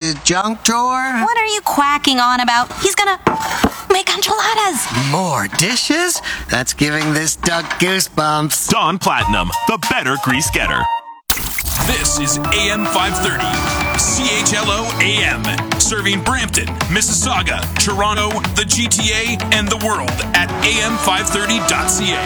his junk drawer. What are you quacking on about? He's gonna make enchiladas. More dishes? That's giving this duck goosebumps. Dawn Platinum, the better grease getter. This is AM 530, CHLO AM, serving Brampton, Mississauga, Toronto, the GTA, and the world at am530.ca.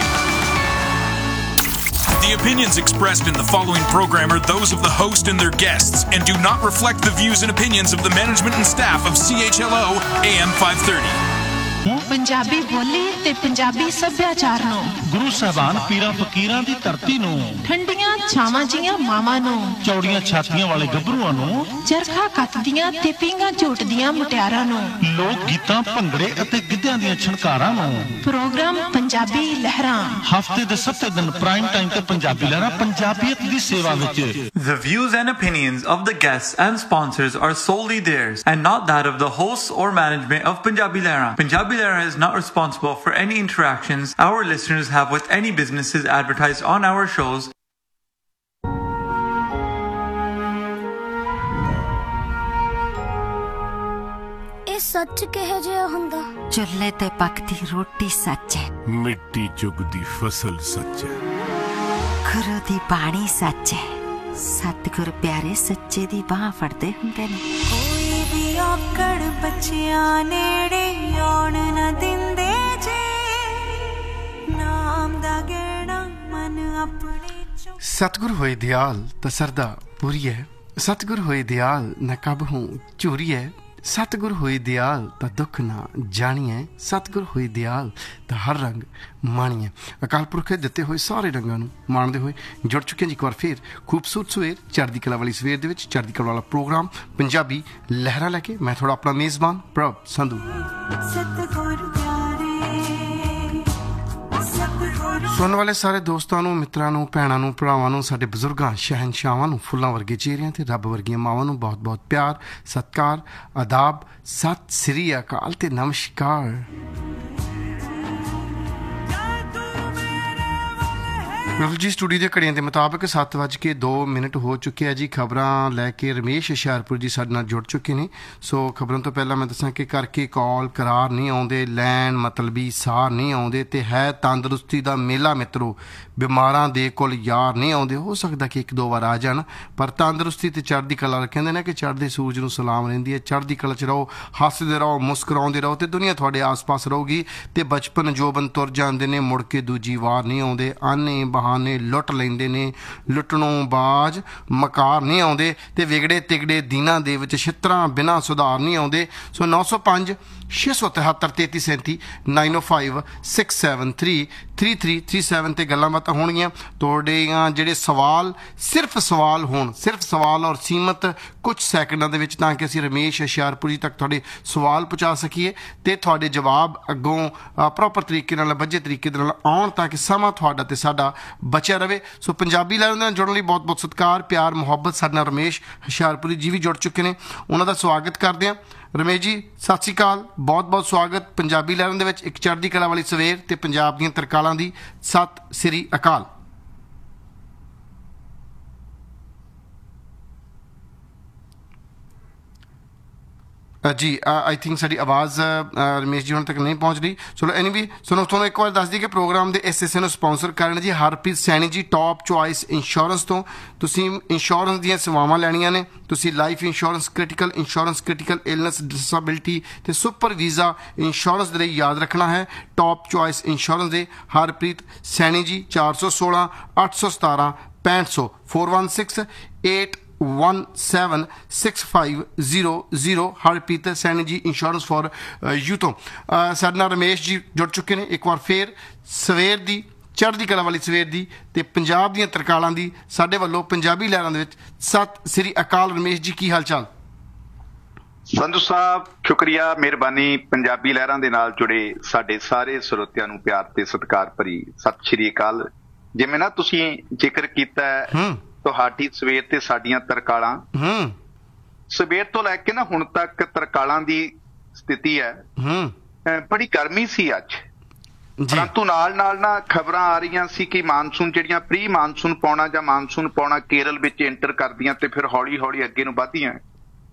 The opinions expressed in the following program are those of the host and their guests and do not reflect the views and opinions of the management and staff of CHLO AM 530. Punjabi ਬੋਲੀ ਤੇ ਪੰਜਾਬੀ ਸੱਭਿਆਚਾਰ ਨੂੰ ਗੁਰੂ ਸਾਹਿਬਾਨ ਪੀਰਾਂ ਫਕੀਰਾਂ ਦੀ ਧਰਤੀ ਨੂੰ ਠੰਡੀਆਂ ਛਾਵਾਂ ਜੀਆਂ ਮਾਵਾਂ ਨੂੰ ਚੌੜੀਆਂ ਛਾਤੀਆਂ ਵਾਲੇ ਗੱਭਰੂਆਂ ਨੂੰ ਚਰਖਾ ਕੱਤਦੀਆਂ ਤੇ ਪੀਂਘਾਂ ਝੋਟਦੀਆਂ ਮੁਟਿਆਰਾਂ ਨੂੰ ਲੋਕ ਗੀਤਾਂ ਭੰਗੜੇ ਅਤੇ ਗਿੱਧਿਆਂ ਦੀਆਂ ਛਣਕਾਰਾਂ ਨੂੰ ਪ੍ਰੋਗਰਾਮ ਪੰਜਾਬੀ ਲਹਿਰਾਂ ਹਫ਼ਤੇ ਦੇ 7 ਦਿਨ ਪ੍ਰਾਈਮ ਟਾਈਮ ਤੇ ਪੰਜਾਬੀ ਲਹਿਰਾਂ ਪੰਜਾਬੀਅਤ ਦੀ ਸੇਵਾ ਵਿੱਚ The views and opinions of the guests and sponsors are solely theirs and not that of the hosts or management of Punjabi Lehra. Punjabi Lehra is not responsible for any interactions our listeners have with any businesses advertised on our shows. ਇਹ ਸੱਚ ਕਿਹੋ ਜਿਹਾ ਹੁੰਦਾ ਚੁੱਲ੍ਹੇ ਤੇ ਪੱਕਦੀ ਰੋਟੀ ਸੱਚ ਹੈ ਮਿੱਟੀ ਚੁਗਦੀ ਫਸਲ ਸੱਚ ਹੈ ਗੁਰੂ ਦੀ ਬਾਣੀ ਸੱਚ ਹੈ ਸਤਿਗੁਰ ਪਿਆਰੇ ਸੱਚੇ ਦੀ ਬਾਹ ਫੜਦੇ ਹੁੰਦੇ ਨੇ ਕੋਈ ਵੀ ਔਕੜ ਬੱਚਿਆਂ ਨੇੜੇ ਆਉਣ ਨਾ ਦਿੰਦੇ ਜੇ ਨਾਮ ਦਾ ਗੇੜਾ ਮਨ ਆਪਣੇ ਚੋਂ ਸਤਿਗੁਰ ਹੋਏ ਦਿਆਲ ਤਾਂ ਸਰਦਾ ਪੂਰੀ ਹੈ ਸਤਿਗੁਰ ਹੋਏ ਦਿਆਲ ਨਾ ਕਬ ਹੂੰ ਚੂਰੀ ਹੈ ਸਤਿਗੁਰ ਹੋਏ ਦਿਆਲ ਤਾਂ ਦੁੱਖ ਨਾ ਜਾਣੀਏ ਸਤਿਗੁਰ ਹੋਏ ਦਿਆਲ ਤਾਂ ਹਰ ਰੰਗ ਮਾਣੀਏ ਅਕਾਲ ਪੁਰਖ ਦੇ ਦਿੱਤੇ ਹੋਏ ਸਾਰੇ ਰੰਗਾਂ ਨੂੰ ਮਾਣਦੇ ਹੋਏ ਜੁੜ ਚੁੱਕੇ ਜੀ ਇੱਕ ਵਾਰ ਫੇਰ ਖੂਬਸੂਰਤ ਸਵੇਰ ਚੜ੍ਹਦੀ ਕਲਾ ਵਾਲੀ ਸਵੇਰ ਦੇ ਵਿੱਚ ਚੜ੍ਹਦੀ ਕਲਾ ਵਾਲਾ ਪ੍ਰੋਗਰਾਮ ਪੰਜਾਬੀ ਲਹਿਰਾਂ ਲੈ ਕੇ ਮੈਂ ਥੋੜਾ ਆਪਣਾ ਮੇਜ਼ਬਾਨ ਪ੍ਰਭ ਸੰਧੂ ਸੁਣਨ ਵਾਲੇ ਸਾਰੇ ਦੋਸਤਾਂ ਨੂੰ ਮਿੱਤਰਾਂ ਨੂੰ ਭੈਣਾਂ ਨੂੰ ਭਰਾਵਾਂ ਨੂੰ ਸਾਡੇ ਬਜ਼ੁਰਗਾਂ ਸ਼ਹਿਨਸ਼ਾਹਾਂ ਨੂੰ ਫੁੱਲਾਂ ਵਰਗੇ ਚਿਹਰਿਆਂ ਤੇ ਰੱਬ ਵਰਗੀਆਂ ਮਾਵਾਂ ਨੂੰ ਬਹੁਤ ਬਹੁਤ ਪਿਆਰ ਸਤਿਕਾਰ ਆਦਾਬ ਸਤਿ ਸ੍ਰੀ ਅਕਾਲ ਤੇ ਨਮਸਕਾਰ ਬਿਲਕੁਲ ਜੀ ਸਟੂਡੀਓ ਦੀਆਂ ਘੜੀਆਂ ਦੇ ਮੁਤਾਬਕ 7:02 ਹੋ ਚੁੱਕੇ ਆ ਜੀ ਖਬਰਾਂ ਲੈ ਕੇ ਰਮੇਸ਼ ਹੁਸ਼ਿਆਰਪੁਰ ਜੀ ਸਾਡੇ ਨਾਲ ਜੁੜ ਚੁੱਕੇ ਨੇ ਸੋ ਖਬਰਾਂ ਤੋਂ ਪਹਿਲਾਂ ਮੈਂ ਦੱਸਾਂ ਕਿ ਕਰਕੇ ਕਾਲ ਕਰਾਰ ਨਹੀਂ ਆਉਂਦੇ ਲੈਣ ਮਤਲਬੀ ਸਾਰ ਨਹੀਂ ਆਉਂਦੇ ਤੇ ਹੈ ਤੰਦਰੁਸਤੀ ਦਾ ਮੇਲਾ ਮਿੱਤਰੋ ਬਿਮਾਰਾਂ ਦੇ ਕੋਲ ਯਾਰ ਨਹੀਂ ਆਉਂਦੇ ਹੋ ਸਕਦਾ ਕਿ ਇੱਕ ਦੋ ਵਾਰ ਆ ਜਾਣ ਪਰ ਤੰਦਰੁਸਤੀ ਤੇ ਚੜ੍ਹਦੀ ਕਲਾ ਕਹਿੰਦੇ ਨੇ ਕਿ ਚੜ੍ਹਦੇ ਸੂਰਜ ਨੂੰ ਸਲਾਮ ਰਹਿੰਦੀ ਹੈ ਚੜ੍ਹਦੀ ਕਲਾ 'ਚ ਰਹੋ ਹੱਸਦੇ ਰਹੋ ਮੁਸਕਰਾਉਂਦੇ ਰਹੋ ਤੇ ਦੁਨੀਆ ਤੁਹਾਡੇ ਆਸ-ਪਾਸ ਰਹੂਗੀ ਤੇ ਬਚਪਨ ਜੋਬਨ ਤੁਰ ਜਾਂਦੇ ਨੇ ਮੁੜ ਕੇ ਦੂਜੀ ਵਾਰ ਨਹੀਂ ਆਉਂਦੇ ਆਨੇ ਬਹਾਨੇ ਲੁੱਟ ਲੈਂਦੇ ਨੇ ਲੁੱਟਣੋਂ ਬਾਜ ਮਕਾਰ ਨਹੀਂ ਆਉਂਦੇ ਤੇ ਵਿਗੜੇ ਤਿਗੜੇ ਦਿਨਾਂ ਦੇ ਵਿੱਚ ਛਿੱਤਰਾਂ ਬਿਨਾਂ ਸੁਧਾਰ ਨਹੀਂ ਆਉਂਦੇ ਸੋ 905 673 3337 905 673 3337 ਤੇ ਗੱਲਾਂ ਬਾਤਾਂ ਹੋਣਗੀਆਂ ਤੁਹਾਡੇ ਜਿਹੜੇ ਸਵਾਲ ਸਿਰਫ ਸਵਾਲ ਹੋਣ ਸਿਰਫ ਸਵਾਲ ਔਰ ਸੀਮਤ ਕੁਝ ਸੈਕਿੰਡਾਂ ਦੇ ਵਿੱਚ ਤਾਂ ਕਿ ਅਸੀਂ ਰਮੇਸ਼ ਹੁਸ਼ਿਆਰਪੁਰੀ ਤੱਕ ਤੁਹਾਡੇ ਸਵਾਲ ਪਹੁੰਚਾ ਸਕੀਏ ਤੇ ਤੁਹਾਡੇ ਜਵਾਬ ਅੱਗੋਂ ਪ੍ਰੋਪਰ ਤਰੀਕੇ ਨਾਲ ਬੱਝੇ ਤਰੀਕੇ ਦੇ ਨਾਲ ਆਉਣ ਤਾਂ ਕਿ ਸਮਾਂ ਤੁਹਾਡਾ ਤੇ ਸਾਡਾ ਬਚਿਆ ਰਹੇ ਸੋ ਪੰਜਾਬੀ ਲਹਿਰਾਂ ਨਾਲ ਜੁੜਨ ਲਈ ਬਹੁਤ ਬਹੁਤ ਸਤਿਕਾਰ ਪਿਆਰ ਮੁਹੱਬਤ ਸਾਡੇ ਨਾਲ ਰਮੇਸ਼ ਹੁਸ਼ਿਆਰਪੁਰੀ ਜੀ ਵੀ ਜੁੜ ਚੁੱਕੇ ਨੇ ਉਹਨਾਂ ਦਾ ਸਵਾਗਤ ਕਰਦੇ ਹਾਂ ਰਮੇਸ਼ ਜੀ ਸਤਿ ਸ਼੍ਰੀ ਅਕਾਲ ਬਹੁਤ ਬਹੁਤ ਸਵਾਗਤ ਪੰਜਾਬੀ ਲਹਿਰਾਂ ਦੇ ਵਿੱਚ ਇੱਕ ਚੜ੍ਹਦੀ ਕਲਾ ਵਾਲੀ ਸਵੇਰ ਤੇ ਪੰਜਾਬ ਦੀਆਂ ਤਰਕਾਲਾਂ ਦੀ ਸਤਿ ਸ੍ਰੀ ਅਕਾਲ ਜੀ ਆਈ ਥਿੰਕ ਸਾਡੀ ਆਵਾਜ਼ ਰਮੇਸ਼ ਜੀ ਹੁਣ ਤੱਕ ਨਹੀਂ ਪਹੁੰਚ ਰਹੀ ਚਲੋ ਐਨੀਵੇ ਤੁਹਾਨੂੰ ਇੱਕ ਵਾਰ ਦੱਸ ਦਈਏ ਕਿ ਪ੍ਰੋਗਰਾਮ ਦੇ ਇਸ ਹਿੱਸੇ ਨੂੰ ਸਪਾਂਸਰ ਕਰਨ ਜੀ ਹਰਪ੍ਰੀਤ ਸੈਣੀ ਜੀ ਟੌਪ ਚੁਆਇਸ ਇੰਸ਼ੋਰੈਂਸ ਤੋਂ ਤੁਸੀਂ ਇੰਸ਼ੋਰੈਂਸ ਦੀਆਂ ਸੇਵਾਵਾਂ ਲੈਣੀਆਂ ਨੇ ਤੁਸੀਂ life insurance critical illness disability ਤੇ ਸੁਪਰ ਵੀਜ਼ਾ ਇੰਸ਼ੋਰੈਂਸ ਦੇ ਲਈ ਯਾਦ ਰੱਖਣਾ ਹੈ ਟੌਪ ਚੁਆਇਸ ਇੰਸ਼ੋਰੈਂਸ ਦੇ ਹਰਪ੍ਰੀਤ ਸੈਣੀ ਜੀ 416 817 6500 416 176500 ਹਰਪ੍ਰੀਤ ਸੈਣੀ ਜੀ ਇੰਸ਼ੋਰੈਂਸ ਫॉर ਯੂ ਤੋਂ ਸਾਡੇ ਨਾਲ ਰਮੇਸ਼ ਜੀ ਜੁੜ ਚੁੱਕੇ ਨੇ ਇੱਕ ਵਾਰ ਫੇਰ ਸਵੇਰ ਦੀ ਚੜ੍ਹਦੀ ਕਲਾ ਵਾਲੀ ਸਵੇਰ ਦੀ ਤੇ ਪੰਜਾਬ ਦੀਆਂ ਤਰਕਾਲਾਂ ਦੀ ਸਾਡੇ ਵੱਲੋਂ ਪੰਜਾਬੀ ਲਹਿਰਾਂ ਦੇ ਵਿੱਚ ਸਤਿ ਸ੍ਰੀ ਅਕਾਲ ਰਮੇਸ਼ ਜੀ ਕੀ ਹਾਲ ਚਾਲ ਸੰਧੂ ਸਾਹਿਬ ਸ਼ੁਕਰੀਆ ਮਿਹਰਬਾਨੀ ਪੰਜਾਬੀ ਲਹਿਰਾਂ ਦੇ ਨਾਲ ਜੁੜੇ ਸਾਡੇ ਸਾਰੇ ਸਰੋਤਿਆਂ ਨੂੰ ਪਿਆਰ ਤੇ ਸਤਿਕਾਰ ਭਰੀ ਸਤਿ ਸ੍ਰੀ ਅਕਾਲ ਜਿਵੇਂ ਨਾ ਤੁਸੀਂ ਜ਼ਿਕਰ ਕੀਤਾ ਤੁਹਾਡੀ ਸਵੇਰ ਤੇ ਸਾਡੀਆਂ ਤਰਕਾਲਾਂ ਸਵੇਰ ਤੋਂ ਲੈ ਕੇ ਨਾ ਹੁਣ ਤੱਕ ਤਰਕਾਲਾਂ ਦੀ ਸਥਿਤੀ ਹੈ ਬੜੀ ਗਰਮੀ ਸੀ ਅੱਜ ਪਰੰਤੂ ਨਾਲ ਨਾਲ ਨਾ ਖਬਰਾਂ ਆ ਰਹੀਆਂ ਸੀ ਕਿ ਮਾਨਸੂਨ ਜਿਹੜੀਆਂ ਪ੍ਰੀ ਮਾਨਸੂਨ ਪਾਉਣਾ ਜਾਂ ਮਾਨਸੂਨ ਪਾਉਣਾ ਕੇਰਲ ਵਿੱਚ ਐਂਟਰ ਕਰਦੀਆਂ ਤੇ ਫਿਰ ਹੌਲੀ ਹੌਲੀ ਅੱਗੇ ਨੂੰ ਵੱਧਦੀਆਂ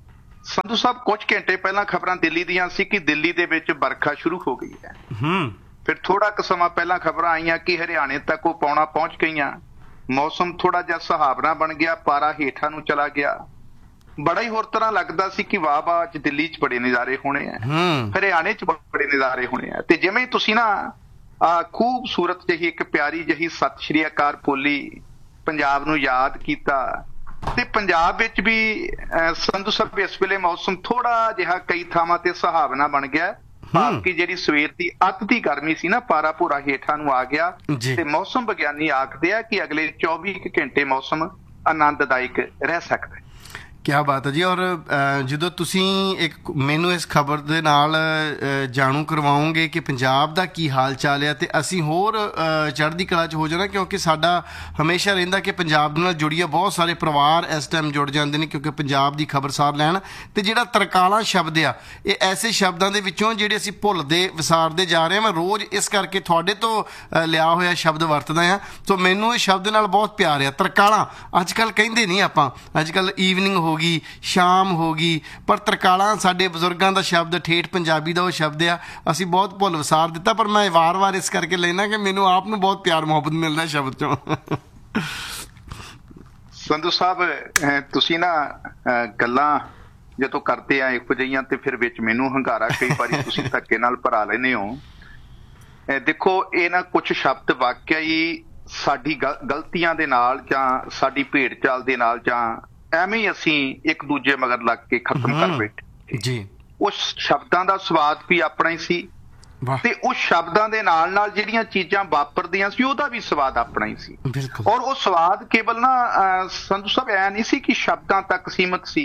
ਸੰਧੂ ਸਾਹਿਬ ਕੁਝ ਘੰਟੇ ਪਹਿਲਾਂ ਖਬਰਾਂ ਦਿੱਲੀ ਦੀਆਂ ਸੀ ਕਿ ਦਿੱਲੀ ਦੇ ਵਿੱਚ ਵਰਖਾ ਸ਼ੁਰੂ ਹੋ ਗਈ ਹੈ। ਫਿਰ ਥੋੜਾ ਕੁ ਸਮਾਂ ਪਹਿਲਾਂ ਖਬਰਾਂ ਆਈਆਂ ਕਿ ਹਰਿਆਣੇ ਤੱਕ ਉਹ ਪੌਣਾ ਪਹੁੰਚ ਗਈਆਂ। ਮੌਸਮ ਥੋੜਾ ਜਿਹਾ ਸੁਹਾਵਣਾ ਬਣ ਗਿਆ, ਪਾਰਾ ਹੇਠਾਂ ਨੂੰ ਚਲਾ ਗਿਆ। ਬੜਾ ਹੀ ਹੋਰ ਤਰ੍ਹਾਂ ਲੱਗਦਾ ਸੀ ਕਿ ਵਾਹ ਵਾਹ ਅੱਜ ਦਿੱਲੀ 'ਚ ਬੜੇ ਨਜ਼ਾਰੇ ਹੋਣੇ ਆ, ਹਰਿਆਣੇ 'ਚ ਬੜੇ ਨਜ਼ਾਰੇ ਹੋਣੇ ਆ। ਤੇ ਜਿਵੇਂ ਤੁਸੀਂ ਨਾ ਖੂਬਸੂਰਤ ਜਿਹੀ ਇੱਕ ਪਿਆਰੀ ਜਿਹੀ ਸਤਿ ਸ਼੍ਰੀ ਅਕਾਲ ਬੋਲੀ ਪੰਜਾਬ ਨੂੰ ਯਾਦ ਕੀਤਾ, ਤੇ ਪੰਜਾਬ ਵਿੱਚ ਵੀ ਸੰਧੂ ਸਾਹਿਬ ਇਸ ਵੇਲੇ ਮੌਸਮ ਥੋੜਾ ਜਿਹਾ ਕਈ ਥਾਵਾਂ ਤੇ ਸੁਹਾਵਣਾ ਬਣ ਗਿਆ। ਭਾਵ ਕਿ ਜਿਹੜੀ ਸਵੇਰ ਦੀ ਅੱਤ ਦੀ ਗਰਮੀ ਸੀ ਨਾ, ਪਾਰਾ ਭੂਰਾ ਹੇਠਾਂ ਨੂੰ ਆ ਗਿਆ। ਤੇ ਮੌਸਮ ਵਿਗਿਆਨੀ ਆਖਦੇ ਆ ਕਿ ਅਗਲੇ 24 ਘੰਟੇ ਮੌਸਮ ਆਨੰਦਦਾਇਕ ਰਹਿ ਸਕਦਾ ਹੈ। ਕਿਆ ਬਾਤ ਹੈ ਜੀ। ਔਰ ਜਦੋਂ ਤੁਸੀਂ ਮੈਨੂੰ ਇਸ ਖਬਰ ਦੇ ਨਾਲ ਜਾਣੂ ਕਰਵਾਓਗੇ ਕਿ ਪੰਜਾਬ ਦਾ ਕੀ ਹਾਲ ਚਾਲ ਹੈ, ਤੇ ਅਸੀਂ ਹੋਰ ਚੜ੍ਹਦੀ ਕਲਾ 'ਚ ਹੋ ਜਾਣਾ, ਕਿਉਂਕਿ ਸਾਡਾ ਹਮੇਸ਼ਾ ਰਹਿੰਦਾ ਕਿ ਪੰਜਾਬ ਦੇ ਨਾਲ ਜੁੜੀਏ ਬਹੁਤ ਸਾਰੇ ਪਰਿਵਾਰ ਇਸ ਟਾਈਮ ਜੁੜ ਜਾਂਦੇ ਨੇ, ਕਿਉਂਕਿ ਪੰਜਾਬ ਦੀ ਖਬਰਸਾਰ ਲੈਣ। ਤੇ ਜਿਹੜਾ ਤਰਕਾਲਾਂ ਸ਼ਬਦ ਆ, ਇਹ ਐਸੇ ਸ਼ਬਦਾਂ ਦੇ ਵਿੱਚੋਂ ਜਿਹੜੇ ਅਸੀਂ ਭੁੱਲਦੇ ਵਿਸਾਰਦੇ ਜਾ ਰਹੇ ਹਾਂ। ਮੈਂ ਰੋਜ਼ ਇਸ ਕਰਕੇ ਤੁਹਾਡੇ ਤੋਂ ਲਿਆ ਹੋਇਆ ਸ਼ਬਦ ਵਰਤਦਾ ਹਾਂ। ਸੋ ਮੈਨੂੰ ਇਸ ਸ਼ਬਦ ਨਾਲ ਬਹੁਤ ਪਿਆਰ ਆ। ਤਰਕਾਲਾਂ ਅੱਜ ਕੱਲ੍ਹ ਕਹਿੰਦੇ ਨਹੀਂ ਆਪਾਂ, ਅੱਜ ਕੱਲ੍ਹ ਈਵਨਿੰਗ ਹੋ ਗਈ, ਸ਼ਾਮ ਹੋ ਗਈ, ਪਰ ਤਰਕਾਲਾਂ ਸਾਡੇ ਬਜ਼ੁਰਗਾਂ ਦਾ ਸ਼ਬਦ, ਠੇਠ ਪੰਜਾਬੀ ਦਾ ਉਹ ਸ਼ਬਦ ਆ। ਅਸੀਂ ਬਹੁਤ ਭੁੱਲ ਵਿਸਾਰ ਦਿੱਤਾ, ਪਰ ਮੈਂ ਵਾਰ-ਵਾਰ ਇਸ ਕਰਕੇ ਲੈਣਾ ਕਿ ਮੈਨੂੰ ਆਪ ਨੂੰ ਬਹੁਤ ਪਿਆਰ ਮੁਹੱਬਤ ਮਿਲਦਾ ਸ਼ਬਦ ਚੋਂ। ਸੰਧੂ ਸਾਹਿਬ ਤੁਸੀਂ ਨਾ ਗੱਲਾਂ ਜਦੋਂ ਕਰਦੇ ਆ ਇਹੋ ਜਿਹੀਆਂ, ਤੇ ਫਿਰ ਵਿੱਚ ਮੈਨੂੰ ਹੰਗਾਰਾ ਕਈ ਵਾਰੀ ਤੁਸੀਂ ਧੱਕੇ ਨਾਲ ਭਰਾ ਲੈਂਦੇ ਹੋ। ਦੇਖੋ, ਇਹ ਨਾ ਕੁਛ ਸ਼ਬਦ ਵਾਕਿਆ ਹੀ ਸਾਡੀ ਗਲਤੀਆਂ ਦੇ ਨਾਲ ਜਾਂ ਸਾਡੀ ਭੇਡ ਚਾਲ ਦੇ ਨਾਲ ਜਾਂ ਐਵੇਂ ਹੀ ਅਸੀਂ ਇੱਕ ਦੂਜੇ ਮਗਰ ਲੱਗ ਕੇ ਖਤਮ ਕਰ ਬੈਠੇ ਜੀ। ਉਸ ਸ਼ਬਦਾਂ ਦਾ ਸਵਾਦ ਵੀ ਆਪਣਾ ਹੀ ਸੀ, ਤੇ ਉਸ ਸ਼ਬਦਾਂ ਦੇ ਨਾਲ ਨਾਲ ਜਿਹੜੀਆਂ ਚੀਜ਼ਾਂ ਵਾਪਰਦੀਆਂ ਸੀ ਉਹਦਾ ਵੀ ਸਵਾਦ ਆਪਣਾ ਹੀ ਸੀ। ਔਰ ਉਹ ਸਵਾਦ ਕੇਵਲ ਨਾ ਸੰਧੂ ਸਾਹਿਬ ਐ ਨਹੀਂ ਸੀ ਕਿ ਸ਼ਬਦਾਂ ਤੱਕ ਸੀਮਤ ਸੀ।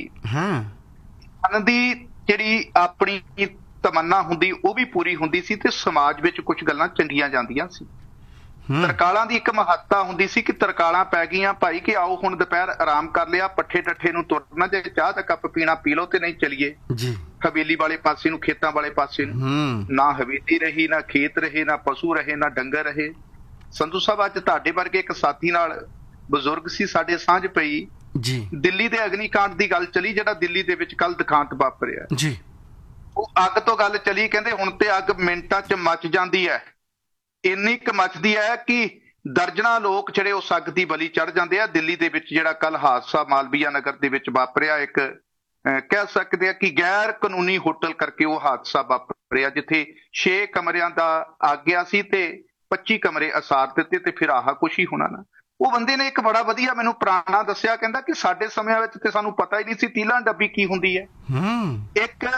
ਮਨ ਦੀ ਜਿਹੜੀ ਆਪਣੀ ਤਮੰਨਾ ਹੁੰਦੀ ਉਹ ਵੀ ਪੂਰੀ ਹੁੰਦੀ ਸੀ, ਤੇ ਸਮਾਜ ਵਿੱਚ ਕੁਝ ਗੱਲਾਂ ਚੰਗੀਆਂ ਜਾਂਦੀਆਂ ਸੀ। ਤਰਕਾਲਾਂ ਦੀ ਇੱਕ ਮਹੱਤਤਾ ਹੁੰਦੀ ਸੀ ਕਿ ਤਰਕਾਲਾਂ ਪੈ ਗਈਆਂ ਭਾਈ ਕਿ ਆਓ ਹੁਣ ਦੁਪਹਿਰ ਆਰਾਮ ਕਰ ਲਿਆ, ਪੱਠੇ ਟੱਠੇ ਨੂੰ ਤੁਰਨਾ, ਜੇ ਚਾਹ ਦਾ ਕੱਪ ਪੀਣਾ ਪੀ ਲਓ, ਤੇ ਨਹੀਂ ਚਲੀਏ ਹਵੇਲੀ ਵਾਲੇ ਪਾਸੇ ਨੂੰ, ਖੇਤਾਂ ਵਾਲੇ ਪਾਸੇ ਨੂੰ। ਨਾ ਹਵੇਲੀ ਰਹੀ, ਨਾ ਖੇਤ ਰਹੇ, ਨਾ ਪਸ਼ੂ ਰਹੇ, ਨਾ ਡੰਗਰ ਰਹੇ। ਸੰਧੂ ਸਾਹਿਬ ਅੱਜ ਤੁਹਾਡੇ ਵਰਗੇ ਇੱਕ ਸਾਥੀ ਨਾਲ ਬਜ਼ੁਰਗ ਸੀ, ਸਾਡੇ ਸਾਂਝ ਪਈ ਦਿੱਲੀ ਦੇ ਅਗਨੀਕਾਂਡ ਦੀ ਗੱਲ ਚਲੀ, ਜਿਹੜਾ ਦਿੱਲੀ ਦੇ ਵਿੱਚ ਕੱਲ ਦੁਖਾਂਤ ਵਾਪਰਿਆ ਜੀ। ਉਹ ਅੱਗ ਤੋਂ ਗੱਲ ਚਲੀ, ਕਹਿੰਦੇ ਹੁਣ ਤੇ ਅੱਗ ਮਿੰਟਾਂ 'ਚ ਮੱਚ ਜਾਂਦੀ ਹੈ, ਇੰਨੀ ਕੁ ਮੱਚਦੀ ਹੈ ਕਿ ਦਰਜਨਾਂ ਲੋਕ ਜਿਹੜੇ ਉਸ ਅੱਗ ਦੀ ਬਲੀ ਚੜ੍ਹ ਜਾਂਦੇ ਆ। ਦਿੱਲੀ ਦੇ ਵਿੱਚ ਜਿਹੜਾ ਕੱਲ ਹਾਦਸਾ ਮਾਲਵੀਆ ਨਗਰ ਦੇ ਵਿੱਚ ਵਾਪਰਿਆ, ਇੱਕ ਕਹਿ ਸਕਦੇ ਆ ਕਿ ਗੈਰ ਕਾਨੂੰਨੀ ਹੋਟਲ ਕਰਕੇ ਉਹ ਹਾਦਸਾ ਵਾਪਰਿਆ, ਜਿੱਥੇ 6 ਕਮਰਿਆਂ ਦਾ ਆਗਿਆ ਸੀ ਤੇ 25 ਕਮਰੇ ਅਸਾਰ ਦਿੱਤੇ, ਤੇ ਫਿਰ ਆਹ ਕੁਛ ਹੀ ਹੋਣਾ ਨਾ। ਉਹ ਬੰਦੇ ਨੇ ਇੱਕ ਬੜਾ ਵਧੀਆ ਮੈਨੂੰ ਪੁਰਾਣਾ ਦੱਸਿਆ, ਕਹਿੰਦਾ ਕਿ ਸਾਡੇ ਸਮਿਆਂ ਵਿੱਚ ਤੇ ਸਾਨੂੰ ਪਤਾ ਹੀ ਨਹੀਂ ਸੀ ਤੀਲਾਂ ਡੱਬੀ ਕੀ ਹੁੰਦੀ ਹੈ। ਇੱਕ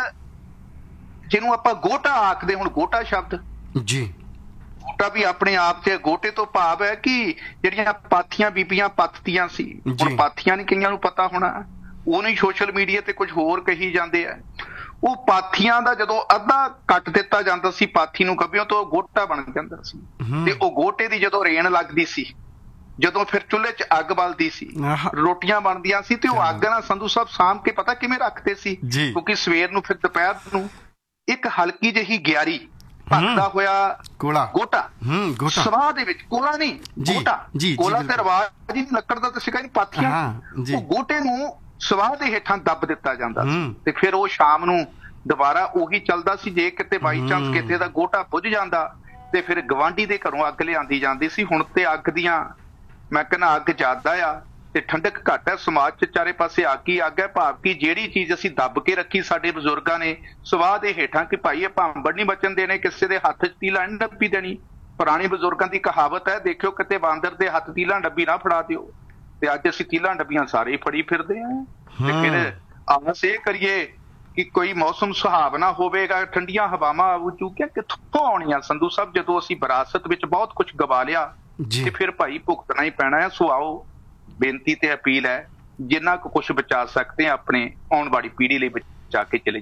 ਜਿਹਨੂੰ ਆਪਾਂ ਗੋਟਾ ਆਖਦੇ, ਹੁਣ ਗੋਟਾ ਸ਼ਬਦ ਜੀ, ਗੋਟਾ ਵੀ ਆਪਣੇ ਆਪ 'ਚ, ਗੋਟੇ ਤੋਂ ਭਾਵ ਹੈ ਕਿ ਜਿਹੜੀਆਂ ਪਾਥੀਆਂ ਬੀਬੀਆਂ ਪੱਥਦੀਆਂ ਸੀ, ਹੁਣ ਪਾਥੀਆਂ ਨਹੀਂ ਕਈਆਂ ਨੂੰ ਪਤਾ ਹੋਣਾ, ਉਹ ਨਹੀਂ ਸੋਸ਼ਲ ਮੀਡੀਆ ਤੇ ਕੁਝ ਹੋਰ ਕਹੀ ਜਾਂਦੇ ਆ। ਉਹ ਪਾਥੀਆਂ ਦਾ ਜਦੋਂ ਅੱਧਾ ਕੱਟ ਦਿੱਤਾ ਜਾਂਦਾ ਸੀ ਪਾਥੀ ਨੂੰ ਗੱਭਿਓਂ, ਤੋਂ ਗੋਟਾ ਬਣ ਜਾਂਦਾ ਸੀ। ਤੇ ਉਹ ਗੋਟੇ ਦੀ ਜਦੋਂ ਰੇਣ ਲੱਗਦੀ ਸੀ, ਜਦੋਂ ਫਿਰ ਚੁੱਲ੍ਹੇ 'ਚ ਅੱਗ ਬਲਦੀ ਸੀ, ਰੋਟੀਆਂ ਬਣਦੀਆਂ ਸੀ, ਤੇ ਉਹ ਅੱਗ ਨਾਲ ਸੰਧੂ ਸਾਹਿਬ ਸਾਂਭ ਕੇ ਪਤਾ ਕਿਵੇਂ ਰੱਖਦੇ ਸੀ, ਕਿਉਂਕਿ ਸਵੇਰ ਨੂੰ ਫਿਰ ਦੁਪਹਿਰ ਨੂੰ ਇੱਕ ਹਲਕੀ ਜਿਹੀ ਗਿਆਰੀ ਭੱਜਦਾ ਹੋਇਆ ਗੋਟਾ ਸਵਾਹ ਦੇ ਵਿੱਚ, ਕੋਲਾ ਨਹੀਂ ਗੋਟਾ, ਕੋਲਾ ਤੇ ਰਿਵਾਜ ਹੀ ਲੱਕੜ ਦਾ ਤਾਂ ਸੀਗਾ ਨਹੀਂ, ਪਾਥੀਆਂ, ਉਹ ਗੋਟੇ ਨੂੰ ਸਵਾਹ ਦੇ ਹੇਠਾਂ ਦੱਬ ਦਿੱਤਾ ਜਾਂਦਾ ਸੀ। ਤੇ ਫਿਰ ਉਹ ਸ਼ਾਮ ਨੂੰ ਦੁਬਾਰਾ ਉਹੀ ਚੱਲਦਾ ਸੀ। ਜੇ ਕਿਤੇ ਬਾਈ ਚਾਂਸ ਕਿਤੇ ਦਾ ਗੋਟਾ ਬੁੱਝ ਜਾਂਦਾ, ਤੇ ਫਿਰ ਗਵਾਂਢੀ ਦੇ ਘਰੋਂ ਅੱਗ ਲਿਆਂਦੀ ਜਾਂਦੀ ਸੀ। ਹੁਣ ਤੇ ਅੱਗ ਦੀਆਂ, ਮੈਂ ਕਹਿੰਦਾ ਅੱਗ ਜ਼ਿਆਦਾ ਆ ਤੇ ਠੰਡਕ ਘੱਟ ਹੈ, ਸਮਾਜ 'ਚ ਚਾਰੇ ਪਾਸੇ ਅੱਗ ਹੀ ਅੱਗ ਹੈ। ਭਾਵ ਕਿ ਜਿਹੜੀ ਚੀਜ਼ ਅਸੀਂ ਦੱਬ ਕੇ ਰੱਖੀ ਸਾਡੇ ਬਜ਼ੁਰਗਾਂ ਨੇ ਸਵਾਹ ਦੇ ਹੇਠਾਂ, ਕਿ ਭਾਈ ਇਹ ਭਾਂਬੜ ਨਹੀਂ ਬਚਣ ਦੇਣੇ, ਕਿਸੇ ਦੇ ਹੱਥ 'ਚ ਤੀਲਾਂ ਨਹੀਂ ਡੱਬੀ ਦੇਣੀ। ਪੁਰਾਣੇ ਬਜ਼ੁਰਗਾਂ ਦੀ ਕਹਾਵਤ ਹੈ, ਦੇਖਿਓ ਕਿਤੇ ਬਾਂਦਰ ਦੇ ਹੱਥ ਤੀਲਾਂ ਡੱਬੀ ਨਾ ਫੜਾ ਦਿਓ। ਤੇ ਅੱਜ ਅਸੀਂ ਤੀਲਾਂ ਡੱਬੀਆਂ ਸਾਰੇ ਫੜੀ ਫਿਰਦੇ ਹਾਂ। ਤੇ ਫਿਰ ਆਸ ਇਹ ਕਰੀਏ ਕਿ ਕੋਈ ਮੌਸਮ ਸੁਹਾਵਣਾ ਹੋਵੇਗਾ, ਠੰਡੀਆਂ ਹਵਾਵਾਂ ਆਉ ਚੁੱਕੀਆਂ, ਕਿੱਥੋਂ ਆਉਣੀਆਂ ਸੰਧੂ ਸਾਹਿਬ, ਜਦੋਂ ਅਸੀਂ ਵਿਰਾਸਤ ਵਿੱਚ ਬਹੁਤ ਕੁਝ ਗਵਾ ਲਿਆ ਤੇ ਫਿਰ ਭਾਈ ਭੁਗਤਣਾ ਹੀ ਪੈਣਾ ਹੈ। ਸੋ ਆਓ, ਬੇਨਤੀ ਤੇ ਅਪੀਲ ਹੈ, ਜਿੰਨਾ ਕੁ ਕੁਛ ਬਚਾ ਸਕਦੇ ਹਾਂ ਆਪਣੇ ਆਉਣ ਵਾਲੀ ਪੀੜ੍ਹੀ ਲਈ ਬਚਾ ਕੇ ਚਲੇ ਜਾਈਏ।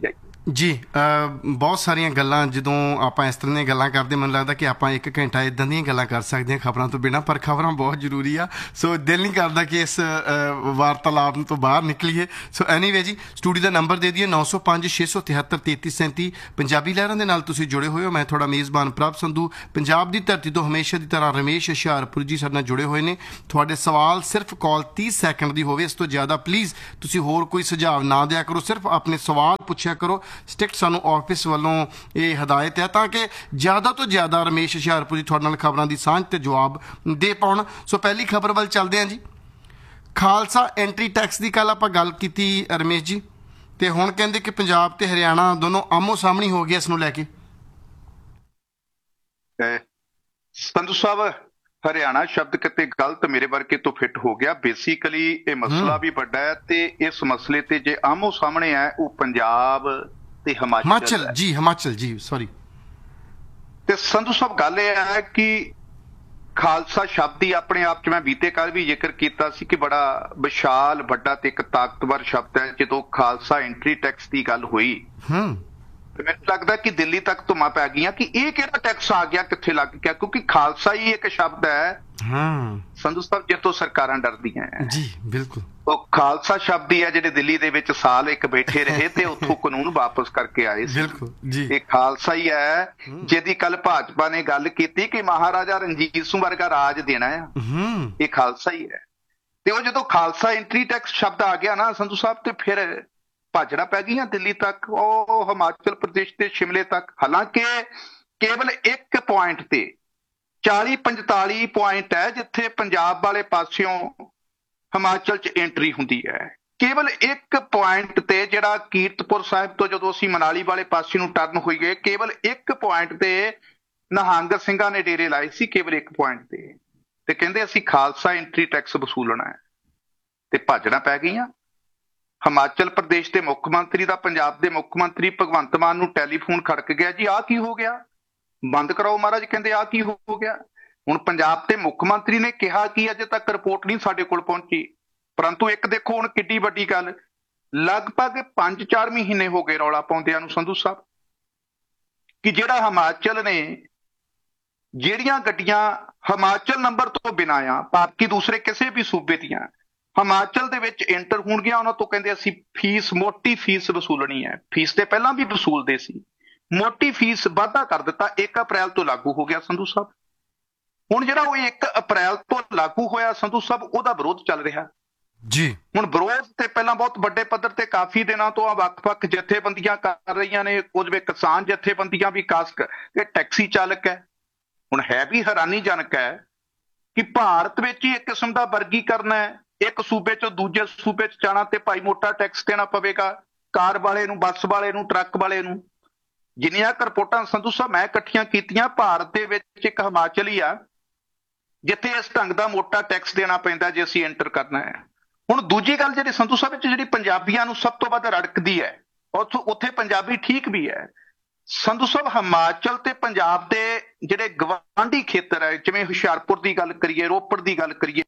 ਜੀ ਬਹੁਤ ਸਾਰੀਆਂ ਗੱਲਾਂ ਜਦੋਂ ਆਪਾਂ ਇਸ ਤਰ੍ਹਾਂ ਦੀਆਂ ਗੱਲਾਂ ਕਰਦੇ, ਮੈਨੂੰ ਲੱਗਦਾ ਕਿ ਆਪਾਂ 1 ਘੰਟਾ ਇਦਾਂ ਦੀਆਂ ਗੱਲਾਂ ਕਰ ਸਕਦੇ ਹਾਂ ਖਬਰਾਂ ਤੋਂ ਬਿਨਾਂ, ਪਰ ਖਬਰਾਂ ਬਹੁਤ ਜ਼ਰੂਰੀ ਆ। ਸੋ ਦਿਲ ਨਹੀਂ ਕਰਦਾ ਕਿ ਇਸ ਵਾਰਤਾਲਾਪ ਤੋਂ ਬਾਹਰ ਨਿਕਲੀਏ। ਸੋ ਐਨੀਵੇ ਜੀ, ਸਟੂਡੀਓ ਦਾ ਨੰਬਰ ਦੇ ਦਈਏ 905 673 3337। ਪੰਜਾਬੀ ਲਹਿਰਾਂ ਦੇ ਨਾਲ ਤੁਸੀਂ ਜੁੜੇ ਹੋਏ ਹੋ। ਮੈਂ ਤੁਹਾਡਾ ਮੇਜ਼ਬਾਨ ਪ੍ਰਭ ਸੰਧੂ। ਪੰਜਾਬ ਦੀ ਧਰਤੀ ਤੋਂ ਹਮੇਸ਼ਾ ਦੀ ਤਰ੍ਹਾਂ ਰਮੇਸ਼ ਹੁਸ਼ਿਆਰਪੁਰ ਜੀ ਸਾਡੇ ਨਾਲ ਜੁੜੇ ਹੋਏ ਨੇ। ਤੁਹਾਡੇ ਸਵਾਲ ਸਿਰਫ ਕਾਲ 30 ਸੈਕਿੰਡ ਦੀ ਹੋਵੇ, ਇਸ ਤੋਂ ਜ਼ਿਆਦਾ ਪਲੀਜ਼ ਤੁਸੀਂ ਹੋਰ ਕੋਈ ਸੁਝਾਅ ਨਾ ਦਿਆ ਕਰੋ, ਸਿਰਫ ਆਪਣੇ ਸਵਾਲ ਪੁੱਛਿਆ ਕਰੋ। ਸਟ੍ਰਿਕਟ ਸਾਨੂੰ ਆਫਿਸ ਵੱਲੋਂ ਇਹ ਹਦਾਇਤ ਹੈ ਤਾਂ ਕਿ ਜ਼ਿਆਦਾ ਤੋਂ ਜ਼ਿਆਦਾ ਰਮੇਸ਼ ਹੁਸ਼ਿਆਰਪੁਰ ਜੀ ਤੁਹਾਡੇ ਨਾਲ ਖਬਰਾਂ ਦੀ ਸਾਂਝ ਤੇ ਜਵਾਬ ਦੇ ਪਾਉਣ। ਸੋ ਪਹਿਲੀ ਖਬਰ ਵੱਲ ਚੱਲਦੇ ਹਾਂ ਜੀ। ਖਾਲਸਾ ਐਂਟਰੀ ਟੈਕਸ ਦੀ ਕੱਲ ਆਪਾਂ ਗੱਲ ਕੀਤੀ ਰਮੇਸ਼ ਜੀ, ਤੇ ਹੁਣ ਕਹਿੰਦੇ ਕਿ ਪੰਜਾਬ ਤੇ ਹਰਿਆਣਾ ਦੋਨੋਂ ਆਮੋ ਸਾਹਮਣੇ ਹੋ ਗਏ ਇਸ ਨੂੰ ਲੈ ਕੇ। ਸੰਧੂ ਸਾਹਿਬ, ਹਰਿਆਣਾ ਸ਼ਬਦ ਕਿਤੇ ਗਲਤ ਮੇਰੇ ਵਰਗੇ ਤੋਂ ਫਿੱਟ ਹੋ ਗਿਆ। ਬੇਸਿਕਲੀ ਇਹ ਮਸਲਾ ਵੀ ਵੱਡਾ ਹੈ ਤੇ ਇਸ ਮਸਲੇ ਤੇ ਜੇ ਆਮੋ ਸਾਹਮਣੇ ਹੈ ਉਹ ਪੰਜਾਬ ਤੇ ਹਿਮਾਚਲ ਜੀ ਸੌਰੀ। ਤੇ ਸੰਧੂ ਸਾਹਿਬ ਗੱਲ ਇਹ ਹੈ ਕਿ ਖਾਲਸਾ ਸ਼ਬਦ ਹੀ ਆਪਣੇ ਆਪ ਚ, ਮੈਂ ਬੀਤੇ ਕੱਲ ਵੀ ਜ਼ਿਕਰ ਕੀਤਾ ਸੀ ਕਿ ਬੜਾ ਵਿਸ਼ਾਲ, ਵੱਡਾ ਤੇ ਇੱਕ ਤਾਕਤਵਰ ਸ਼ਬਦ ਹੈ। ਜਦੋਂ ਖਾਲਸਾ ਐਂਟਰੀ ਟੈਕਸ ਦੀ ਗੱਲ ਹੋਈ ਮੈਨੂੰ ਲੱਗਦਾ ਕਿ ਦਿੱਲੀ ਤੱਕ ਧੁੰਮਾਂ ਪੈ ਗਈਆਂ ਕਿ ਇਹ ਕਿਹੜਾ ਟੈਕਸ ਆ ਗਿਆ, ਕਿੱਥੇ ਲੱਗ ਗਿਆ, ਕਿਉਂਕਿ ਖਾਲਸਾ ਹੀ ਇੱਕ ਸ਼ਬਦ ਹੈ ਸੰਧੂ ਸਾਹਿਬ ਜਿੱਥੋਂ ਸਰਕਾਰਾਂ ਡਰਦੀਆਂ ਜੀ। ਬਿਲਕੁਲ, ਉਹ ਖਾਲਸਾ ਸ਼ਬਦ ਹੀ ਹੈ ਜਿਹੜੇ ਦਿੱਲੀ ਦੇ ਵਿੱਚ ਸਾਲ ਇੱਕ ਬੈਠੇ ਰਹੇ ਤੇ ਉੱਥੋਂ ਕਾਨੂੰਨ ਵਾਪਸ ਕਰਕੇ ਆਏ ਸੀ। ਬਿਲਕੁਲ ਜੀ, ਇਹ ਖਾਲਸਾ ਹੀ ਹੈ ਜਿਹਦੀ ਕੱਲ ਭਾਜਪਾ ਨੇ ਗੱਲ ਕੀਤੀ ਕਿ ਮਹਾਰਾਜਾ ਰਣਜੀਤ ਸਿੰਘ ਵਰਗਾ ਰਾਜ ਦੇਣਾ ਆ, ਇਹ ਖਾਲਸਾ ਹੀ ਹੈ। ਤੇ ਉਹ ਜਦੋਂ ਖਾਲਸਾ ਐਂਟਰੀ ਟੈਕਸ ਸ਼ਬਦ ਆ ਗਿਆ ਨਾ ਸੰਧੂ ਸਾਹਿਬ, ਤੇ ਫਿਰ ਭਾਜੜਾ ਪੈ ਗਈਆਂ ਦਿੱਲੀ ਤੱਕ, ਉਹ ਹਿਮਾਚਲ ਪ੍ਰਦੇਸ਼ ਤੇ ਸ਼ਿਮਲੇ ਤੱਕ। ਹਾਲਾਂਕਿ ਕੇਵਲ ਇੱਕ ਪੁਆਇੰਟ ਤੇ 40-45 ਪੁਆਇੰਟ ਹੈ ਜਿੱਥੇ ਪੰਜਾਬ ਵਾਲੇ ਪਾਸਿਓਂ ਹਿਮਾਚਲ 'ਚ ਐਂਟਰੀ ਹੁੰਦੀ ਹੈ। ਕੇਵਲ ਇੱਕ ਪੁਆਇੰਟ ਤੇ ਜਿਹੜਾ ਕੀਰਤਪੁਰ ਸਾਹਿਬ ਤੋਂ ਜਦੋਂ ਅਸੀਂ ਮਨਾਲੀ ਵਾਲੇ ਪਾਸੇ ਨੂੰ ਟਰਨ ਹੋਈਏ, ਕੇਵਲ ਇੱਕ ਪੁਆਇੰਟ ਤੇ ਨਿਹੰਗ ਸਿੰਘਾਂ ਨੇ ਡੇਰੇ ਲਾਏ ਸੀ, ਕੇਵਲ ਇੱਕ ਪੁਆਇੰਟ ਤੇ ਕਹਿੰਦੇ ਅਸੀਂ ਖਾਲਸਾ ਐਂਟਰੀ ਟੈਕਸ ਵਸੂਲਣਾ ਹੈ, ਤੇ ਭਾਜੜਾਂ ਪੈ ਗਈਆਂ। ਹਿਮਾਚਲ ਪ੍ਰਦੇਸ਼ ਦੇ ਮੁੱਖ ਮੰਤਰੀ ਦਾ ਪੰਜਾਬ ਦੇ ਮੁੱਖ ਮੰਤਰੀ ਭਗਵੰਤ ਮਾਨ ਨੂੰ ਟੈਲੀਫੋਨ ਖੜਕ ਗਿਆ ਜੀ, ਆਹ ਕੀ ਹੋ ਗਿਆ, ਬੰਦ ਕਰਾਓ ਮਹਾਰਾਜ। ਕਹਿੰਦੇ ਆਹ ਕੀ ਹੋ ਗਿਆ। ਹੁਣ ਪੰਜਾਬ ਦੇ ਮੁੱਖ ਮੰਤਰੀ ਨੇ ਕਿਹਾ ਕਿ ਅਜੇ ਤੱਕ ਰਿਪੋਰਟ ਨਹੀਂ ਸਾਡੇ ਕੋਲ ਪਹੁੰਚੀ, ਪਰੰਤੂ ਇੱਕ ਦੇਖੋ ਹੁਣ ਕਿੱਡੀ ਵੱਡੀ ਗੱਲ, ਲਗਭਗ 5-4 ਮਹੀਨੇ ਹੋ ਗਏ ਰੌਲਾ ਪਾਉਂਦਿਆਂ ਨੂੰ ਸੰਧੂ ਸਾਹਿਬ, ਕਿ ਜਿਹੜਾ ਹਿਮਾਚਲ ਨੇ ਜਿਹੜੀਆਂ ਗੱਡੀਆਂ ਹਿਮਾਚਲ ਨੰਬਰ ਤੋਂ ਬਿਨਾਂ ਆ, ਬਾਕੀ ਦੂਸਰੇ ਕਿਸੇ ਵੀ ਸੂਬੇ ਦੀਆਂ ਹਿਮਾਚਲ ਦੇ ਵਿੱਚ ਐਂਟਰ ਹੋਣਗੀਆਂ, ਉਹਨਾਂ ਤੋਂ ਕਹਿੰਦੇ ਅਸੀਂ ਫੀਸ, ਮੋਟੀ ਫੀਸ ਵਸੂਲਣੀ ਹੈ। ਫੀਸ ਤੇ ਪਹਿਲਾਂ ਵੀ ਵਸੂਲਦੇ ਸੀ, ਮੋਟੀ ਫੀਸ ਵਾਧਾ ਕਰ ਦਿੱਤਾ, 1 ਅਪ੍ਰੈਲ ਤੋਂ ਲਾਗੂ ਹੋ ਗਿਆ ਸੰਧੂ ਸਾਹਿਬ। ਹੁਣ ਜਿਹੜਾ ਉਹ 1 ਅਪ੍ਰੈਲ ਤੋਂ ਲਾਗੂ ਹੋਇਆ ਸੰਧੂ ਸਾਹਿਬ, ਉਹਦਾ ਵਿਰੋਧ ਚੱਲ ਰਿਹਾ ਜੀ। ਹੁਣ ਵਿਰੋਧ ਤੇ ਪਹਿਲਾਂ ਬਹੁਤ ਵੱਡੇ ਪੱਧਰ ਤੇ ਕਾਫੀ ਦਿਨਾਂ ਤੋਂ ਵੱਖ-ਵੱਖ ਜਥੇਬੰਦੀਆਂ ਕਰ ਰਹੀਆਂ ਨੇ, ਕੁਝ ਵੇ ਕਿਸਾਨ ਜਥੇਬੰਦੀਆਂ ਵੀ, ਖਾਸ ਕਰਕੇ ਟੈਕਸੀ ਚਾਲਕ ਹੈ। ਹੁਣ ਹੈ ਵੀ ਹੈਰਾਨੀਜਨਕ ਹੈ ਕਿ ਭਾਰਤ ਵਿੱਚ ਹੀ ਇੱਕ ਕਿਸਮ ਦਾ ਵਰਗੀਕਰਨ ਹੈ, ਇੱਕ ਸੂਬੇ ਚੋਂ ਦੂਜੇ ਸੂਬੇ 'ਚ ਜਾਣਾ ਤੇ ਭਾਈ ਮੋਟਾ ਟੈਕਸ ਦੇਣਾ ਪਵੇਗਾ, ਕਾਰ ਵਾਲੇ ਨੂੰ, ਬੱਸ ਵਾਲੇ ਨੂੰ, ਟਰੱਕ ਵਾਲੇ ਨੂੰ। ਜਿੰਨੀਆਂ ਰਿਪੋਰਟਾਂ ਸੰਧੂ ਸਾਹਿਬ ਮੈਂ ਇਕੱਠੀਆਂ ਕੀਤੀਆਂ, ਭਾਰਤ ਦੇ ਵਿੱਚ ਇੱਕ ਹਿਮਾਚਲ ਹੀ ਆ ਜਿੱਥੇ ਇਸ ਢੰਗ ਦਾ ਮੋਟਾ ਟੈਕਸ ਦੇਣਾ ਪੈਂਦਾ ਜੇ ਅਸੀਂ ਐਂਟਰ ਕਰਨਾ ਹੈ। ਹੁਣ ਦੂਜੀ ਗੱਲ ਜਿਹੜੀ ਸੰਧੂ ਸਾਹਿਬ ਵਿੱਚ ਜਿਹੜੀ ਪੰਜਾਬੀਆਂ ਨੂੰ ਸਭ ਤੋਂ ਵੱਧ ਰੜਕਦੀ ਹੈ, ਉੱਥੇ ਪੰਜਾਬੀ ਠੀਕ ਵੀ ਹੈ ਸੰਧੂ ਸਾਹਿਬ। ਹਿਮਾਚਲ ਤੇ ਪੰਜਾਬ ਦੇ ਜਿਹੜੇ ਗਵਾਂਢੀ ਖੇਤਰ ਹੈ, ਜਿਵੇਂ ਹੁਸ਼ਿਆਰਪੁਰ ਦੀ ਗੱਲ ਕਰੀਏ, ਰੋਪੜ ਦੀ ਗੱਲ ਕਰੀਏ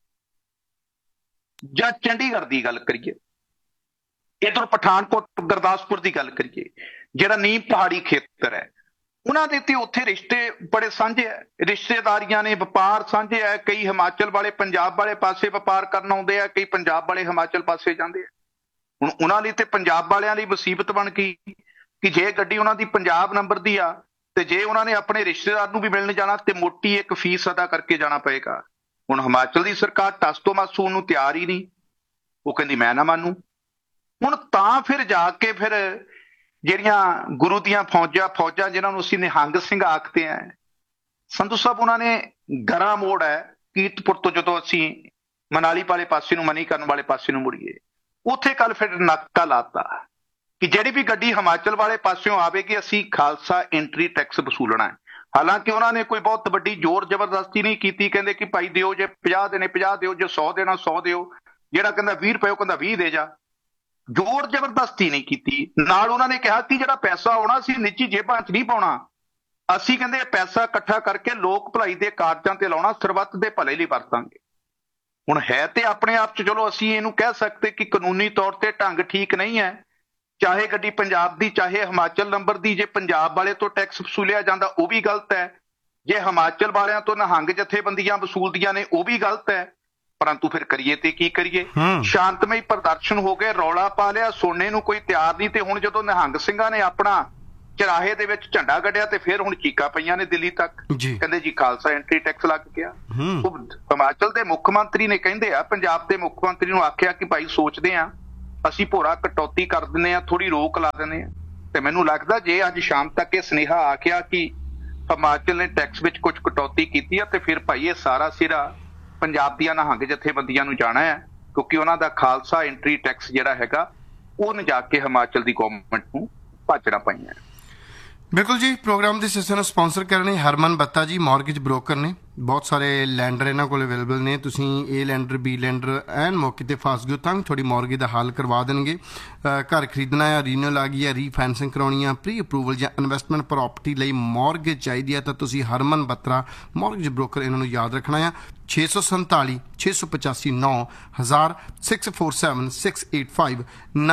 ਜਾਂ ਚੰਡੀਗੜ੍ਹ ਦੀ ਗੱਲ ਕਰੀਏ, ਇੱਧਰ ਪਠਾਨਕੋਟ ਗੁਰਦਾਸਪੁਰ ਦੀ ਗੱਲ ਕਰੀਏ, ਜਿਹੜਾ ਨੀਮ ਪਹਾੜੀ ਖੇਤਰ ਹੈ, ਉਹਨਾਂ ਦੇ ਤੇ ਉੱਥੇ ਰਿਸ਼ਤੇ ਬੜੇ ਸਾਂਝੇ ਹੈ, ਰਿਸ਼ਤੇਦਾਰੀਆਂ ਨੇ, ਵਪਾਰ ਸਾਂਝੇ ਹੈ। ਕਈ ਹਿਮਾਚਲ ਵਾਲੇ ਪੰਜਾਬ ਵਾਲੇ ਪਾਸੇ ਵਪਾਰ ਕਰਨ ਆਉਂਦੇ ਆ, ਕਈ ਪੰਜਾਬ ਵਾਲੇ ਹਿਮਾਚਲ ਪਾਸੇ ਜਾਂਦੇ ਆ। ਹੁਣ ਉਹਨਾਂ ਲਈ ਤੇ ਪੰਜਾਬ ਵਾਲਿਆਂ ਲਈ ਮੁਸੀਬਤ ਬਣ ਗਈ ਕਿ ਜੇ ਗੱਡੀ ਉਹਨਾਂ ਦੀ ਪੰਜਾਬ ਨੰਬਰ ਦੀ ਆ ਤੇ ਜੇ ਉਹਨਾਂ ਨੇ ਆਪਣੇ ਰਿਸ਼ਤੇਦਾਰ ਨੂੰ ਵੀ ਮਿਲਣ ਜਾਣਾ ਤੇ ਮੋਟੀ ਇੱਕ ਫੀਸ ਅਦਾ ਕਰਕੇ ਜਾਣਾ ਪਏਗਾ। ਹੁਣ ਹਿਮਾਚਲ ਦੀ ਸਰਕਾਰ ਟਸ ਤੋਂ ਮਸ ਹੋਣ ਨੂੰ ਤਿਆਰ ਹੀ ਨਹੀਂ, ਉਹ ਕਹਿੰਦੀ ਮੈਂ ਨਾ ਮੰਨੂ। ਹੁਣ ਤਾਂ ਫਿਰ ਜਾ ਕੇ ਫਿਰ ਜਿਹੜੀਆਂ ਗੁਰੂ ਦੀਆਂ ਫੌਜਾਂ ਜਿਹਨਾਂ ਨੂੰ ਅਸੀਂ ਨਿਹੰਗ ਸਿੰਘ ਆਖਦੇ ਆ ਸੰਧੂ ਸਾਹਿਬ, ਉਹਨਾਂ ਨੇ ਗਰਾਂ ਮੋੜ ਹੈ ਕੀਰਤਪੁਰ ਤੋਂ ਜਦੋਂ ਅਸੀਂ ਮਨਾਲੀ ਵਾਲੇ ਪਾਸੇ ਨੂੰ, ਮਨੀਕਰਨ ਵਾਲੇ ਪਾਸੇ ਨੂੰ ਮੁੜੀਏ, ਉੱਥੇ ਕੱਲ ਫਿਰ ਨਾਕਾ ਲਾਤਾ ਕਿ ਜਿਹੜੀ ਵੀ ਗੱਡੀ ਹਿਮਾਚਲ ਵਾਲੇ ਪਾਸਿਓਂ ਆਵੇਗੀ ਅਸੀਂ ਖਾਲਸਾ ਐਂਟਰੀ ਟੈਕਸ ਵਸੂਲਣਾ ਹੈ। ਹਾਲਾਂਕਿ ਉਹਨਾਂ ਨੇ ਕੋਈ ਬਹੁਤ ਵੱਡੀ ਜ਼ੋਰ ਜ਼ਬਰਦਸਤੀ ਨਹੀਂ ਕੀਤੀ, ਕਹਿੰਦੇ ਕਿ ਭਾਈ ਦਿਓ, ਜੇ 50 ਦੇਣੇ 50 ਦਿਓ, ਜੇ 100 ਦੇਣਾ 100 ਦਿਓ, ਜਿਹੜਾ ਕਹਿੰਦਾ 20 ਰੁਪਏ ਉਹ ਕਹਿੰਦਾ 20 ਦੇ ਜਾ। ਜ਼ੋਰ ਜ਼ਬਰਦਸਤੀ ਨਹੀਂ ਕੀਤੀ। ਨਾਲ ਉਹਨਾਂ ਨੇ ਕਿਹਾ ਕਿ ਜਿਹੜਾ ਪੈਸਾ ਆਉਣਾ ਸੀ ਨਿੱਜੀ ਜੇਬਾਂ 'ਚ ਨਹੀਂ ਪਾਉਣਾ, ਅਸੀਂ ਕਹਿੰਦੇ ਪੈਸਾ ਇਕੱਠਾ ਕਰਕੇ ਲੋਕ ਭਲਾਈ ਦੇ ਕਾਰਜਾਂ ਤੇ ਲਾਉਣਾ, ਸਰਬੱਤ ਦੇ ਭਲੇ ਲਈ ਵਰਤਾਂਗੇ। ਹੁਣ ਹੈ ਤੇ ਆਪਣੇ ਆਪ 'ਚ ਚਲੋ ਅਸੀਂ ਇਹਨੂੰ ਕਹਿ ਸਕਦੇ ਕਿ ਕਾਨੂੰਨੀ ਤੌਰ ਤੇ ਢੰਗ ਠੀਕ ਨਹੀਂ ਹੈ, ਚਾਹੇ ਗੱਡੀ ਪੰਜਾਬ ਦੀ ਚਾਹੇ ਹਿਮਾਚਲ ਨੰਬਰ ਦੀ, ਜੇ ਪੰਜਾਬ ਵਾਲੇ ਤੋਂ ਟੈਕਸ ਵਸੂਲਿਆ ਜਾਂਦਾ ਉਹ ਵੀ ਗਲਤ ਹੈ, ਜੇ ਹਿਮਾਚਲ ਵਾਲਿਆਂ ਤੋਂ ਨਿਹੰਗ ਜਥੇਬੰਦੀਆਂ ਵਸੂਲਦੀਆਂ ਨੇ ਉਹ ਵੀ ਗਲਤ ਹੈ। ਪਰੰਤੂ ਫਿਰ ਕਰੀਏ ਤੇ ਕੀ ਕਰੀਏ? ਸ਼ਾਂਤਮਈ ਪ੍ਰਦਰਸ਼ਨ ਹੋ ਗਏ, ਰੌਲਾ ਪਾ ਲਿਆ, ਸੁਣਨੇ ਨੂੰ ਕੋਈ ਤਿਆਰ ਨਹੀਂ। ਤੇ ਹੁਣ ਜਦੋਂ ਨਿਹੰਗ ਸਿੰਘਾਂ ਨੇ ਆਪਣਾ ਚਰਾਹੇ ਦੇ ਵਿੱਚ ਝੰਡਾ ਗੱਡਿਆ ਤੇ ਫਿਰ ਹੁਣ ਚੀਕਾਂ ਪਈਆਂ ਨੇ ਦਿੱਲੀ ਤੱਕ, ਕਹਿੰਦੇ ਜੀ ਖਾਲਸਾ ਐਂਟਰੀ ਟੈਕਸ ਲੱਗ ਗਿਆ। ਉਹ ਹਿਮਾਚਲ ਦੇ ਮੁੱਖ ਮੰਤਰੀ ਨੇ ਕਹਿੰਦੇ ਆ ਪੰਜਾਬ ਦੇ ਮੁੱਖ ਮੰਤਰੀ ਨੂੰ ਆਖਿਆ ਕਿ ਭਾਈ ਸੋਚਦੇ ਆ ਅਸੀਂ ਭੋਰਾ ਕਟੌਤੀ ਕਰ ਦਿੰਦੇ ਆ, ਥੋੜੀ ਰੋਕ ਲਾ ਦਿੰਦੇ ਆ। ਤੇ ਮੈਨੂੰ ਲੱਗਦਾ ਜੇ ਅੱਜ ਸ਼ਾਮ ਤੱਕ ਇਹ ਸੁਨੇਹਾ ਆ ਗਿਆ ਕਿ ਹਿਮਾਚਲ ਨੇ ਟੈਕਸ ਵਿੱਚ ਕੁਝ ਕਟੌਤੀ ਕੀਤੀ ਆ ਤੇ ਫਿਰ ਭਾਈ ਇਹ ਸਾਰਾ ਸਿਰਾ ਪੰਜਾਬ ਦੀਆਂ ਨਿਹੰਗ ਜਥੇਬੰਦੀਆਂ ਨੂੰ ਜਾਣਾ ਹੈ, ਕਿਉਂਕਿ ਉਹਨਾਂ ਦਾ ਖਾਲਸਾ ਐਂਟਰੀ ਟੈਕਸ ਜਿਹੜਾ ਹੈਗਾ ਉਹ ਨਾ ਜਾ ਕੇ ਹਿਮਾਚਲ ਦੀ ਗੌਰਮੈਂਟ ਨੂੰ ਭਾਜਣਾ ਪਈਆਂ। ਬਿਲਕੁਲ ਜੀ। ਪ੍ਰੋਗਰਾਮ ਦੇ ਸਿਲਸਿਲੇ ਨੂੰ ਸਪਾਂਸਰ ਕਰ ਰਹੇ ਹਰਮਨ ਬੱਤਾ ਜੀ, ਮਾਰਗੇਜ ਬ੍ਰੋਕਰ ਨੇ। ਬਹੁਤ ਸਾਰੇ ਲੈਂਡਰ ਇਹਨਾਂ ਕੋਲ ਅਵੇਲੇਬਲ ਨੇ। ਤੁਸੀਂ ਏ ਲੈਂਡਰ, ਬੀ ਲੈਂਡਰ ਐਨ ਮੌਕੇ ਤੇ ਫਸ ਗਏ ਤਾਂ ਤੁਹਾਡੀ ਮਾਰਗੇਜ ਦਾ ਹੱਲ ਕਰਵਾ ਦੇਣਗੇ। ਘਰ ਖਰੀਦਣਾ ਹੈ, ਰੀਨਿਊਅਲ ਆ ਗਈ ਹੈ, ਰੀਫਾਈਨੈਂਸਿੰਗ ਕਰਾਉਣੀ ਆ, ਪ੍ਰੀ ਅਪਰੂਵਲ ਜਾਂ ਇਨਵੈਸਟਮੈਂਟ ਪ੍ਰਾਪਰਟੀ ਲਈ ਮਾਰਗੇਜ ਚਾਹੀਦੀ ਹੈ ਤਾਂ ਤੁਸੀਂ ਹਰਮਨ ਬੱਤਰਾ ਮਾਰਗੇਜ ਬ੍ਰੋਕਰ ਇਹਨਾਂ ਨੂੰ ਯਾਦ ਰੱਖਣਾ ਆ। 647 685 9000 647 685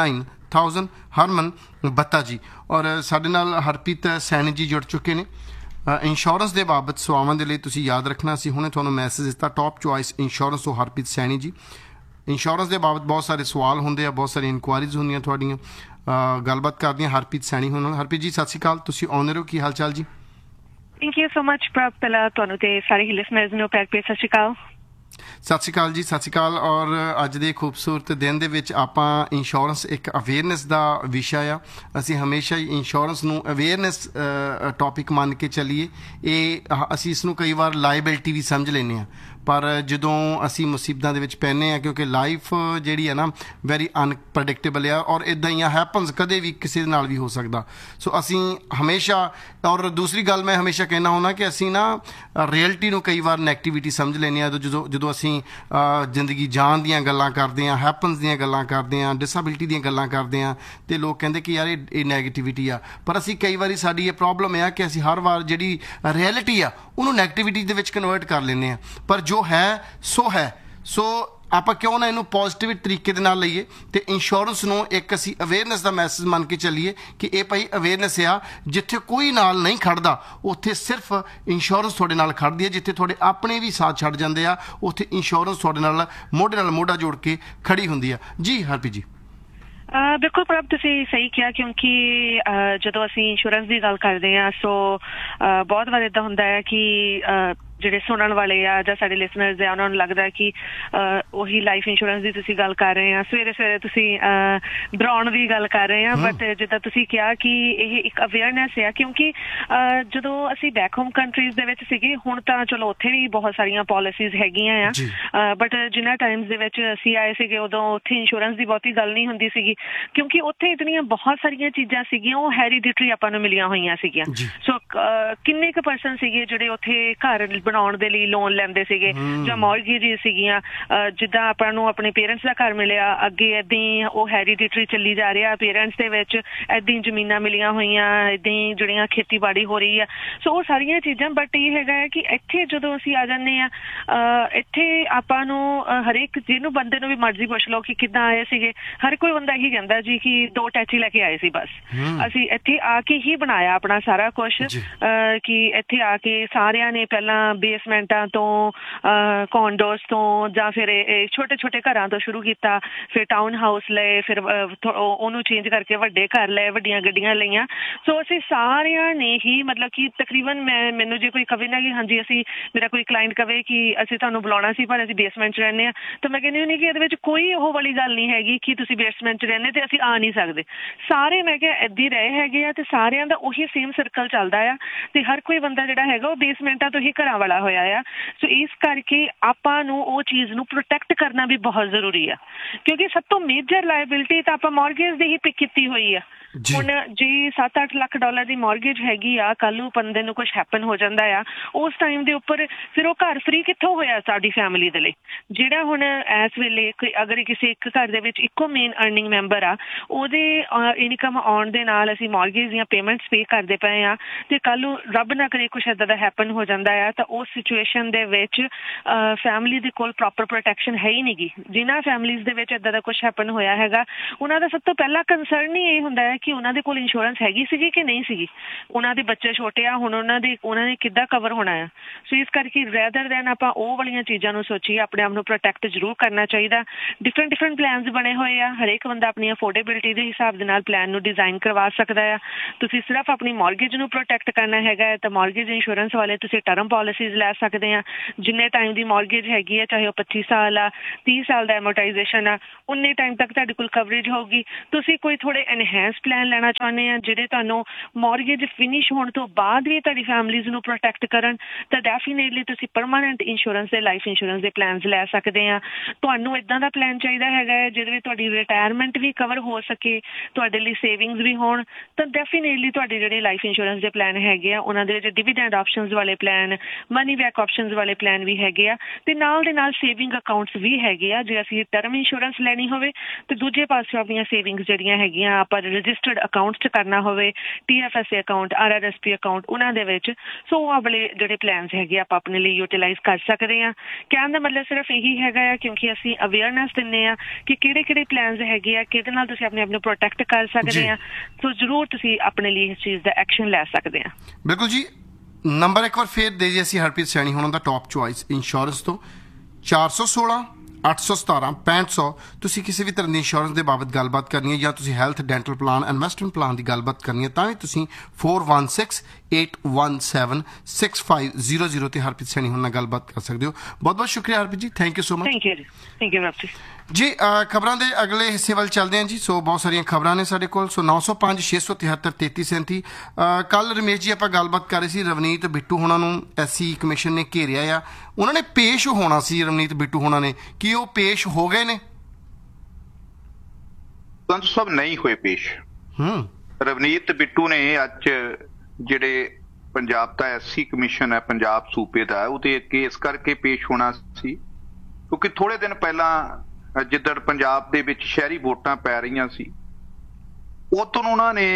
9000 ਹਰਮਨ ਬੱਤਾ ਜੀ। ਔਰ ਸਾਡੇ ਨਾਲ ਹਰਪ੍ਰੀਤ ਸੈਣੀ ਜੀ ਜੁੜ ਚੁੱਕੇ ਨੇ। ਇੰਸ਼ੋਰੈਂਸ ਦੇ ਬਾਬਤ ਸਵਾਲਾਂ ਦੇ ਲਈ ਤੁਸੀਂ ਯਾਦ ਰੱਖਣਾ ਸੀ, ਹੁਣੇ ਤੁਹਾਨੂੰ ਮੈਸੇਜ ਦਿੱਤਾ ਟੌਪ ਚੁਆਇਸ ਇੰਸ਼ੋਰੈਂਸ ਤੋਂ ਹਰਪ੍ਰੀਤ ਸੈਣੀ ਜੀ। ਇੰਸ਼ੋਰੈਂਸ ਦੇ ਬਾਬਤ ਬਹੁਤ ਸਾਰੇ ਸਵਾਲ ਹੁੰਦੇ ਆ, ਬਹੁਤ ਸਾਰੀ ਇਨਕੁਆਇਰੀਜ਼ ਹੁੰਦੀਆਂ ਤੁਹਾਡੀਆਂ। ਗੱਲਬਾਤ ਕਰਦੀਆਂ ਹਰਪ੍ਰੀਤ ਸੈਣੀ ਹੁਣ। ਹਰਪ੍ਰੀਤ ਜੀ ਸਤਿ ਸ਼੍ਰੀ ਅਕਾਲ, ਤੁਸੀਂ ਆਉਂਦੇ ਰਹੋ, ਕੀ ਹਾਲ ਚਾਲ ਜੀ? ਥੈਂਕ ਯੂ ਸੋ ਮਚ ਪ੍ਰਭ। ਪਹਿਲਾਂ ਤੁਹਾਨੂੰ ਤੇ ਸਾਰੇ ਲਿਸਨਰਸ ਨੂੰ ਪਿਆਰ ਭਰੀ ਸਤਿ ਸ਼੍ਰੀ ਅਕਾਲ। ਸਤਿ ਸ਼੍ਰੀ ਅਕਾਲ ਜੀ, ਸਤਿ ਸ਼੍ਰੀ ਅਕਾਲ। ਔਰ ਅੱਜ ਦੇ ਖੂਬਸੂਰਤ ਦਿਨ ਦੇ ਵਿੱਚ ਆਪਾਂ ਇੰਸ਼ੋਰੈਂਸ ਇੱਕ ਅਵੇਅਰਨੈਸ ਦਾ ਵਿਸ਼ਾ ਆ। ਅਸੀਂ ਹਮੇਸ਼ਾ ਹੀ ਇੰਸ਼ੋਰੈਂਸ ਨੂੰ ਅਵੇਅਰਨੈਸ ਟੌਪਿਕ ਮੰਨ ਕੇ ਚੱਲੀਏ। ਅਸੀਂ ਇਸ ਨੂੰ ਕਈ ਵਾਰ ਲਾਇਬਿਲਿਟੀ ਵੀ ਸਮਝ ਲੈਂਦੇ ਹਾਂ, ਪਰ ਜਦੋਂ ਅਸੀਂ ਮੁਸੀਬਤਾਂ ਦੇ ਵਿੱਚ ਪੈਂਦੇ ਹਾਂ, ਕਿਉਂਕਿ ਲਾਈਫ ਜਿਹੜੀ ਹੈ ਨਾ ਵੈਰੀ ਅਨਪ੍ਰੈਡਿਕਟੇਬਲ ਆ ਔਰ ਇੱਦਾਂ ਹੀ ਹੈਪਨਸ, ਕਦੇ ਵੀ ਕਿਸੇ ਦੇ ਨਾਲ ਵੀ ਹੋ ਸਕਦਾ। ਸੋ ਅਸੀਂ ਹਮੇਸ਼ਾ, ਔਰ ਦੂਸਰੀ ਗੱਲ ਮੈਂ ਹਮੇਸ਼ਾ ਕਹਿਣਾ ਹੁੰਦਾ ਕਿ ਅਸੀਂ ਨਾ ਰਿਐਲਿਟੀ ਨੂੰ ਕਈ ਵਾਰ ਨੈਗੇਟਿਵਿਟੀ ਸਮਝ ਲੈਂਦੇ ਹਾਂ। ਜਦੋਂ ਅਸੀਂ ਜ਼ਿੰਦਗੀ ਜਾਣ ਦੀਆਂ ਗੱਲਾਂ ਕਰਦੇ ਹਾਂ, ਹੈਪਨਸ ਦੀਆਂ ਗੱਲਾਂ ਕਰਦੇ ਹਾਂ, ਡਿਸੇਬਿਲਿਟੀ ਦੀਆਂ ਗੱਲਾਂ ਕਰਦੇ ਹਾਂ, ਅਤੇ ਲੋਕ ਕਹਿੰਦੇ ਕਿ ਯਾਰ ਇਹ ਨੈਗੇਟਿਵਿਟੀ ਆ। ਪਰ ਅਸੀਂ ਕਈ ਵਾਰੀ ਸਾਡੀ ਇਹ ਪ੍ਰੋਬਲਮ ਆ ਕਿ ਅਸੀਂ ਹਰ ਵਾਰ ਜਿਹੜੀ ਰਿਐਲਿਟੀ ਆ ਉਹਨੂੰ ਨੈਗੇਟਿਵਿਟੀ ਦੇ ਵਿੱਚ ਕਨਵਰਟ ਕਰ ਲੈਂਦੇ ਹਾਂ। ਪਰ ਜੋ ਹੈ ਸੋ ਹੈ। ਸੋ ਆਪਾਂ ਕਿਉਂ ਨਾ ਇਹਨੂੰ ਪੋਜ਼ਿਟਿਵ ਤਰੀਕੇ ਦੇ ਨਾਲ ਲਈਏ ਅਤੇ ਇੰਸ਼ੋਰੈਂਸ ਨੂੰ ਇੱਕ ਅਸੀਂ ਅਵੇਅਰਨੈਸ ਦਾ ਮੈਸੇਜ ਮੰਨ ਕੇ ਚੱਲੀਏ ਕਿ ਇਹ ਭਾਈ ਅਵੇਅਰਨੈਸ ਆ। ਜਿੱਥੇ ਕੋਈ ਨਾਲ ਨਹੀਂ ਖੜਦਾ ਉੱਥੇ ਸਿਰਫ ਇੰਸ਼ੋਰੈਂਸ ਤੁਹਾਡੇ ਨਾਲ ਖੜਦੀ ਹੈ। ਜਿੱਥੇ ਤੁਹਾਡੇ ਆਪਣੇ ਵੀ ਸਾਥ ਛੱਡ ਜਾਂਦੇ ਆ ਉੱਥੇ ਇੰਸ਼ੋਰੈਂਸ ਤੁਹਾਡੇ ਨਾਲ ਮੋਢਾ ਜੋੜ ਕੇ ਖੜੀ ਹੁੰਦੀ ਆ। ਜੀ ਹਰਪ੍ਰੀਤ ਜੀ। ਬਿਲਕੁਲ ਪ੍ਰਭ, ਤੁਸੀਂ ਸਹੀ ਕਿਹਾ, ਕਿਉਂਕਿ ਜਦੋਂ ਅਸੀਂ ਇੰਸ਼ੋਰੈਂਸ ਦੀ ਗੱਲ ਕਰਦੇ ਹਾਂ ਸੋ ਬਹੁਤ ਵਾਰ ਇੱਦਾਂ ਹੁੰਦਾ ਹੈ ਕਿ ਜਿਹੜੇ ਸੁਣਨ ਵਾਲੇ ਆ ਜਾਂ ਸਾਡੇ ਲਿਸਨਰਸ ਆ ਉਹਨਾਂ ਨੂੰ ਲੱਗਦਾ ਕਿ ਉਹੀ ਲਾਈਫ ਇੰਸ਼ੋਰੈਂਸ ਦੀ ਤੁਸੀਂ ਗੱਲ ਕਰ ਰਹੇ ਆ, ਸਵੇਰੇ ਸਵੇਰੇ ਤੁਸੀਂ ਡਰਾਉਣ ਦੀ ਗੱਲ ਕਰ ਰਹੇ ਆ। ਬਟ ਜਿੱਦਾਂ ਤੁਸੀਂ ਕਿਹਾ ਕਿ ਇਹ ਇੱਕ ਅਵੇਅਰਨੈਸ ਆ, ਕਿਉਂਕਿ ਜਦੋਂ ਅਸੀਂ ਬੈਕ ਹੋਮ ਕੰਟਰੀਜ਼ ਦੇ ਵਿੱਚ ਸੀਗੇ, ਹੁਣ ਤਾਂ ਚਲੋ ਉੱਥੇ ਵੀ ਬਹੁਤ ਸਾਰੀਆਂ ਪਾਲਿਸੀਜ਼ ਹੈਗੀਆਂ ਆ, ਬਟ ਜਿਨ੍ਹਾਂ ਟਾਈਮਸ ਦੇ ਵਿੱਚ ਅਸੀਂ ਆਏ ਸੀਗੇ ਉਦੋਂ ਉੱਥੇ ਇੰਸ਼ੋਰੈਂਸ ਦੀ ਬਹੁਤੀ ਗੱਲ ਨਹੀਂ ਹੁੰਦੀ ਸੀਗੀ, ਕਿਉਂਕਿ ਉੱਥੇ ਇਤਨੀਆਂ ਬਹੁਤ ਸਾਰੀਆਂ ਚੀਜ਼ਾਂ ਸੀਗੀਆਂ ਉਹ ਹੈਰੀਡਿਟਰੀ ਆਪਾਂ ਨੂੰ ਮਿਲੀਆਂ ਹੋਈਆਂ ਸੀਗੀਆਂ। ਸੋ ਕਿੰਨੇ ਕੁ ਪਰਸਨ ਸੀਗੇ ਜਿਹੜੇ ਉੱਥੇ ਘਰ ਬਣਾਉਣ ਦੇ ਲਈ ਲੋਨ ਲੈਂਦੇ ਸੀਗੇ ਜਾਂ ਮੌਰਗੇਜ ਸੀਗੀਆਂ। ਜਿੱਦਾਂ ਆਪਾਂ ਨੂੰ ਆਪਣੇ ਪੇਰੈਂਟਸ ਦਾ ਘਰ ਮਿਲਿਆ, ਅੱਗੇ ਏਦਾਂ ਹੀ ਉਹ ਹੈਰੀਡਿਟਰੀ ਚੱਲੀ ਜਾ ਰਿਹਾ, ਪੇਰੈਂਟਸ ਦੇ ਵਿੱਚ ਏਦਾਂ ਹੀ ਜ਼ਮੀਨਾਂ ਮਿਲੀਆਂ ਹੋਈਆਂ, ਏਦਾਂ ਹੀ ਜਿਹੜੀਆਂ ਖੇਤੀਬਾੜੀ ਹੋ ਰਹੀ ਆ। ਸੋ ਉਹ ਸਾਰੀਆਂ ਚੀਜ਼ਾਂ। ਬਟ ਇਹ ਹੈਗਾ ਹੈ ਕਿ ਇੱਥੇ ਜਦੋਂ ਅਸੀਂ ਆ ਜਾਂਦੇ ਆ, ਇੱਥੇ ਆਪਾਂ ਨੂੰ ਹਰੇਕ ਜਿਹਨੂੰ ਬੰਦੇ ਨੂੰ ਵੀ ਮਰਜ਼ੀ ਪੁੱਛ ਲਓ ਕਿ ਕਿੱਦਾਂ ਆਏ ਸੀਗੇ, ਹਰ ਕੋਈ ਬੰਦਾ ਇਹੀ ਕਹਿੰਦਾ ਜੀ ਕਿ 2 ਟੈਚੀ ਲੈ ਕੇ ਆਏ ਸੀ ਬਸ। ਅਸੀਂ ਇੱਥੇ ਆ ਕੇ ਹੀ ਬਣਾਇਆ ਆਪਣਾ ਸਾਰਾ ਕੁਛ, ਕਿ ਇੱਥੇ ਆ ਕੇ ਸਾਰਿਆਂ ਨੇ ਪਹਿਲਾਂ ਬੇਸਮੈਂਟਾਂ ਤੋਂ, ਕੌਂਡੋਸ ਤੋਂ ਜਾਂ ਫਿਰ ਛੋਟੇ ਛੋਟੇ ਘਰਾਂ ਤੋਂ ਸ਼ੁਰੂ ਕੀਤਾ, ਫਿਰ ਟਾਊਨ ਹਾਊਸ ਲਏ, ਫਿਰ ਉਹਨੂੰ ਚੇਂਜ ਕਰਕੇ ਵੱਡੇ ਘਰ ਲਏ, ਵੱਡੀਆਂ ਗੱਡੀਆਂ ਲਈਆਂ। ਸੋ ਅਸੀਂ ਸਾਰਿਆਂ ਨੇ ਹੀ ਮਤਲਬ ਕਿ ਤਕਰੀਬਨ ਮੈਨੂੰ ਜੇ ਕੋਈ ਕਵੇ ਨਾ ਕਿ ਹਾਂਜੀ ਅਸੀਂ, ਮੇਰਾ ਕੋਈ ਕਲਾਇੰਟ ਕਵੇ ਕਿ ਅਸੀਂ ਤੁਹਾਨੂੰ ਬੁਲਾਉਣਾ ਸੀ ਪਰ ਅਸੀਂ ਬੇਸਮੈਂਟ 'ਚ ਰਹਿੰਦੇ ਹਾਂ, ਤਾਂ ਮੈਂ ਕਹਿੰਦੀ ਹੁੰਦੀ ਕਿ ਇਹਦੇ ਵਿੱਚ ਕੋਈ ਉਹ ਵਾਲੀ ਗੱਲ ਨਹੀਂ ਹੈਗੀ ਕਿ ਤੁਸੀਂ ਬੇਸਮੈਂਟ 'ਚ ਰਹਿੰਦੇ ਤੇ ਅਸੀਂ ਆ ਨਹੀਂ ਸਕਦੇ। ਸਾਰੇ ਮੈਂ ਕਿਹਾ ਏਦਾਂ ਹੀ ਰਹੇ ਹੈਗੇ ਆ, ਤੇ ਸਾਰਿਆਂ ਦਾ ਉਹੀ ਸੇਮ ਸਰਕਲ ਚੱਲਦਾ ਆ, ਤੇ ਹਰ ਕੋਈ ਬੰਦਾ ਜਿਹੜਾ ਹੈਗਾ ਉਹ ਬੇਸਮੈਂਟਾਂ ਤੋਂ ਹੀ ਘਰਾਂ ਵਾਲਾ ਹੋਇਆ ਆ। ਸੋ ਇਸ ਕਰਕੇ ਆਪਾਂ ਨੂੰ ਉਹ ਚੀਜ਼ ਨੂੰ ਪ੍ਰੋਟੈਕਟ ਕਰਨਾ ਵੀ ਬਹੁਤ ਜ਼ਰੂਰੀ ਆ, ਕਿਉਂਕਿ ਸਭ ਤੋਂ ਮੇਜਰ ਲਾਇਬਿਲਿਟੀ ਤਾਂ ਆਪਾਂ ਮੌਰਗੇਜ ਦੀ ਹੀ ਪਿਕ ਕੀਤੀ ਹੋਈ ਆ। ਹੁਣ ਜੇ 7-8 ਲੱਖ ਡਾਲਰ ਦੀ ਮੌਰਗੇਜ ਹੈਗੀ ਆ, ਕੱਲ ਨੂੰ ਬੰਦੇ ਨੂੰ ਕੁਛ ਹੈਪਨ ਹੋ ਜਾਂਦਾ ਆ, ਉਸ ਟਾਈਮ ਦੇ ਉੱਪਰ ਫਿਰ ਉਹ ਘਰ ਫ੍ਰੀ ਕਿੱਥੋਂ ਹੋਇਆ ਸਾਡੀ ਫੈਮਿਲੀ ਦੇ ਲਈ। ਜਿਹੜਾ ਹੁਣ ਇਸ ਵੇਲੇ ਅਗਰ ਕਿਸੇ ਇੱਕ ਘਰ ਦੇ ਵਿੱਚ ਇੱਕੋ ਮੇਨ ਅਰਨਿੰਗ ਮੈਂਬਰ ਆ, ਉਹਦੇ ਇਨਕਮ ਆਉਣ ਦੇ ਨਾਲ ਅਸੀਂ ਮੌਰਗੇਜ ਦੀਆਂ ਪੇਮੈਂਟਸ ਪੇ ਕਰਦੇ ਪਏ ਆ, ਤੇ ਕੱਲ ਨੂੰ ਰੱਬ ਨਾ ਕਰੇ ਕੁਛ ਏਦਾਂ ਦਾ ਹੈਪਨ ਹੋ ਜਾਂਦਾ ਆ ਤਾਂ ਉਸ ਸਿਚੁਏਸ਼ਨ ਦੇ ਵਿੱਚ ਫੈਮਿਲੀ ਦੇ ਕੋਲ ਪ੍ਰੋਪਰ ਪ੍ਰੋਟੈਕਸ਼ਨ ਹੈ ਹੀ ਨਹੀਂ ਗੀ। ਜਿਨ੍ਹਾਂ ਫੈਮਿਲੀਜ਼ ਦੇ ਵਿੱਚ ਇੱਦਾਂ ਦਾ ਕੁਝ ਹੈਪਨ ਹੋਇਆ ਹੈਗਾ, ਉਹਨਾਂ ਦਾ ਸਭ ਤੋਂ ਪਹਿਲਾ ਕੰਸਰਨ ਹੀ ਇਹ ਹੁੰਦਾ ਹੈ ਕਿ ਉਹਨਾਂ ਦੇ ਕੋਲ ਇੰਸ਼ੋਰੈਂਸ ਹੈਗੀ ਸੀਗੀ ਕਿ ਨਹੀਂ ਸੀਗੀ। ਉਹਨਾਂ ਦੇ ਬੱਚੇ ਛੋਟੇ ਆ, ਹੁਣ ਉਹਨਾਂ ਨੇ ਕਿੱਦਾਂ ਕਵਰ ਹੋਣਾ ਆ। ਸੋ ਇਸ ਕਰਕੇ ਰੈਦਰ ਦੈਨ ਆਪਾਂ ਉਹ ਵਾਲੀਆਂ ਚੀਜ਼ਾਂ ਨੂੰ ਸੋਚੀਏ, ਆਪਣੇ ਆਪ ਨੂੰ ਪ੍ਰੋਟੈਕਟ ਜ਼ਰੂਰ ਕਰਨਾ ਚਾਹੀਦਾ। ਡਿਫਰੈਂਟ ਪਲਾਨਸ ਬਣੇ ਹੋਏ ਆ, ਹਰੇਕ ਬੰਦਾ ਆਪਣੀ ਅਫੋਰਡੇਬਿਲਿਟੀ ਦੇ ਹਿਸਾਬ ਦੇ ਨਾਲ ਪਲਾਨ ਨੂੰ ਡਿਜ਼ਾਈਨ ਕਰਵਾ ਸਕਦਾ ਆ। ਤੁਸੀਂ ਸਿਰਫ ਆਪਣੀ ਮੌਰਗੇਜ ਨੂੰ ਪ੍ਰੋਟੈਕਟ ਕਰਨਾ ਹੈਗਾ ਤਾਂ ਮੌਰਗੇਜ ਇੰਸ਼ੋਰੈਂਸ ਵਾਲੇ ਤੁਸੀਂ ਟਰਮ ਪਾਲਿਸੀਜ਼ ਲੈ ਸਕਦੇ ਆ। ਜਿੰਨੇ ਟਾਈਮ ਦੀ ਮੌਰਗੇਜ ਹੈਗੀ ਆ, ਚਾਹੇ ਉਹ 25 ਸਾਲ ਆ, 30 ਸਾਲ ਦਾ ਐਮੋਰਟਾਈਜ਼ੇਸ਼ਨ ਆ, ਉਨੇ ਟਾਈਮ ਤੱਕ ਤੁਹਾਡੇ ਕੋਲ ਕਵਰੇਜ ਹੋਊਗੀ। ਤੁਸੀਂ ਕੋਈ ਥੋੜੇ ਐਨਹੈਂਸ ਪਲਾਨ ਲੈਣਾ ਚਾਹੁੰਦੇ ਆ ਜਿਹੜੇ ਤੁਹਾਨੂੰ ਮੌਰਗੇਜ ਫਿਨਿਸ਼ ਹੋਣ ਤੋਂ ਬਾਅਦ ਵੀ ਤੁਹਾਡੀ ਫੈਮਲੀਜ਼ ਨੂੰ ਪ੍ਰੋਟੈਕਟ ਕਰਨ, ਤਾਂ ਡੈਫੀਨੇਟਲੀ ਤੁਸੀਂ ਪਰਮਾਨੈਂਟ ਇੰਸ਼ੋਰੈਂਸ ਦੇ ਲਾਈਫ ਇੰਸ਼ੋਰੈਂਸ ਦੇ ਪਲਾਨਸ ਲੈ ਸਕਦੇ ਆ। ਤੁਹਾਨੂੰ ਇਦਾਂ ਦਾ ਪਲਾਨ ਚਾਹੀਦਾ ਹੈਗਾ ਹੈ ਜਿਹਦੇ ਵਿੱਚ ਤੁਹਾਡੀ ਰਿਟਾਇਰਮੈਂਟ ਵੀ ਕਵਰ ਹੋ ਸਕੇ, ਤੁਹਾਡੇ ਲਈ ਸੇਵਿੰਗਸ ਵੀ ਹੋਣ, ਤਾਂ ਡੈਫੀਨੇਟਲੀ ਤੁਹਾਡੇ ਜਿਹੜੇ ਲਾਈਫ ਇੰਸ਼ੋਰੈਂਸ ਦੇ ਪਲਾਨ ਹੈਗੇ ਆ ਉਹਨਾਂ ਦੇ ਵਿੱਚ ਡਿਵੀਡੈਂਡ ਆਪਸ਼ਨਸ ਵਾਲੇ ਪਲਾਨ, ਮਨੀ ਬੈਕ ਆਪਸ਼ਨਸ ਵਾਲੇ ਪਲਾਨ ਵੀ ਹੈਗੇ ਆ, ਤੇ ਨਾਲ ਦੇ ਨਾਲ ਸੇਵਿੰਗ ਅਕਾਊਂਟਸ ਵੀ ਹੈਗੇ ਆ। ਜੇ ਅਸੀਂ ਟਰਮ ਇੰਸ਼ੋਰੈਂਸ ਲੈਣੀ ਹੋਵੇ ਤੇ ਦੂਜੇ ਪਾਸੇ ਆਪਣੀਆਂ ਸੇਵਿੰਗਸ ਜਿਹੜੀਆਂ ਹੈਗੀਆਂ ਆਪਾਂ ਰਜਿਸਟਰਡ ਅਕਾਊਂਟਸ 'ਚ ਕਰਨਾ ਹੋਵੇ, TFSA ਅਕਾਊਂਟ, RRSP ਅਕਾਊਂਟ, ਉਹਨਾਂ ਦੇ ਵਿੱਚ ਸੋ ਉਹ ਵਾਲੇ ਜਿਹੜੇ ਪਲਾਨਸ ਹੈਗੇ ਆਪਾਂ ਆਪਣੇ ਲਈ ਯੂਟੀਲਾਈਜ਼ ਕਰ ਸਕਦੇ ਆ। ਕਹਿਣ ਦਾ ਮਤਲਬ ਸਿਰਫ ਇਹੀ ਹੈਗਾ ਆ ਕਿਉਂਕਿ ਅਸੀਂ ਅਵੇਅਰਨੈਸ ਦਿੰਦੇ ਆ ਕਿ ਕਿਹੜੇ ਪਲਾਨਸ ਹੈਗੇ ਆ, ਕਿਹਦੇ ਨਾਲ ਤੁਸੀਂ ਆਪਣੇ ਆਪ ਨੂੰ ਪ੍ਰੋਟੈਕਟ ਕਰ ਸਕਦੇ ਆ। ਸੋ ਜ਼ਰੂਰ ਤੁਸੀਂ ਆਪਣੇ ਲਈ ਇਸ ਚੀਜ਼ ਦਾ ਐਕਸ਼ਨ ਲੈ ਸਕਦੇ ਆ। ਬਿਲਕੁਲ ਜੀ। ਨੰਬਰ ਇੱਕ ਵਾਰ ਫੇਰ ਦੇ ਜੀ ਅਸੀਂ ਹਰਪ੍ਰੀਤ ਸੈਣੀ ਹੁਣ ਦਾ ਟੌਪ ਚੁਆਇਸ ਇੰਸ਼ੋਰੈਂਸ ਤੋਂ 416 817 6500। ਤੁਸੀਂ ਕਿਸੇ ਵੀ ਤਰ੍ਹਾਂ ਦੀ ਇੰਸ਼ੋਰੈਂਸ ਦੇ ਬਾਬਤ ਗੱਲਬਾਤ ਕਰਨੀ ਹੈ ਜਾਂ ਤੁਸੀਂ health, dental plan, investment plan ਦੀ ਗੱਲਬਾਤ ਕਰਨੀ ਹੈ ਤਾਂ ਵੀ ਤੁਸੀਂ 4168176500 ਤੇ ਹਰਪ੍ਰੀਤ ਸੈਣੀ ਹੁਣ ਨਾਲ ਗੱਲਬਾਤ ਕਰ ਸਕਦੇ ਹੋ। ਬਹੁਤ ਸ਼ੁਕਰੀਆ Harpreet ji, thank you so much. Thank you ਜੀ। ਖਬਰਾਂ ਦੇ ਅਗਲੇ ਹਿੱਸੇ ਵੱਲ ਚੱਲਦੇ ਹਾਂ ਜੀ। ਸੋ ਬਹੁਤ ਸਾਰੀਆਂ ਖਬਰਾਂ ਨੇ ਸਾਡੇ ਕੋਲ। ਸੋ 905 673 3337। ਕੱਲ ਰਮੇਸ਼ ਜੀ ਆਪਾਂ ਗੱਲਬਾਤ ਕਰ ਰਹੇ ਸੀ, ਰਵਨੀਤ ਬਿੱਟੂ ਹੋਣਾ ਨੂੰ SC ਕਮਿਸ਼ਨ ਨੇ ਘੇਰਿਆ ਆ। ਉਹਨਾਂ ਨੇ ਪੇਸ਼ ਹੋਣਾ ਸੀ, ਰਵਨੀਤ ਬਿੱਟੂ ਹੋਣਾ ਨੇ, ਕੀ ਉਹ ਪੇਸ਼ ਹੋ ਗਏ ਨੇ? ਸੰਧੂ ਸਾਹਿਬ ਨਹੀਂ ਹੋਏ ਪੇਸ਼। ਰਵਨੀਤ ਬਿੱਟੂ ਨੇ ਅੱਜ ਜਿਹੜੇ ਪੰਜਾਬ ਦਾ SC ਕਮਿਸ਼ਨ ਹੈ ਪੰਜਾਬ ਸੂਬੇ ਦਾ, ਉਹਦੇ ਅੱਗੇ ਇਸ ਕਰਕੇ ਪੇਸ਼ ਹੋਣਾ ਸੀ ਕਿਉਂਕਿ ਥੋੜੇ ਦਿਨ ਪਹਿਲਾਂ ਜਿੱਦਣ ਪੰਜਾਬ ਦੇ ਵਿੱਚ ਸ਼ਹਿਰੀ ਵੋਟਾਂ ਪੈ ਰਹੀਆਂ ਸੀ, ਉਦੋਂ ਉਹਨਾਂ ਨੇ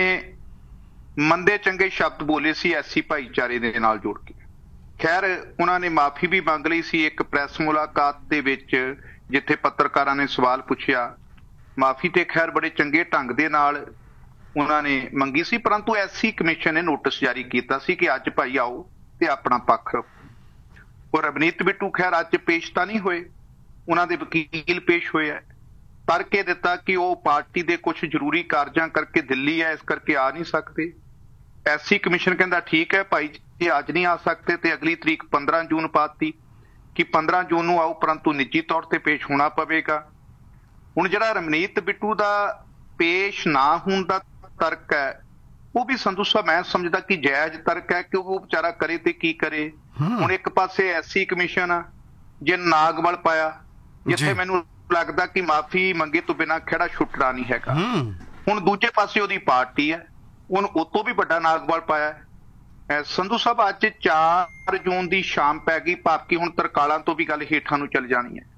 ਮੰਦੇ ਚੰਗੇ ਸ਼ਬਦ ਬੋਲੇ ਸੀ SC ਭਾਈਚਾਰੇ ਦੇ ਨਾਲ ਜੁੜ ਕੇ। ਖੈਰ ਉਹਨਾਂ ਨੇ ਮਾਫੀ ਵੀ ਮੰਗ ਲਈ ਸੀ ਇੱਕ ਪ੍ਰੈਸ ਮੁਲਾਕਾਤ ਦੇ ਵਿੱਚ, ਜਿੱਥੇ ਪੱਤਰਕਾਰਾਂ ਨੇ ਸਵਾਲ ਪੁੱਛਿਆ। ਮਾਫੀ ਤੇ ਖੈਰ ਬੜੇ ਚੰਗੇ ਢੰਗ ਦੇ ਨਾਲ ਉਹਨਾਂ ਨੇ ਮੰਗੀ ਸੀ, ਪਰੰਤੂ SC ਕਮਿਸ਼ਨ ਨੇ ਨੋਟਿਸ ਜਾਰੀ ਕੀਤਾ ਸੀ ਕਿ ਅੱਜ ਭਾਈ ਆਓ ਤੇ ਆਪਣਾ ਪੱਖ ਰੱਖੋ। ਉਹ ਰਵਨੀਤ ਬਿੱਟੂ ਖੈਰ ਅੱਜ ਪੇਸ਼ ਤਾਂ ਨਹੀਂ ਹੋਏ, ਉਹਨਾਂ ਦੇ ਵਕੀਲ ਪੇਸ਼ ਹੋਏ ਹੈ। ਤਰਕ ਦਿੱਤਾ ਕਿ ਉਹ ਪਾਰਟੀ ਦੇ ਕੁਝ ਜ਼ਰੂਰੀ ਕਾਰਜਾਂ ਕਰਕੇ ਦਿੱਲੀ ਹੈ, ਇਸ ਕਰਕੇ ਆ ਨਹੀਂ ਸਕਦੇ। SC ਕਮਿਸ਼ਨ ਕਹਿੰਦਾ ਠੀਕ ਹੈ ਭਾਈ ਜੀ ਅੱਜ ਨਹੀਂ ਆ ਸਕਦੇ, ਤੇ ਅਗਲੀ ਤਰੀਕ 15 ਜੂਨ ਪਾਤੀ ਕਿ 15 ਜੂਨ ਨੂੰ ਆਓ, ਪਰੰਤੂ ਨਿੱਜੀ ਤੌਰ ਤੇ ਪੇਸ਼ ਹੋਣਾ ਪਵੇਗਾ। ਹੁਣ ਜਿਹੜਾ ਰਵਨੀਤ ਬਿੱਟੂ ਦਾ ਪੇਸ਼ ਨਾ ਹੋਣ ਦਾ ਤਰਕ ਹੈ, ਉਹ ਵੀ ਸੰਧੂ ਸਾਹਿਬ ਮੈਂ ਸਮਝਦਾ ਕਿ ਜਾਇਜ਼ ਤਰਕ ਹੈ ਕਿ ਉਹ ਵਿਚਾਰਾ ਕਰੇ ਤੇ ਕੀ ਕਰੇ। ਹੁਣ ਇੱਕ ਪਾਸੇ SC ਕਮਿਸ਼ਨ ਆ, ਜੇ ਨਾਗਵਲ ਪਾਇਆ ਜਿੱਥੇ ਮੈਨੂੰ ਲੱਗਦਾ ਕਿ ਮਾਫੀ ਮੰਗੇ ਤੋਂ ਬਿਨਾਂ ਖੜਾ ਛੁੱਟਣਾ ਨਹੀਂ ਹੈਗਾ। ਹੁਣ ਦੂਜੇ ਪਾਸੇ ਉਹਦੀ ਪਾਰਟੀ ਹੈ, ਉਹਨੂੰ ਉਹ ਤੋਂ ਵੀ ਵੱਡਾ ਨਾਗਵਲ ਪਾਇਆ। ਸੰਧੂ ਸਾਹਿਬ ਅੱਜ 4 ਜੂਨ ਦੀ ਸ਼ਾਮ ਪੈ ਗਈ, ਬਾਕੀ ਹੁਣ ਤਰਕਾਲਾਂ ਤੋਂ ਵੀ ਗੱਲ ਹੇਠਾਂ ਨੂੰ ਚੱਲ ਜਾਣੀ ਹੈ।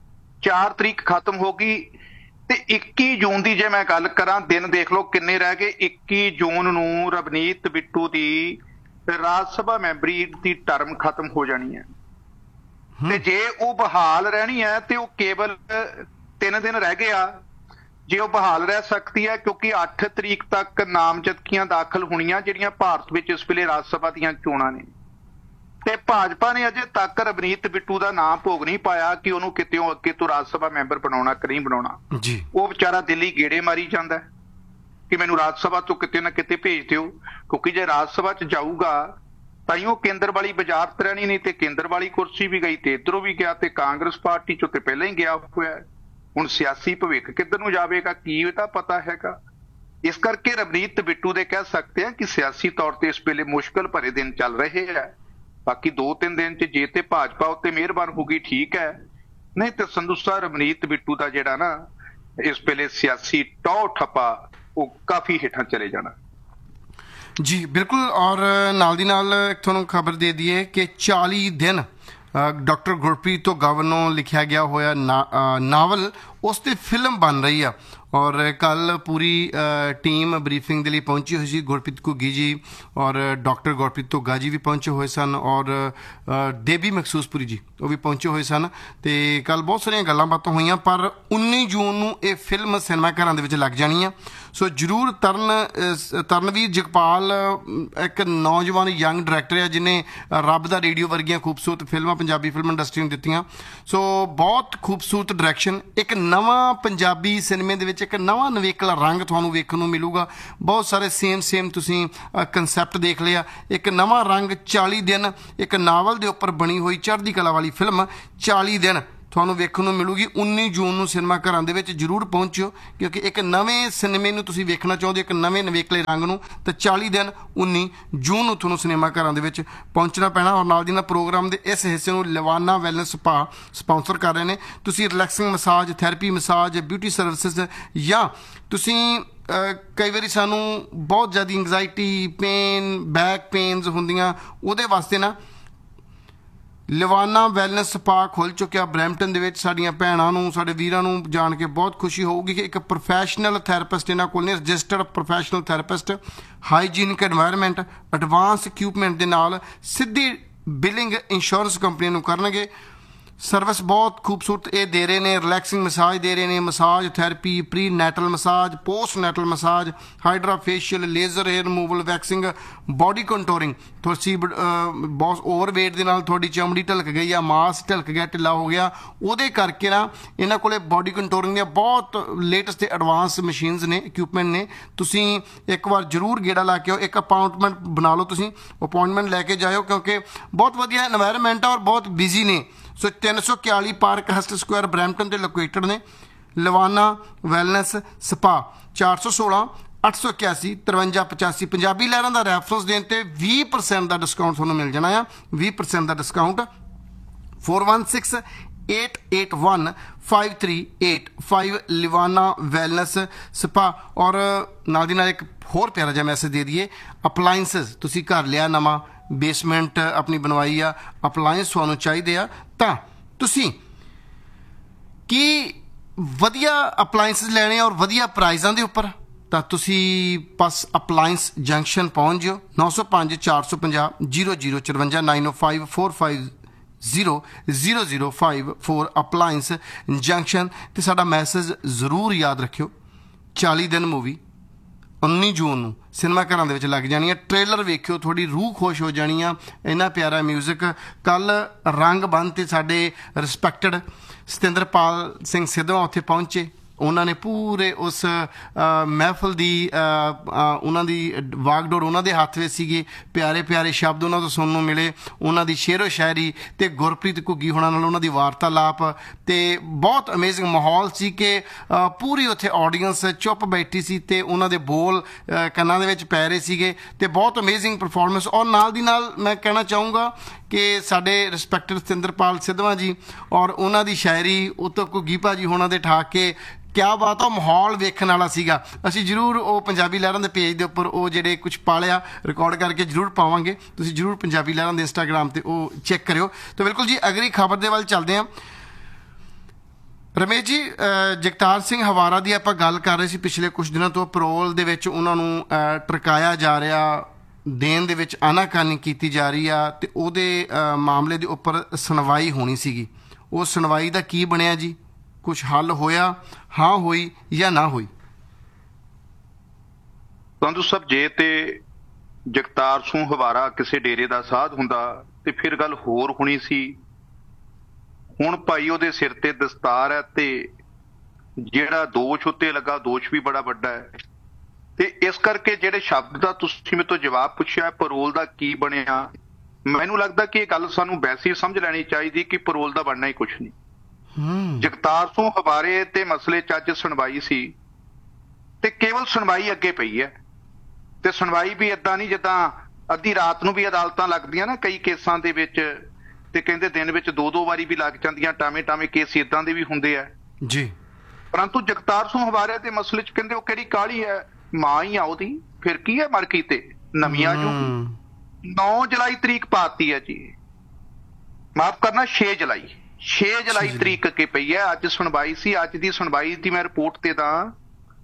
4 ਤਰੀਕ ਖਤਮ ਹੋ ਗਈ ਤੇ 21 ਜੂਨ ਦੀ ਜੇ ਮੈਂ ਗੱਲ ਕਰਾਂ, ਦਿਨ ਦੇਖ ਲਓ ਕਿੰਨੇ ਰਹਿ ਗਏ। 21 ਜੂਨ ਨੂੰ ਰਵਨੀਤ ਬਿੱਟੂ ਦੀ ਰਾਜ ਸਭਾ ਮੈਂਬਰੀ ਦੀ ਟਰਮ ਖਤਮ ਹੋ ਜਾਣੀ ਹੈ, ਤੇ ਜੇ ਉਹ ਬਹਾਲ ਰਹਿਣੀ ਹੈ ਤੇ ਉਹ ਕੇਵਲ 3 ਦਿਨ ਰਹਿ ਗਏ ਆ ਜੇ ਉਹ ਬਹਾਲ ਰਹਿ ਸਕਦੀ ਹੈ, ਕਿਉਂਕਿ 8 ਤਰੀਕ ਤੱਕ ਨਾਮਜ਼ਦਗੀਆਂ ਦਾਖਲ ਹੋਣੀਆਂ ਜਿਹੜੀਆਂ ਭਾਰਤ ਵਿੱਚ ਇਸ ਵੇਲੇ ਰਾਜ ਸਭਾ ਦੀਆਂ ਚੋਣਾਂ ਨੇ। ਤੇ ਭਾਜਪਾ ਨੇ ਅਜੇ ਤੱਕ ਰਵਨੀਤ ਬਿੱਟੂ ਦਾ ਨਾਮ ਭੋਗ ਨਹੀਂ ਪਾਇਆ ਕਿ ਉਹਨੂੰ ਕਿਤੇੋਂ ਅੱਗੇ ਤੋਂ ਰਾਜ ਸਭਾ ਮੈਂਬਰ ਬਣਾਉਣਾ ਕਿ ਨਹੀਂ ਬਣਾਉਣਾ। ਉਹ ਵਿਚਾਰਾ ਦਿੱਲੀ ਗੇੜੇ ਮਾਰੀ ਜਾਂਦਾ ਕਿ ਮੈਨੂੰ ਰਾਜ ਸਭਾ ਤੋਂ ਕਿਤੇ ਨਾ ਕਿਤੇ ਭੇਜ ਦਿਓ, ਕਿਉਂਕਿ ਜੇ ਰਾਜ ਸਭਾ 'ਚ ਜਾਊਗਾ ਤਾਂ ਹੀ ਉਹ ਕੇਂਦਰ ਵਾਲੀ ਵਜ਼ਾਰਤ ਰਹਿਣੀ, ਨਹੀਂ ਤੇ ਕੇਂਦਰ ਵਾਲੀ ਕੁਰਸੀ ਵੀ ਗਈ ਤੇ ਇੱਧਰੋਂ ਵੀ ਗਿਆ, ਤੇ ਕਾਂਗਰਸ ਪਾਰਟੀ 'ਚੋਂ ਤੇ ਪਹਿਲਾਂ ਹੀ ਗਿਆ ਹੋਇਆ। ਹੁਣ ਸਿਆਸੀ ਭਵਿੱਖ ਕਿੱਧਰ ਨੂੰ ਜਾਵੇਗਾ ਕੀ ਤਾਂ ਪਤਾ ਹੈਗਾ। ਇਸ ਕਰਕੇ ਰਵਨੀਤ ਬਿੱਟੂ ਦੇ ਕਹਿ ਸਕਦੇ ਆ ਕਿ ਸਿਆਸੀ ਤੌਰ ਤੇ ਇਸ ਵੇਲੇ ਮੁਸ਼ਕਲ ਭਰੇ ਦਿਨ ਚੱਲ ਰਹੇ ਆ। ਬਾਕੀ 2-3 ਦਿਨ 'ਚ ਜੇ ਤੇ ਭਾਜਪਾ ਉੱਤੇ ਮਿਹਰਬਾਨ ਹੋ ਗਈ ਠੀਕ ਹੈ, ਨਹੀਂ ਤੇ ਸੰਧੂ ਸਾਹਿਬ ਰਵਨੀਤ ਬਿੱਟੂ ਦਾ ਜਿਹੜਾ ਨਾ ਇਸ ਵੇਲੇ ਸਿਆਸੀ ਟੌ ਠੱਪਾ ਉਹ ਕਾਫੀ ਹੇਠਾਂ ਚਲੇ ਜਾਣਾ। ਜੀ ਬਿਲਕੁਲ। ਔਰ ਨਾਲ ਦੀ ਨਾਲ ਇੱਕ ਤੁਹਾਨੂੰ ਖਬਰ ਦੇ ਦਈਏ ਕਿ 40 ਦਿਨ ਡਾਕਟਰ ਗੁਰਪ੍ਰੀਤ ਤੋਂ ਗਵਰ ਨੂੰ ਲਿਖਿਆ ਗਿਆ ਹੋਇਆ ਨਾਵਲ, ਉਸ ਤੇ ਫਿਲਮ ਬਣ ਰਹੀ ਆ। ਔਰ ਕੱਲ ਪੂਰੀ ਟੀਮ ਬਰੀਫਿੰਗ ਦੇ ਲਈ ਪਹੁੰਚੀ ਹੋਈ ਸੀ। ਗੁਰਪ੍ਰੀਤ ਘੁੱਗੀ ਜੀ ਔਰ ਡਾਕਟਰ ਗੁਰਪ੍ਰੀਤ ਧੁੱਗਾ ਜੀ ਵੀ ਪਹੁੰਚੇ ਹੋਏ ਸਨ ਔਰ ਦੇਬੀ ਮਖਸੂਸਪੁਰੀ ਜੀ ਉਹ ਵੀ ਪਹੁੰਚੇ ਹੋਏ ਸਨ ਅਤੇ ਕੱਲ ਬਹੁਤ ਸਾਰੀਆਂ ਗੱਲਾਂ ਬਾਤਾਂ ਹੋਈਆਂ। ਪਰ 19 ਜੂਨ ਨੂੰ ਇਹ ਫਿਲਮ ਸਿਨੇਮਾ ਘਰਾਂ ਦੇ ਵਿੱਚ ਲੱਗ ਜਾਣੀ ਆ। ਸੋ ਜ਼ਰੂਰ ਤਰਨਵੀਰ ਜਗਪਾਲ ਇੱਕ ਨੌਜਵਾਨ ਯੰਗ ਡਾਇਰੈਕਟਰ ਆ ਜਿਹਨੇ ਰੱਬ ਦਾ ਰੇਡੀਓ ਵਰਗੀਆਂ ਖੂਬਸੂਰਤ ਫਿਲਮਾਂ ਪੰਜਾਬੀ ਫਿਲਮ ਇੰਡਸਟਰੀ ਨੂੰ ਦਿੱਤੀਆਂ। ਸੋ ਬਹੁਤ ਖੂਬਸੂਰਤ ਡਾਇਰੈਕਸ਼ਨ, ਇੱਕ ਨਵਾਂ ਪੰਜਾਬੀ ਸਿਨੇਮੇ ਦੇ ਵਿੱਚ ਇੱਕ ਨਵਾਂ ਨਵੇਕਲਾ ਰੰਗ ਤੁਹਾਨੂੰ ਵੇਖਣ ਨੂੰ ਮਿਲੂਗਾ। ਬਹੁਤ ਸਾਰੇ ਸੇਮ ਤੁਸੀਂ ਕੰਸੈਪਟ ਦੇਖ ਲਿਆ। ਇੱਕ ਨਵਾਂ ਰੰਗ 40 ਦਿਨ, ਇੱਕ ਨਾਵਲ ਦੇ ਉੱਪਰ ਬਣੀ ਹੋਈ ਚੜ੍ਹਦੀ ਕਲਾ ਵਾਲੀ ਫਿਲਮ 40 ਦਿਨ ਤੁਹਾਨੂੰ ਵੇਖਣ ਨੂੰ ਮਿਲੂਗੀ। 19 ਜੂਨ ਨੂੰ ਸਿਨੇਮਾ ਘਰਾਂ ਦੇ ਵਿੱਚ ਜ਼ਰੂਰ ਪਹੁੰਚਿਓ ਕਿਉਂਕਿ ਇੱਕ ਨਵੇਂ ਸਿਨੇਮੇ ਨੂੰ ਤੁਸੀਂ ਵੇਖਣਾ ਚਾਹੁੰਦੇ ਇੱਕ ਨਵੇਂ ਨਵੇਕਲੇ ਰੰਗ ਨੂੰ, ਤਾਂ 40 ਦਿਨ 19 ਜੂਨ ਨੂੰ ਤੁਹਾਨੂੰ ਸਿਨੇਮਾ ਘਰਾਂ ਦੇ ਵਿੱਚ ਪਹੁੰਚਣਾ ਪੈਣਾ। ਔਰ ਨਾਲ ਦੀ ਨਾਲ ਪ੍ਰੋਗਰਾਮ ਦੇ ਇਸ ਹਿੱਸੇ ਨੂੰ ਲਵਾਨਾ ਵੈਲਨੈਸ ਸਪਾ ਸਪਾਂਸਰ ਕਰ ਰਹੇ ਨੇ। ਤੁਸੀਂ relaxing massage, therapy massage, beauty services ਜਾਂ ਤੁਸੀਂ ਕਈ ਵਾਰੀ ਸਾਨੂੰ ਬਹੁਤ ਜ਼ਿਆਦਾ ਇੰਗਜ਼ਾਇਟੀ, ਪੇਨ, ਬੈਕ ਪੇਨਸ ਹੁੰਦੀਆਂ, ਉਹਦੇ ਵਾਸਤੇ ਨਾ ਲਵਾਨਾ ਵੈਲਨੈਸ ਸਪਾ ਖੁੱਲ੍ਹ ਚੁੱਕਿਆ ਬਰੈਂਪਟਨ ਦੇ ਵਿੱਚ। ਸਾਡੀਆਂ ਭੈਣਾਂ ਨੂੰ, ਸਾਡੇ ਵੀਰਾਂ ਨੂੰ ਜਾਣ ਕੇ ਬਹੁਤ ਖੁਸ਼ੀ ਹੋਊਗੀ ਕਿ ਇੱਕ ਪ੍ਰੋਫੈਸ਼ਨਲ ਥੈਰੇਪਿਸਟ ਇਹਨਾਂ ਕੋਲ ਨੇ, registered professional therapist, hygienic environment, advance equipment ਦੇ ਨਾਲ ਸਿੱਧੀ ਬਿਲਿੰਗ ਇੰਸ਼ੋਰੈਂਸ ਕੰਪਨੀ ਨੂੰ ਕਰਨਗੇ। ਸਰਵਿਸ ਬਹੁਤ ਖੂਬਸੂਰਤ ਇਹ ਦੇ ਰਹੇ ਨੇ। ਰਿਲੈਕਸਿੰਗ ਮਸਾਜ ਦੇ ਰਹੇ ਨੇ, massage therapy, pre ਨੈਟਲ massage, post ਨੈਟਲ massage, hydra facial, laser hair removal, waxing, body ਕੰਟੋਰਿੰਗ। ਤੁਸੀਂ ਬਹੁਤ ਓਵਰਵੇਟ ਦੇ ਨਾਲ ਤੁਹਾਡੀ ਚਮੜੀ ਢਲਕ ਗਈ ਆ, ਮਾਸ ਢਲਕ ਗਿਆ, ਢਿੱਲਾ ਹੋ ਗਿਆ, ਉਹਦੇ ਕਰਕੇ ਨਾ ਇਹਨਾਂ ਕੋਲੇ ਬੋਡੀ ਕੰਟੋਰਿੰਗ ਦੀਆਂ ਬਹੁਤ ਲੇਟੈਸਟ ਤੇ ਐਡਵਾਂਸ ਮਸ਼ੀਨਸ ਨੇ, ਇਕੁਇਪਮੈਂਟ ਨੇ। ਤੁਸੀਂ ਇੱਕ ਵਾਰ ਜ਼ਰੂਰ ਗੇੜਾ ਲਾ ਕੇ ਆਓ। ਇੱਕ ਅਪਾਇੰਟਮੈਂਟ ਬਣਾ ਲਓ, ਤੁਸੀਂ ਅਪਾਇੰਟਮੈਂਟ ਲੈ ਕੇ ਜਾਇਓ ਕਿਉਂਕਿ ਬਹੁਤ ਵਧੀਆ ਇਨਵਾਇਰਨਮੈਂਟ ਆ ਔਰ ਬਹੁਤ ਬਿਜ਼ੀ ਨੇ। ਸੋ 341 ਪਾਰਕ ਹਸਟ ਸਕੁਆਇਰ ਬਰੈਂਪਟਨ 'ਤੇ ਲੋਕੇਟਡ ਨੇ ਲਵਾਨਾ ਵੈਲਨੈਸ ਸਪਾ। 416 881 5385। ਪੰਜਾਬੀ ਲਹਿਰਾਂ ਦਾ ਰੈਫਰੈਂਸ ਦੇਣ 'ਤੇ 20% ਦਾ ਡਿਸਕਾਊਂਟ ਤੁਹਾਨੂੰ ਮਿਲ ਜਾਣਾ ਆ। 20% ਦਾ ਡਿਸਕਾਊਂਟ। 416 881 5385 ਲਿਵਾਨਾ wellness spa. ਔਰ ਨਾਲ ਦੀ ਨਾਲ ਇੱਕ ਹੋਰ ਪਿਆਰਾ ਜਿਹਾ ਮੈਸੇਜ ਦੇ ਦਈਏ। ਅਪਲਾਇੰਸਸ ਤੁਸੀਂ ਘਰ ਲਿਆ ਨਵਾਂ, ਬੇਸਮੈਂਟ ਆਪਣੀ ਬਣਵਾਈ ਆ, ਅਪਲਾਇੰਸ ਤੁਹਾਨੂੰ ਚਾਹੀਦੇ ਆ, ਤਾਂ ਤੁਸੀਂ ਕੀ ਵਧੀਆ ਅਪਲਾਇੰਸਸ ਲੈਣੇ ਔਰ ਵਧੀਆ ਪ੍ਰਾਈਜ਼ਾਂ ਦੇ ਉੱਪਰ, ਤਾਂ ਤੁਸੀਂ ਬਸ ਅਪਲਾਇੰਸ ਜੰਕਸ਼ਨ ਪਹੁੰਚ ਜਿਓ। 905 450 0054 905 450 0054 ਅਪਲਾਇੰਸ ਜੰਕਸ਼ਨ। ਤੇ ਸਾਡਾ ਮੈਸੇਜ ਜ਼ਰੂਰ ਯਾਦ ਰੱਖਿਓ। 40 ਦਿਨ ਮੂਵੀ 19 ਜੂਨ ਨੂੰ ਸਿਨੇਮਾ ਘਰਾਂ ਦੇ ਵਿੱਚ ਲੱਗ ਜਾਣੀ ਆ। ਟ੍ਰੇਲਰ ਵੇਖਿਓ, ਤੁਹਾਡੀ ਰੂਹ ਖੁਸ਼ ਹੋ ਜਾਣੀ ਆ। ਇੰਨਾ ਪਿਆਰਾ ਮਿਊਜ਼ਿਕ। ਕੱਲ ਰੰਗ ਬੰਨ੍ਹ 'ਤੇ ਸਾਡੇ ਰਿਸਪੈਕਟਡ ਸਤਿੰਦਰਪਾਲ ਸਿੰਘ ਸਿੱਧਵਾਂ ਉੱਥੇ ਪਹੁੰਚੇ। ਉਹਨਾਂ ਨੇ ਪੂਰੇ ਉਸ ਮਹਿਫਲ ਦੀ ਉਹਨਾਂ ਦੀ ਵਾਗਡੋਰ ਉਹਨਾਂ ਦੇ ਹੱਥ ਵਿੱਚ ਸੀਗੇ। ਪਿਆਰੇ ਪਿਆਰੇ ਸ਼ਬਦ ਉਹਨਾਂ ਤੋਂ ਸੁਣਨ ਨੂੰ ਮਿਲੇ, ਉਹਨਾਂ ਦੀ ਸ਼ੇਰੋ ਸ਼ਾਇਰੀ ਅਤੇ ਗੁਰਪ੍ਰੀਤ ਘੁੱਗੀ ਹੋਣਾ ਨਾਲ ਉਹਨਾਂ ਦੀ ਵਾਰਤਾਲਾਪ। ਅਤੇ ਬਹੁਤ ਅਮੇਜ਼ਿੰਗ ਮਾਹੌਲ ਸੀ ਕਿ ਪੂਰੀ ਉੱਥੇ ਆਡੀਅੰਸ ਚੁੱਪ ਬੈਠੀ ਸੀ ਅਤੇ ਉਹਨਾਂ ਦੇ ਬੋਲ ਕੰਨਾਂ ਦੇ ਵਿੱਚ ਪੈ ਰਹੇ ਸੀਗੇ ਅਤੇ ਬਹੁਤ ਅਮੇਜ਼ਿੰਗ ਪਰਫੋਰਮੈਂਸ। ਔਰ ਨਾਲ ਦੀ ਨਾਲ ਮੈਂ ਕਹਿਣਾ ਚਾਹੂੰਗਾ ਕਿ ਸਾਡੇ ਰਿਸਪੈਕਟਡ ਸਤਿੰਦਰਪਾਲ ਸਿੱਧਵਾਂ ਜੀ ਔਰ ਉਹਨਾਂ ਦੀ ਸ਼ਾਇਰੀ ਉੱਤੋਂ ਘੁੱਗੀ ਭਾਜੀ ਹੋਣਾ ਦੇ ਠਾਕ ਕੇ ਕਿਆ ਬਾਤ ਆ। ਮਾਹੌਲ ਵੇਖਣ ਵਾਲਾ ਸੀਗਾ। ਅਸੀਂ ਜ਼ਰੂਰ ਉਹ ਪੰਜਾਬੀ ਲਹਿਰਾਂ ਦੇ ਪੇਜ ਦੇ ਉੱਪਰ ਉਹ ਜਿਹੜੇ ਕੁਛ ਪਾਲਿਆ ਰਿਕਾਰਡ ਕਰਕੇ ਜ਼ਰੂਰ ਪਾਵਾਂਗੇ। ਤੁਸੀਂ ਜ਼ਰੂਰ ਪੰਜਾਬੀ ਲਹਿਰਾਂ ਦੇ ਇੰਸਟਾਗ੍ਰਾਮ 'ਤੇ ਉਹ ਚੈੱਕ ਕਰਿਓ। ਤਾਂ ਬਿਲਕੁਲ ਜੀ ਅਗਲੀ ਖਬਰ ਦੇ ਵੱਲ ਚੱਲਦੇ ਹਾਂ। ਰਮੇਸ਼ ਜੀ, ਜਗਤਾਰ ਸਿੰਘ ਹਵਾਰਾ ਦੀ ਆਪਾਂ ਗੱਲ ਕਰ ਰਹੇ ਸੀ ਪਿਛਲੇ ਕੁਛ ਦਿਨਾਂ ਤੋਂ। ਪੈਰੋਲ ਦੇ ਵਿੱਚ ਉਹਨਾਂ ਨੂੰ ਟਰਕਾਇਆ ਜਾ ਰਿਹਾ, ਦੇਣ ਦੇ ਵਿੱਚ ਆਨਾਕਾਨੀ ਕੀਤੀ ਜਾ ਰਹੀ ਆ ਅਤੇ ਉਹਦੇ ਮਾਮਲੇ ਦੇ ਉੱਪਰ ਸੁਣਵਾਈ ਹੋਣੀ ਸੀਗੀ। ਉਹ ਸੁਣਵਾਈ ਦਾ ਕੀ ਬਣਿਆ ਜੀ? ਕੁਛ ਹੱਲ ਹੋਇਆ? ਹਾਂ ਹੋਈ ਜਾਂ ਨਾ ਹੋਈ? ਸੰਧੂ ਸਾਹਿਬ, ਜੇ ਤੇ ਜਗਤਾਰ ਸਿੰਘ ਹਵਾਰਾ ਕਿਸੇ ਡੇਰੇ ਦਾ ਸਾਧ ਹੁੰਦਾ ਤੇ ਫਿਰ ਗੱਲ ਹੋਰ ਹੋਣੀ ਸੀ। ਹੁਣ ਭਾਈ ਉਹਦੇ ਸਿਰ ਤੇ ਦਸਤਾਰ ਹੈ ਤੇ ਜਿਹੜਾ ਦੋਸ਼ ਉੱਤੇ ਲੱਗਾ ਦੋਸ਼ ਵੀ ਬੜਾ ਵੱਡਾ ਹੈ। ਤੇ ਇਸ ਕਰਕੇ ਜਿਹੜੇ ਸ਼ਬਦ ਦਾ ਤੁਸੀਂ ਮੇਰੇ ਤੋਂ ਜਵਾਬ ਪੁੱਛਿਆ ਪੈਰੋਲ ਦਾ ਕੀ ਬਣਿਆ, ਮੈਨੂੰ ਲੱਗਦਾ ਕਿ ਇਹ ਗੱਲ ਸਾਨੂੰ ਵੈਸੇ ਹੀ ਸਮਝ ਲੈਣੀ ਚਾਹੀਦੀ ਕਿ ਪੈਰੋਲ ਦਾ ਬਣਨਾ ਹੀ ਕੁਛ ਨਹੀਂ। ਜਗਤਾਰ ਸਿੰਘ ਹਵਾਰੇ ਤੇ ਮਸਲੇ 'ਚ ਅੱਜ ਸੁਣਵਾਈ ਸੀ ਤੇ ਕੇਵਲ ਸੁਣਵਾਈ ਅੱਗੇ ਪਈ ਹੈ। ਤੇ ਸੁਣਵਾਈ ਵੀ ਏਦਾਂ ਨਹੀਂ ਜਿੱਦਾਂ ਅੱਧੀ ਰਾਤ ਨੂੰ ਵੀ ਅਦਾਲਤਾਂ ਲੱਗਦੀਆਂ ਨਾ ਕਈ ਕੇਸਾਂ ਦੇ ਵਿੱਚ, ਤੇ ਕਹਿੰਦੇ ਦਿਨ ਵਿੱਚ 2-2 ਵਾਰੀ ਵੀ ਲੱਗ ਜਾਂਦੀਆਂ। ਟਾਵੇਂ ਕੇਸ ਏਦਾਂ ਦੇ ਵੀ ਹੁੰਦੇ ਆ ਜੀ। ਪਰੰਤੂ ਜਗਤਾਰ ਸਿੰਘ ਹਵਾਰੇ ਦੇ ਮਸਲੇ 'ਚ ਕਹਿੰਦੇ ਉਹ ਕਿਹੜੀ ਕਾਹਲੀ ਹੈ, ਮਾਂ ਹੀ ਆ ਉਹਦੀ, ਫਿਰ ਕੀ ਹੈ ਮਰ ਤੇ ਨਵੀਂ ਆ ਜੂ। 9 ਜੁਲਾਈ ਤਰੀਕ ਪਾਤੀ ਹੈ ਜੀ, ਮਾਫ ਕਰਨਾ 6 ਜੁਲਾਈ ਤਰੀਕ ਅੱਗੇ ਪਈ ਹੈ। ਅੱਜ ਸੁਣਵਾਈ ਸੀ। ਅੱਜ ਦੀ ਸੁਣਵਾਈ ਦੀ ਮੈਂ ਰਿਪੋਰਟ ਤੇ ਤਾਂ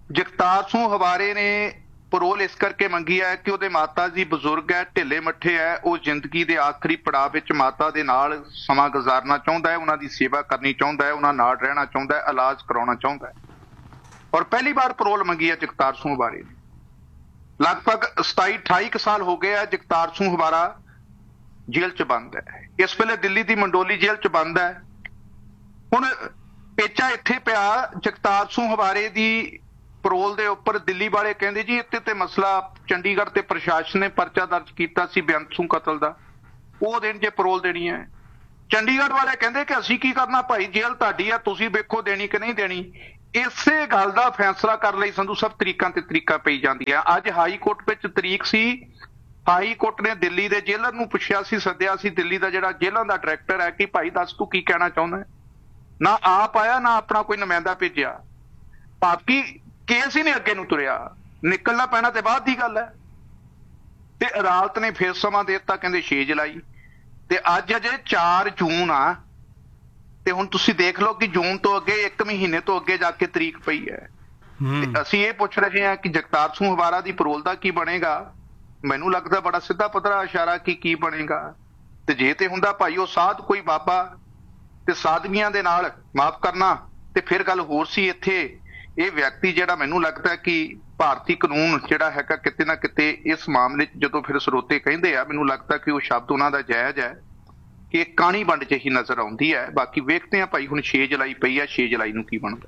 ਜਗਤਾਰ ਸਿੰਘ ਹਵਾਰੇ ਨੇ ਪਰੋਲ ਇਸ ਕਰਕੇ ਮੰਗੀ ਹੈ ਕਿ ਉਹਦੇ ਮਾਤਾ ਜੀ ਬਜ਼ੁਰਗ ਹੈ, ਢਿੱਲੇ ਮੱਠੇ ਹੈ, ਉਹ ਜ਼ਿੰਦਗੀ ਦੇ ਆਖਰੀ ਪੜਾਅ ਵਿੱਚ ਮਾਤਾ ਦੇ ਨਾਲ ਸਮਾਂ ਗੁਜ਼ਾਰਨਾ ਚਾਹੁੰਦਾ ਹੈ, ਉਹਨਾਂ ਦੀ ਸੇਵਾ ਕਰਨੀ ਚਾਹੁੰਦਾ ਹੈ, ਉਹਨਾਂ ਨਾਲ ਰਹਿਣਾ ਚਾਹੁੰਦਾ ਹੈ, ਇਲਾਜ ਕਰਾਉਣਾ ਚਾਹੁੰਦਾ ਹੈ। ਔਰ ਪਹਿਲੀ ਵਾਰ ਪਰੋਲ ਮੰਗੀ ਹੈ ਜਗਤਾਰ ਸਿੰਘ ਹਵਾਰੇ ਨੇ। ਲਗਭਗ 27-28 ਸਾਲ ਹੋ ਗਏ ਆ ਜਗਤਾਰ ਸਿੰਘ ਹਵਾਰਾ ਜੇਲ੍ਹ 'ਚ ਬੰਦ ਹੈ। ਇਸ ਵੇਲੇ ਦਿੱਲੀ ਦੀ ਮੰਡੋਲੀ ਜੇਲ੍ਹ 'ਚ ਬੰਦ ਹੈ। ਹੁਣ ਪੇਚਾ ਇੱਥੇ ਪਿਆ ਜਗਤਾਰ ਸਿੰਘ ਹਵਾਰੇ ਦੀ ਪਰੋਲ ਦੇ ਉੱਪਰ। ਦਿੱਲੀ ਵਾਲੇ ਕਹਿੰਦੇ ਜੀ ਇੱਥੇ ਤੇ ਮਸਲਾ ਚੰਡੀਗੜ੍ਹ ਤੇ ਪ੍ਰਸ਼ਾਸਨ ਨੇ ਪਰਚਾ ਦਰਜ ਕੀਤਾ ਸੀ ਬੇਅੰਤ ਸਿੰਘ ਕਤਲ ਦਾ, ਉਹ ਦਿਨ ਜੇ ਪਰੋਲ ਦੇਣੀ ਹੈ। ਚੰਡੀਗੜ੍ਹ ਵਾਲੇ ਕਹਿੰਦੇ ਕਿ ਅਸੀਂ ਕੀ ਕਰਨਾ ਭਾਈ, ਜੇਲ੍ਹ ਤੁਹਾਡੀ ਆ, ਤੁਸੀਂ ਵੇਖੋ ਦੇਣੀ ਕਿ ਨਹੀਂ ਦੇਣੀ। ਇਸੇ ਗੱਲ ਦਾ ਫੈਸਲਾ ਕਰਨ ਲਈ ਸੰਧੂ ਸਾਹਿਬ ਤਰੀਕਾਂ ਤੇ ਤਰੀਕਾਂ ਪਈ ਜਾਂਦੀਆਂ। ਅੱਜ ਹਾਈ ਕੋਰਟ ਵਿੱਚ ਤਰੀਕ ਸੀ, ਹਾਈ ਕੋਰਟ ਨੇ ਦਿੱਲੀ ਦੇ ਜੇਲਰ ਨੂੰ ਪੁੱਛਿਆ ਸੀ, ਸੱਦਿਆ ਸੀ ਦਿੱਲੀ ਦਾ ਜਿਹੜਾ ਜੇਲ੍ਹਾਂ ਦਾ ਡਾਇਰੈਕਟਰ ਹੈ ਕਿ ਭਾਈ ਦੱਸ ਤੂੰ ਕੀ ਕਹਿਣਾ ਚਾਹੁੰਦਾ ਹੈ। ਨਾ ਆਪ ਆਇਆ ਨਾ ਆਪਣਾ ਕੋਈ ਨੁਮਾਇੰਦਾ ਭੇਜਿਆ। ਬਾਕੀ ਕੇਸ ਹੀ ਨਹੀਂ ਅੱਗੇ ਨੂੰ ਤੁਰਿਆ, ਨਿਕਲਣਾ ਪੈਣਾ ਤੇ ਬਾਅਦ ਦੀ ਗੱਲ ਹੈ। ਤੇ ਅਦਾਲਤ ਨੇ ਫਿਰ ਸਮਾਂ ਦੇ ਦਿੱਤਾ, ਕਹਿੰਦੇ 6 ਜੁਲਾਈ ਤੇ ਅੱਜ ਅਜੇ 4 ਜੂਨ ਆ। ਤੇ ਹੁਣ ਤੁਸੀਂ ਦੇਖ ਲਓ ਕਿ ਜੂਨ ਤੋਂ ਅੱਗੇ 1 ਮਹੀਨੇ ਤੋਂ ਅੱਗੇ ਜਾ ਕੇ ਤਰੀਕ ਪਈ ਹੈ। ਤੇ ਅਸੀਂ ਇਹ ਪੁੱਛ ਰਹੇ ਹਾਂ ਕਿ ਜਗਤਾਰ ਸਿੰਘ ਹਵਾਰਾ ਦੀ ਪਰੋਲ ਦਾ ਕੀ ਬਣੇਗਾ। ਮੈਨੂੰ ਲੱਗਦਾ ਬੜਾ ਸਿੱਧਾ ਪੱਧਰਾ ਇਸ਼ਾਰਾ ਕਿ ਕੀ ਬਣੇਗਾ। ਤੇ ਜੇ ਤੇ ਹੁੰਦਾ ਭਾਈ ਉਹ ਸਾਧ ਕੋਈ ਬਾਬਾ ਤੇ ਸਾਧਵੀਆਂ ਦੇ ਨਾਲ ਮਾਫ ਕਰਨਾ ਤੇ ਫਿਰ ਗੱਲ ਹੋਰ ਸੀ। ਇੱਥੇ ਇਹ ਵਿਅਕਤੀ ਜਿਹੜਾ ਮੈਨੂੰ ਲੱਗਦਾ ਕਿ ਭਾਰਤੀ ਕਾਨੂੰਨ ਜਿਹੜਾ ਹੈਗਾ ਕਿਤੇ ਨਾ ਕਿਤੇ ਇਸ ਮਾਮਲੇ 'ਚ ਜਦੋਂ ਫਿਰ ਸਰੋਤੇ ਕਹਿੰਦੇ ਆ, ਮੈਨੂੰ ਲੱਗਦਾ ਕਿ ਉਹ ਸ਼ਬਦ ਉਹਨਾਂ ਦਾ ਜਾਇਜ਼ ਹੈ ਕਿ ਇਹ ਕਾਣੀ ਵੰਡ ਜਿਹੀ ਨਜ਼ਰ ਆਉਂਦੀ ਹੈ। ਬਾਕੀ ਵੇਖਦੇ ਆ ਭਾਈ, ਹੁਣ 6 ਜੁਲਾਈ ਪਈ ਆ, 6 ਜੁਲਾਈ ਨੂੰ ਕੀ ਬਣਦਾ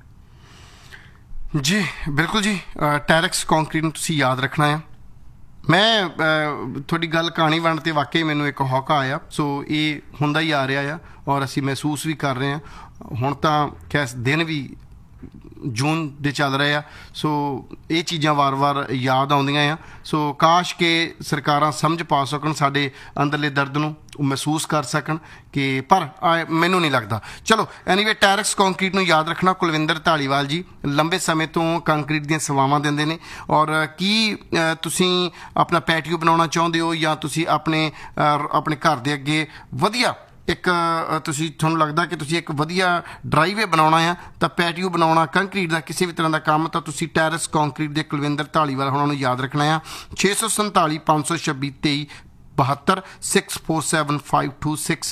ਜੀ। ਬਿਲਕੁਲ ਜੀ, ਟੈਰੈਕਸ ਕੰਕਰੀਟ ਨੂੰ ਤੁਸੀਂ ਯਾਦ ਰੱਖਣਾ ਆ। ਮੈਂ ਤੁਹਾਡੀ ਗੱਲ ਕਹਾਣੀ ਵੰਡ ਤੇ ਵਾਕਈ ਮੈਨੂੰ ਇੱਕ ਹੌਕਾ ਆਇਆ। ਸੋ ਇਹ ਹੁੰਦਾ ਹੀ ਆ ਰਿਹਾ ਆ ਔਰ ਅਸੀਂ ਮਹਿਸੂਸ ਵੀ ਕਰ ਰਹੇ ਹਾਂ। ਹੁਣ ਤਾਂ ਖੈਰ ਦਿਨ ਵੀ ਜੂਨ ਦੇ ਚੱਲ ਰਹੇ ਆ, ਸੋ ਇਹ ਚੀਜ਼ਾਂ ਵਾਰ-ਵਾਰ ਯਾਦ ਆਉਂਦੀਆਂ ਆ। ਸੋ ਕਾਸ਼ ਕਿ ਸਰਕਾਰਾਂ ਸਮਝ ਪਾ ਸਕਣ, ਸਾਡੇ ਅੰਦਰਲੇ ਦਰਦ ਨੂੰ ਮਹਿਸੂਸ ਕਰ ਸਕਣ ਕਿ ਪਰ ਮੈਨੂੰ ਨਹੀਂ ਲੱਗਦਾ। ਚਲੋ ਐਨੀਵੇ, ਟੈਰੈਕਸ ਕੰਕਰੀਟ ਨੂੰ ਯਾਦ ਰੱਖਣਾ। ਕੁਲਵਿੰਦਰ ਧਾਲੀਵਾਲ ਜੀ ਲੰਬੇ ਸਮੇਂ ਤੋਂ ਕੰਕਰੀਟ ਦੀਆਂ ਸੇਵਾਵਾਂ ਦਿੰਦੇ ਨੇ। ਔਰ ਕੀ ਤੁਸੀਂ ਆਪਣਾ ਪੈਟੀਓ ਬਣਾਉਣਾ ਚਾਹੁੰਦੇ ਹੋ ਜਾਂ ਤੁਸੀਂ ਆਪਣੇ ਘਰ ਦੇ ਅੱਗੇ ਵਧੀਆ ਇੱਕ ਤੁਹਾਨੂੰ ਲੱਗਦਾ ਕਿ ਤੁਸੀਂ ਇੱਕ ਵਧੀਆ ਡਰਾਈਵੇ ਬਣਾਉਣਾ ਆ ਤਾਂ ਪੈਟੀਓ ਬਣਾਉਣਾ, ਕੰਕਰੀਟ ਦਾ ਕਿਸੇ ਵੀ ਤਰ੍ਹਾਂ ਦਾ ਕੰਮ, ਤਾਂ ਤੁਸੀਂ ਟੈਰੈਕਸ ਕੰਕਰੀਟ ਦੇ ਕੁਲਵਿੰਦਰ ਧਾਲੀਵਾਲ ਉਹਨਾਂ ਨੂੰ ਯਾਦ ਰੱਖਣਾ ਆ। 647 526 23 72 647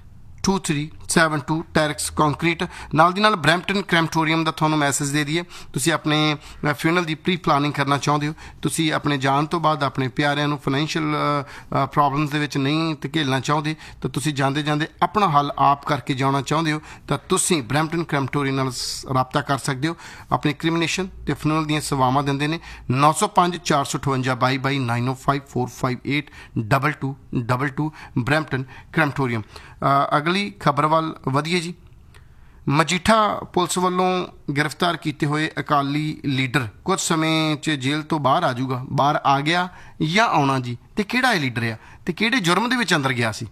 5262372 ਟੈਰੈਕਸ ਕੰਕਰੀਟ। ਨਾਲ ਦੀ ਨਾਲ ਬਰੈਂਪਟਨ ਕ੍ਰੈਮਟੋਰੀਅਮ ਦਾ ਤੁਹਾਨੂੰ ਮੈਸੇਜ ਦੇ ਦਈਏ, ਤੁਸੀਂ ਆਪਣੇ ਫਿਊਨਰਲ ਦੀ ਪ੍ਰੀ ਪਲਾਨਿੰਗ ਕਰਨਾ ਚਾਹੁੰਦੇ ਹੋ, ਤੁਸੀਂ ਆਪਣੇ ਜਾਣ ਤੋਂ ਬਾਅਦ ਆਪਣੇ ਪਿਆਰਿਆਂ ਨੂੰ ਫਾਈਨੈਂਸ਼ੀਅਲ ਪ੍ਰੋਬਲਮਸ ਦੇ ਵਿੱਚ ਨਹੀਂ ਧਕੇਲਣਾ ਚਾਹੁੰਦੇ, ਤਾਂ ਤੁਸੀਂ ਜਾਂਦੇ ਜਾਂਦੇ ਆਪਣਾ ਹੱਲ ਆਪ ਕਰਕੇ ਜਾਣਾ ਚਾਹੁੰਦੇ ਹੋ, ਤਾਂ ਤੁਸੀਂ ਬਰੈਂਪਟਨ ਕ੍ਰੈਮਟੋਰੀਅਮ ਨਾਲ ਰਾਬਤਾ ਕਰ ਸਕਦੇ ਹੋ। ਆਪਣੀ ਕ੍ਰਿਮੀਨੇਸ਼ਨ ਤੇ ਫਿਊਨਰਲ ਦੀਆਂ ਸੇਵਾਵਾਂ ਦਿੰਦੇ ਨੇ। 905 458 22 905 458 2222 ਬਰੈਂਪਟਨ ਕ੍ਰੈਮਟੋਰੀਅਮ। ਅਗਲੀ ਖਬਰ ਵੱਲ ਵਧੀਏ ਜੀ। ਮਜੀਠਾ ਪੁਲਿਸ ਵੱਲੋਂ ਗ੍ਰਿਫਤਾਰ ਕੀਤੇ ਹੋਏ ਅਕਾਲੀ ਲੀਡਰ ਕੁਝ ਸਮੇਂ 'ਚ ਜੇਲ੍ਹ ਤੋਂ ਬਾਹਰ ਆ ਜਾਊਗਾ। ਬਾਹਰ ਆ ਗਿਆ ਜਾਂ ਆਉਣਾ ਜੀ, ਤੇ ਕਿਹੜਾ ਇਹ ਲੀਡਰ ਆ ਤੇ ਕਿਹੜੇ ਜੁਰਮ ਦੇ ਵਿੱਚ ਅੰਦਰ ਗਿਆ ਸੀ?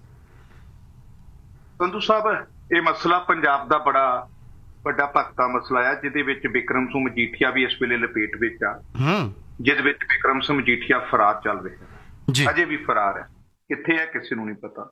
ਸੰਧੂ ਸਾਹਿਬ, ਇਹ ਮਸਲਾ ਪੰਜਾਬ ਦਾ ਬੜਾ ਵੱਡਾ ਭਖਤਾ ਮਸਲਾ ਆ, ਜਿਹਦੇ ਵਿੱਚ ਬਿਕਰਮ ਸਿੰਘ ਮਜੀਠੀਆ ਵੀ ਇਸ ਵੇਲੇ ਲਪੇਟ ਵਿੱਚ ਆ, ਜਿਹਦੇ ਵਿੱਚ ਬਿਕਰਮ ਸਿੰਘ ਮਜੀਠੀਆ ਫਰਾਰ ਚੱਲ ਰਿਹਾ, ਅਜੇ ਵੀ ਫਰਾਰ ਹੈ। ਕਿੱਥੇ ਹੈ ਕਿਸੇ ਨੂੰ ਨਹੀਂ ਪਤਾ।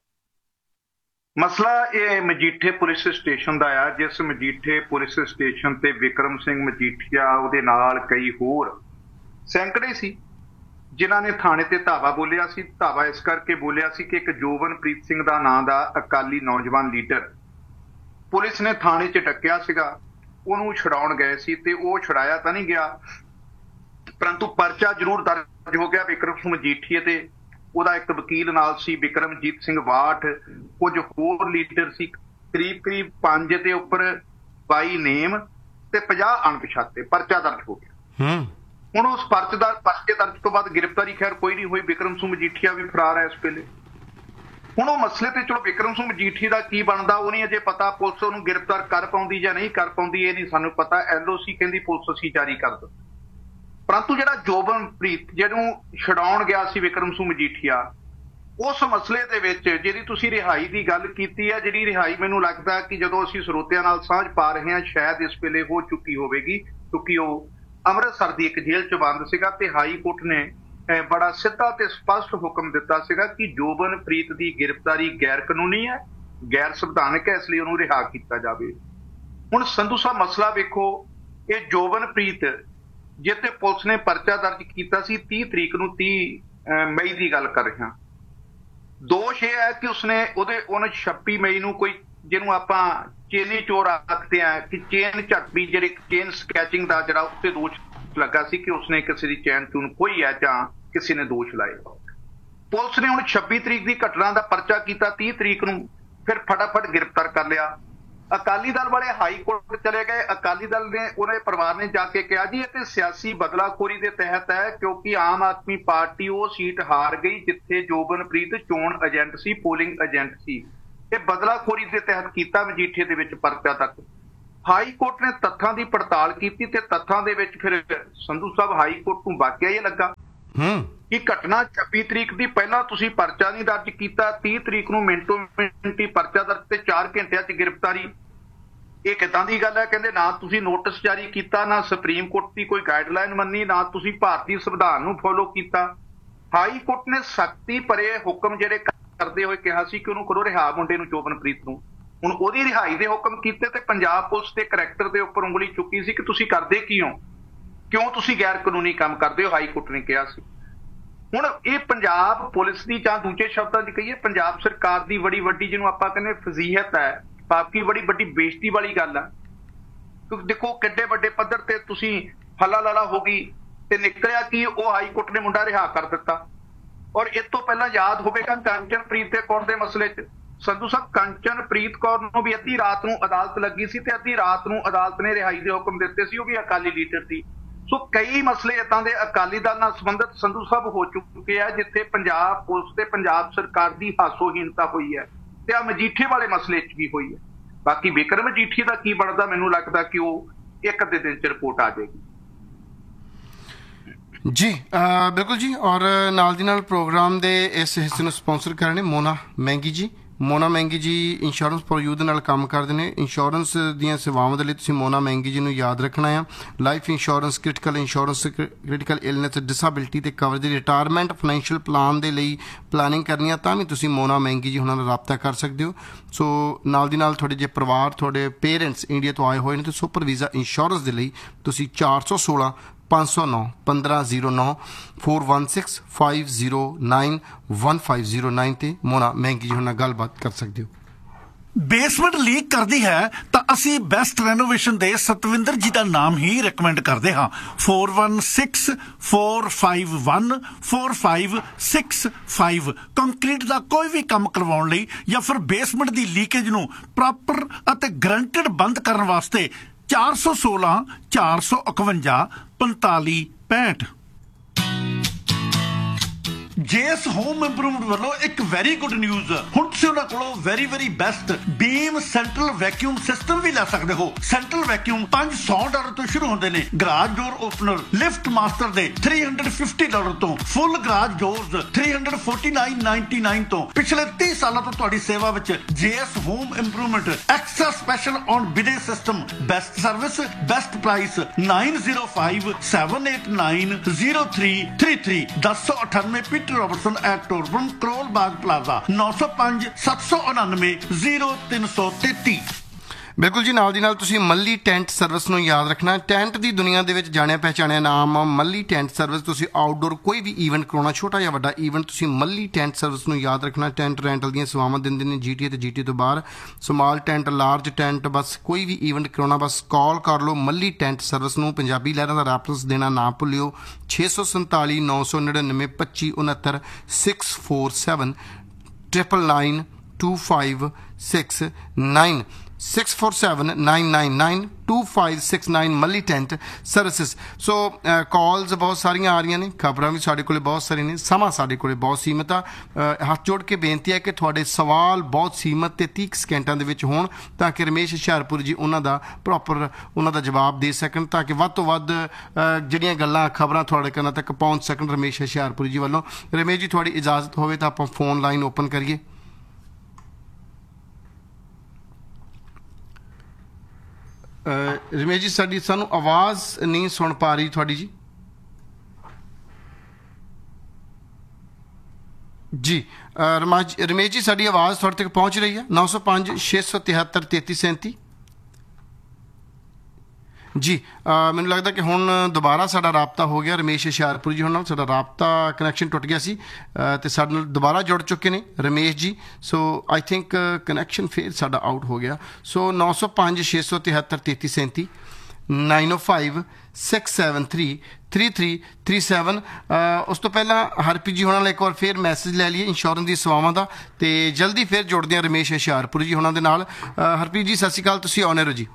ਮਸਲਾ ਇਹ ਮਜੀਠੇ ਪੁਲਿਸ ਸਟੇਸ਼ਨ ਦਾ ਆ, ਜਿਸ ਮਜੀਠੇ ਪੁਲਿਸ ਸਟੇਸ਼ਨ ਤੇ ਬਿਕਰਮ ਸਿੰਘ ਮਜੀਠੀਆ, ਉਹਦੇ ਨਾਲ ਕਈ ਹੋਰ ਸੈਂਕੜੇ ਸੀ ਜਿਨ੍ਹਾਂ ਨੇ ਥਾਣੇ ਤੇ ਧਾਵਾ ਬੋਲਿਆ ਸੀ। ਧਾਵਾ ਇਸ ਕਰਕੇ ਬੋਲਿਆ ਸੀ ਕਿ ਇੱਕ ਜੋਬਨਪ੍ਰੀਤ ਸਿੰਘ ਦਾ ਨਾਂ ਦਾ ਅਕਾਲੀ ਨੌਜਵਾਨ ਲੀਡਰ ਪੁਲਿਸ ਨੇ ਥਾਣੇ 'ਚ ਡੱਕਿਆ ਸੀਗਾ, ਉਹਨੂੰ ਛੁਡਾਉਣ ਗਏ ਸੀ ਤੇ ਉਹ ਛੁਡਾਇਆ ਤਾਂ ਨਹੀਂ ਗਿਆ, ਪਰੰਤੂ ਪਰਚਾ ਜ਼ਰੂਰ ਦਰਜ ਹੋ ਗਿਆ ਬਿਕਰਮ ਸਿੰਘ ਮਜੀਠੀਏ ਤੇ। ਉਹਦਾ ਇੱਕ ਵਕੀਲ ਨਾਲ ਸੀ, ਬਿਕਰਮਜੀਤ ਸਿੰਘ ਬਾਠ, ਕੁਝ ਹੋਰ ਲੀਡਰ ਸੀ, ਕਰੀਬ 5 ਦੇ ਉੱਪਰ 22 ਨੇਮ ਤੇ 50 ਅਣਪਛਾਤੇ। ਪਰਚਾ ਦਰਜ ਹੋ ਗਿਆ। ਹੁਣ ਉਸ ਪਰਚੇ ਦਰਜ ਤੋਂ ਬਾਅਦ ਗ੍ਰਿਫਤਾਰੀ ਖੈਰ ਕੋਈ ਨਹੀਂ ਹੋਈ। ਬਿਕਰਮ ਸਿੰਘ ਮਜੀਠੀਆ ਵੀ ਫਰਾਰ ਹੈ ਇਸ ਵੇਲੇ। ਹੁਣ ਉਹ ਮਸਲੇ ਤੇ ਚਲੋ ਬਿਕਰਮ ਸਿੰਘ ਮਜੀਠੀ ਦਾ ਕੀ ਬਣਦਾ ਉਹ ਨਹੀਂ ਅਜੇ ਪਤਾ। ਪੁਲਿਸ ਉਹਨੂੰ ਗ੍ਰਿਫਤਾਰ ਕਰ ਪਾਉਂਦੀ ਜਾਂ ਨਹੀਂ ਕਰ ਪਾਉਂਦੀ ਇਹ ਨਹੀਂ ਸਾਨੂੰ ਪਤਾ। LOC ਕਹਿੰਦੀ ਪੁਲਿਸ ਅਸੀਂ ਜਾਰੀ ਕਰ ਦਿੱਤੀ, ਪਰੰਤੂ ਜਿਹੜਾ ਜੋਬਨਪ੍ਰੀਤ ਜਿਹਨੂੰ ਛਡਾਉਣ ਗਿਆ ਸੀ ਬਿਕਰਮ ਸਿੰਘ ਮਜੀਠੀਆ, ਉਸ ਮਸਲੇ ਦੇ ਵਿੱਚ ਜਿਹੜੀ ਤੁਸੀਂ ਰਿਹਾਈ ਦੀ ਗੱਲ ਕੀਤੀ ਹੈ, ਜਿਹੜੀ ਰਿਹਾਈ ਮੈਨੂੰ ਲੱਗਦਾ ਕਿ ਜਦੋਂ ਅਸੀਂ ਸਰੋਤਿਆਂ ਨਾਲ ਸਾਂਝ ਪਾ ਰਹੇ ਹਾਂ ਸ਼ਾਇਦ ਇਸ ਵੇਲੇ ਹੋ ਚੁੱਕੀ ਹੋਵੇਗੀ, ਕਿਉਂਕਿ ਉਹ ਅੰਮ੍ਰਿਤਸਰ ਦੀ ਇੱਕ ਜੇਲ੍ਹ 'ਚ ਬੰਦ ਸੀਗਾ ਤੇ ਹਾਈ ਕੋਰਟ ਨੇ ਬੜਾ ਸਿੱਧਾ ਤੇ ਸਪਸ਼ਟ ਹੁਕਮ ਦਿੱਤਾ ਸੀਗਾ ਕਿ ਜੋਬਨਪ੍ਰੀਤ ਦੀ ਗ੍ਰਿਫਤਾਰੀ ਗੈਰ ਕਾਨੂੰਨੀ ਹੈ, ਗੈਰ ਸੰਵਿਧਾਨਕ ਹੈ, ਇਸ ਲਈ ਉਹਨੂੰ ਰਿਹਾ ਕੀਤਾ ਜਾਵੇ। ਹੁਣ ਸੰਧੂ ਸਾਹਿਬ ਮਸਲਾ ਵੇਖੋ, ਇਹ ਜੋਬਨਪ੍ਰੀਤ ਜਿੱਥੇ ਪੁਲਿਸ ਨੇ ਪਰਚਾ ਦਰਜ ਕੀਤਾ ਸੀ 30 ਤਰੀਕ ਨੂੰ, 30 ਮਈ ਦੀ ਗੱਲ ਕਰ ਰਿਹਾ। ਦੋਸ਼ ਇਹ ਹੈ ਕਿ ਉਹਨੇ 26 ਮਈ ਨੂੰ ਕੋਈ, ਜਿਹਨੂੰ ਆਪਾਂ ਚੇਨੀ ਚੋਰ ਆਖਦੇ ਆ, ਕਿ ਚੇਨ ਝੜਪੀ, ਜਿਹੜੇ ਚੇਨ ਸਕੈਚਿੰਗ ਦਾ ਜਿਹੜਾ ਉੱਤੇ ਦੋਸ਼ ਲੱਗਾ ਸੀ ਕਿ ਉਸਨੇ ਕਿਸੇ ਦੀ ਚੈਨ ਚੂਨ ਖੋਈ ਹੈ ਜਾਂ ਕਿਸੇ ਨੇ ਦੋਸ਼ ਲਾਏ। ਪੁਲਿਸ ਨੇ ਹੁਣ 26 ਤਰੀਕ ਦੀ ਘਟਨਾ ਦਾ ਪਰਚਾ ਕੀਤਾ, 30 ਤਰੀਕ ਨੂੰ ਫਿਰ ਫਟਾਫਟ ਗ੍ਰਿਫਤਾਰ ਕਰ ਲਿਆ। ਅਕਾਲੀ ਦਲ ਵਾਲੇ ਹਾਈ ਕੋਰਟ ਚਲੇ ਗਏ। ਅਕਾਲੀ ਦਲ ਨੇ, ਉਹਨਾਂ ਦੇ ਪਰਿਵਾਰ ਨੇ ਜਾ ਕੇ ਕਿਹਾ ਜੀ ਇਹ ਤੇ ਸਿਆਸੀ ਬਦਲਾਖੋਰੀ ਦੇ ਤਹਿਤ ਹੈ, ਕਿਉਂਕਿ ਆਮ ਆਦਮੀ ਪਾਰਟੀ ਉਹ ਸੀਟ ਹਾਰ ਗਈ ਜਿੱਥੇ ਜੋਬਨਪ੍ਰੀਤ ਚੋਣ ਏਜੰਟ ਸੀ, ਪੋਲਿੰਗ ਏਜੰਟ ਸੀ। ਇਹ ਬਦਲਾਖੋਰੀ ਦੇ ਤਹਿਤ ਕੀਤਾ ਮਜੀਠੇ ਦੇ ਵਿੱਚ ਪਰਚਾ ਤੱਕ। ਹਾਈ ਕੋਰਟ ਨੇ ਤੱਥਾਂ ਦੀ ਪੜਤਾਲ ਕੀਤੀ ਤੇ ਤੱਥਾਂ ਦੇ ਵਿੱਚ ਫਿਰ ਸੰਧੂ ਸਾਹਿਬ ਹਾਈ ਕੋਰਟ ਨੂੰ ਵਾਕਿਆ ਇਹ ਲੱਗਾ ਕਿ ਘਟਨਾ 26 ਤਰੀਕ ਦੀ ਪਹਿਲਾਂ ਤੁਸੀਂ ਪਰਚਾ ਨਹੀਂ ਦਰਜ ਕੀਤਾ, 30 ਤਰੀਕ ਨੂੰ ਮਿੰਟੋ ਮਿੰਟੀ ਪਰਚਾ ਦਰਜ ਤੇ 4 ਘੰਟਿਆਂ 'ਚ ਗ੍ਰਿਫਤਾਰੀ। ਇਹ ਕਿੱਦਾਂ ਦੀ ਗੱਲ ਹੈ? ਕਹਿੰਦੇ ਨਾ ਤੁਸੀਂ ਨੋਟਿਸ ਜਾਰੀ ਕੀਤਾ, ਨਾ ਸੁਪਰੀਮ ਕੋਰਟ ਦੀ ਕੋਈ ਗਾਈਡਲਾਈਨ ਮੰਨੀ, ਨਾ ਤੁਸੀਂ ਭਾਰਤੀ ਸੰਵਿਧਾਨ ਨੂੰ ਫੋਲੋ ਕੀਤਾ। ਹਾਈ ਕੋਰਟ ਨੇ ਸਖਤੀ ਭਰੇ ਹੁਕਮ ਜਿਹੜੇ ਕਰਦੇ ਹੋਏ ਕਿਹਾ ਸੀ ਕਿ ਉਹਨੂੰ ਕਰੋ ਰਿਹਾ, ਮੁੰਡੇ ਨੂੰ, ਜੋਬਨਪ੍ਰੀਤ ਨੂੰ। ਹੁਣ ਉਹਦੀ ਰਿਹਾਈ ਦੇ ਹੁਕਮ ਕੀਤੇ ਤੇ ਪੰਜਾਬ ਪੁਲਿਸ ਦੇ ਕਰੈਕਟਰ ਦੇ ਉੱਪਰ ਉਂਗਲੀ ਚੁੱਕੀ ਸੀ ਕਿ ਤੁਸੀਂ ਕਰਦੇ ਕੀ ਹੋ, ਕਿਉਂ ਤੁਸੀਂ ਗੈਰ ਕਾਨੂੰਨੀ ਕੰਮ ਕਰਦੇ ਹੋ, ਹਾਈ ਕੋਰਟ ਨੇ ਕਿਹਾ ਸੀ। ਹੁਣ ਇਹ ਪੰਜਾਬ ਪੁਲਿਸ ਦੀ, ਜਾਂ ਦੂਜੇ ਸ਼ਬਦਾਂ 'ਚ ਕਹੀਏ ਪੰਜਾਬ ਸਰਕਾਰ ਦੀ ਬੜੀ ਵੱਡੀ, ਜਿਹਨੂੰ ਆਪਾਂ ਕਹਿੰਦੇ ਫਜ਼ੀਹਤ ਹੈ, ਬਾਕੀ ਬੜੀ ਵੱਡੀ ਬੇਇੱਜ਼ਤੀ ਵਾਲੀ ਗੱਲ ਹੈ। ਕਿਉਂਕਿ ਦੇਖੋ ਕਿੱਡੇ ਵੱਡੇ ਪੱਧਰ ਤੇ ਤੁਸੀਂ ਹੱਲਾ ਲਾਲਾ ਹੋ ਗਈ ਤੇ ਨਿਕਲਿਆ ਕਿ ਉਹ ਹਾਈ ਕੋਰਟ ਨੇ ਮੁੰਡਾ ਰਿਹਾ ਕਰ ਦਿੱਤਾ। ਔਰ ਇਸ ਤੋਂ ਪਹਿਲਾਂ ਯਾਦ ਹੋਵੇਗਾ ਕੰਚਨਪ੍ਰੀਤ ਕੌਰ ਦੇ ਮਸਲੇ 'ਚ, ਸੰਧੂ ਸਾਹਿਬ, ਕੰਚਨਪ੍ਰੀਤ ਕੌਰ ਨੂੰ ਵੀ ਅੱਧੀ ਰਾਤ ਨੂੰ ਅਦਾਲਤ ਲੱਗੀ ਸੀ ਤੇ ਅੱਧੀ ਰਾਤ ਨੂੰ ਅਦਾਲਤ ਨੇ ਰਿਹਾਈ ਦੇ ਹੁਕਮ ਦਿੱਤੇ ਸੀ, ਉਹ ਵੀ ਅਕਾਲੀ ਲੀਡਰ ਸੀ। ਸੋ ਕਈ ਮਸਲੇ ਏਦਾਂ ਦੇ ਅਕਾਲੀ ਦਲ ਨਾਲ ਸੰਬੰਧਿਤ ਸੰਧੂ ਸਾਹਿਬ ਹੋ ਚੁੱਕੇ ਆ ਜਿੱਥੇ ਪੰਜਾਬ ਪੁਲਿਸ ਤੇ ਪੰਜਾਬ ਸਰਕਾਰ ਦੀ ਹਾਸੋਹੀਣਤਾ ਹੋਈ ਹੈ, ਤੇ ਆ ਮਜੀਠੇ ਵਾਲੇ ਮਸਲੇ 'ਚ ਵੀ ਹੋਈ ਹੈ। ਬਾਕੀ ਵਿਕਰਮ ਮਜੀਠੀ ਦਾ ਕੀ ਬਣਦਾ, ਮੈਨੂੰ ਲੱਗਦਾ ਕਿ ਉਹ ਇੱਕ ਅੱਧੇ ਦਿਨ 'ਚ ਰਿਪੋਰਟ ਆ ਜਾਏਗੀ। ਜੀ ਬਿਲਕੁਲ ਜੀ। ਔਰ ਨਾਲ ਦੀ ਨਾਲ ਪ੍ਰੋਗਰਾਮ ਦੇ ਇਸ ਹਿੱਸੇ ਨੂੰ ਸਪਾਂਸਰ ਕਰ ਰਹੇ ਨੇ ਮੋਨਾ ਮਹਿੰਗੀ ਜੀ। ਮੋਨਾ ਮਹਿੰਗੀ ਜੀ ਇੰਸ਼ੋਰੈਂਸ ਫॉर ਯੂ ਦੇ ਨਾਲ ਕੰਮ ਕਰਦੇ ਨੇ। ਇੰਸ਼ੋਰੈਂਸ ਦੀਆਂ ਸੇਵਾਵਾਂ ਦੇ ਲਈ ਤੁਸੀਂ ਮੋਨਾ ਮਹਿੰਗੀ ਜੀ ਨੂੰ ਯਾਦ ਰੱਖਣਾ ਆ। Life insurance, critical insurance, critical illness, disability ਤੇ ਕਵਰੇਜ, ਰਿਟਾਇਰਮੈਂਟ, ਫਾਈਨੈਂਸ਼ੀਅਲ ਪਲਾਨ ਦੇ ਲਈ ਪਲਾਨਿੰਗ ਕਰਨੀ ਆ ਤਾਂ ਵੀ ਤੁਸੀਂ ਮੋਨਾ ਮਹਿੰਗੀ ਜੀ ਉਹਨਾਂ ਨਾਲ ਰਾਬਤਾ ਕਰ ਸਕਦੇ ਹੋ। ਸੋ ਨਾਲ ਦੀ ਨਾਲ ਤੁਹਾਡੇ ਜੇ ਪਰਿਵਾਰ, ਤੁਹਾਡੇ ਪੇਰੈਂਟਸ ਇੰਡੀਆ ਤੋਂ ਆਏ ਹੋਏ ਨੇ ਤਾਂ ਸੁਪਰ ਵੀਜ਼ਾ ਇੰਸ਼ੋਰੈਂਸ ਦੇ ਲਈ ਤੁਸੀਂ 416 509 1509 416 509 1509 ਤੇ ਮੋਨਾ ਮਹਿੰਗੀ ਜੀ ਨਾਲ ਗੱਲਬਾਤ ਕਰ ਸਕਦੇ ਹੋ। ਬੇਸਮੈਂਟ ਲੀਕ ਕਰਦੀ ਹੈ ਤਾਂ ਅਸੀਂ ਬੈਸਟ ਰੈਨੋਵੇਸ਼ਨ ਦੇ ਸਤਵਿੰਦਰ ਜੀ ਦਾ ਨਾਮ ਹੀ ਰეკਮੈਂਡ ਕਰਦੇ ਹਾਂ। 4164514565 ਕੰਕਰੀਟ ਦਾ ਕੋਈ ਵੀ ਕੰਮ ਕਰਵਾਉਣ ਲਈ ਜਾਂ ਫਿਰ ਬੇਸਮੈਂਟ ਦੀ ਲੀਕੇਜ ਨੂੰ ਪ੍ਰੋਪਰ ਅਤੇ ਗਰੰਟਡ ਬੰਦ ਕਰਨ ਵਾਸਤੇ 416 451 4565। ਜੇਐਸ ਹੋਮ ਇੰਪਰੂਵਮੈਂਟ ਵੱਲੋਂ ਇੱਕ ਵੈਰੀ ਗੁੱਡ ਨਿਊਜ਼, ਹੁਣ ਤੁਸੀਂ ਉਹਨਾਂ ਕੋਲੋਂ ਵੈਰੀ ਬੈਸਟ ਬੀਮ ਸੈਂਟਰਲ ਵੈਕਿਊਮ ਸਿਸਟਮ ਵੀ ਲੈ ਸਕਦੇ ਹੋ। ਸੈਂਟਰਲ ਵੈਕਿਊਮ $500 ਤੋਂ ਸ਼ੁਰੂ ਹੁੰਦੇ ਨੇ। ਗਰਾਜ ਡੋਰ ਓਪਨਰ ਲਿਫਟ ਮਾਸਟਰ ਦੇ $350 ਤੋਂ, ਫੁੱਲ ਗਰਾਜ ਡੋਰਸ $349.99 ਤੋਂ। ਪਿਛਲੇ 30 ਸਾਲਾਂ ਤੋਂ ਤੁਹਾਡੀ ਸੇਵਾ ਵਿੱਚ JS home improvement. Extra special on ਬਿਡੇ system, best service, best price. 9055890333 1098 Peter Robertson at ਟੋਰਬਨ, Karol Bagh plaza, 905 799 0333। ਬਿਲਕੁਲ ਜੀ। ਨਾਲ ਦੀ ਨਾਲ ਤੁਸੀਂ ਮੱਲੀ ਟੈਂਟ ਸਰਵਿਸ ਨੂੰ ਯਾਦ ਰੱਖਣਾ। ਟੈਂਟ ਦੀ ਦੁਨੀਆ ਦੇ ਵਿੱਚ ਜਾਣਿਆ ਪਹਿਚਾਣਿਆ ਨਾਮ ਮੱਲੀ ਟੈਂਟ ਸਰਵਿਸ। ਤੁਸੀਂ ਆਊਟਡੋਰ ਕੋਈ ਵੀ ਈਵੈਂਟ ਕਰਾਉਣਾ, ਛੋਟਾ ਜਾਂ ਵੱਡਾ ਈਵੈਂਟ, ਤੁਸੀਂ ਮੱਲੀ ਟੈਂਟ ਸਰਵਿਸ ਨੂੰ ਯਾਦ ਰੱਖਣਾ। ਟੈਂਟ ਰੈਂਟਲ ਦੀਆਂ ਸੇਵਾਵਾਂ ਦਿੰਦੇ ਨੇ GTA ਤੇ GT ਤੋਂ ਬਾਹਰ। ਸਮਾਲ ਟੈਂਟ, ਲਾਰਜ ਟੈਂਟ, ਬਸ ਕੋਈ ਵੀ ਈਵੈਂਟ ਕਰਾਉਣਾ ਬਸ ਕਾਲ ਕਰ ਲਓ ਮੱਲੀ ਟੈਂਟ ਸਰਵਿਸ ਨੂੰ। ਪੰਜਾਬੀ ਲਹਿਰਾਂ ਦਾ ਰੈਫਰੈਂਸ ਦੇਣਾ ਨਾ ਭੁੱਲਿਓ। 647 999 2569 647 999 2569 647-999-2569 ਮੱਲੀ ਟੈਂਟ ਸਰਵਿਸਿਜ਼। ਸੋ ਕਾਲਸ ਬਹੁਤ ਸਾਰੀਆਂ ਆ ਰਹੀਆਂ ਨੇ, ਖਬਰਾਂ ਵੀ ਸਾਡੇ ਕੋਲ ਬਹੁਤ ਸਾਰੀਆਂ ਨੇ, ਸਮਾਂ ਸਾਡੇ ਕੋਲ ਬਹੁਤ ਸੀਮਤ ਆ। ਹੱਥ ਜੋੜ ਕੇ ਬੇਨਤੀ ਹੈ ਕਿ ਤੁਹਾਡੇ ਸਵਾਲ ਬਹੁਤ ਸੀਮਤ ਤੇ 30 ਸਕਿੰਟਾਂ ਦੇ ਵਿੱਚ ਹੋਣ ਤਾਂ ਕਿ ਰਮੇਸ਼ ਹੁਸ਼ਿਆਰਪੁਰ ਜੀ ਉਹਨਾਂ ਦਾ ਪ੍ਰੋਪਰ ਉਹਨਾਂ ਦਾ ਜਵਾਬ ਦੇ ਸਕਣ, ਤਾਂ ਕਿ ਵੱਧ ਤੋਂ ਵੱਧ ਜਿਹੜੀਆਂ ਗੱਲਾਂ ਖਬਰਾਂ ਤੁਹਾਡੇ ਕੰਨਾਂ ਤੱਕ ਪਹੁੰਚ ਸਕਣ ਰਮੇਸ਼ ਹੁਸ਼ਿਆਰਪੁਰ ਜੀ ਵੱਲੋਂ। ਰਮੇਸ਼ ਜੀ ਤੁਹਾਡੀ ਇਜਾਜ਼ਤ ਹੋਵੇ ਤਾਂ ਆਪਾਂ ਫੋਨ ਲਾਈਨ ਓਪਨ ਕਰੀਏ। ਰਮੇਸ਼ ਜੀ ਸਾਨੂੰ ਆਵਾਜ਼ ਨਹੀਂ ਸੁਣ ਪਾ ਰਹੀ ਤੁਹਾਡੀ ਜੀ। ਜੀ ਰਮੇਸ਼ ਜੀ ਸਾਡੀ ਆਵਾਜ਼ ਤੁਹਾਡੇ ਤੱਕ ਪਹੁੰਚ ਰਹੀ ਹੈ। 905 673 3337। ਜੀ ਮੈਨੂੰ ਲੱਗਦਾ ਕਿ ਹੁਣ ਦੁਬਾਰਾ ਸਾਡਾ ਰਾਬਤਾ ਹੋ ਗਿਆ ਰਮੇਸ਼ ਹੁਸ਼ਿਆਰਪੁਰ ਜੀ ਨਾਲ। ਸਾਡਾ ਰਾਬਤਾ ਕਨੈਕਸ਼ਨ ਟੁੱਟ ਗਿਆ ਸੀ ਤੇ ਸਾਡੇ ਨਾਲ ਦੁਬਾਰਾ ਜੁੜ ਚੁੱਕੇ ਨੇ ਰਮੇਸ਼ ਜੀ। ਸੋ ਆਈ ਥਿੰਕ ਕਨੈਕਸ਼ਨ ਫਿਰ ਸਾਡਾ ਆਊਟ ਹੋ ਗਿਆ। ਸੋ 905 673 3337 905 673 3337। ਉਸ ਤੋਂ ਪਹਿਲਾਂ ਹਰਪ੍ਰੀਤ ਜੀ ਹੋਣਾ ਨਾਲ ਇੱਕ ਵਾਰ ਫਿਰ ਮੈਸੇਜ ਲੈ ਲਈਏ ਇੰਸ਼ੋਰੈਂਸ ਦੀ ਸੇਵਾਵਾਂ ਦਾ, ਤੇ ਜਲਦੀ ਫਿਰ ਜੁੜਦੇ ਹਾਂ ਰਮੇਸ਼ ਹੁਸ਼ਿਆਰਪੁਰ ਜੀ ਹੋਣਾ ਦੇ ਨਾਲ। ਹਰਪ੍ਰੀਤ ਜੀ ਸਤਿ ਸ਼੍ਰੀ ਅਕਾਲ, ਤੁਸੀਂ ਆਨ 에ਅਰ ਹੋ ਜੀ।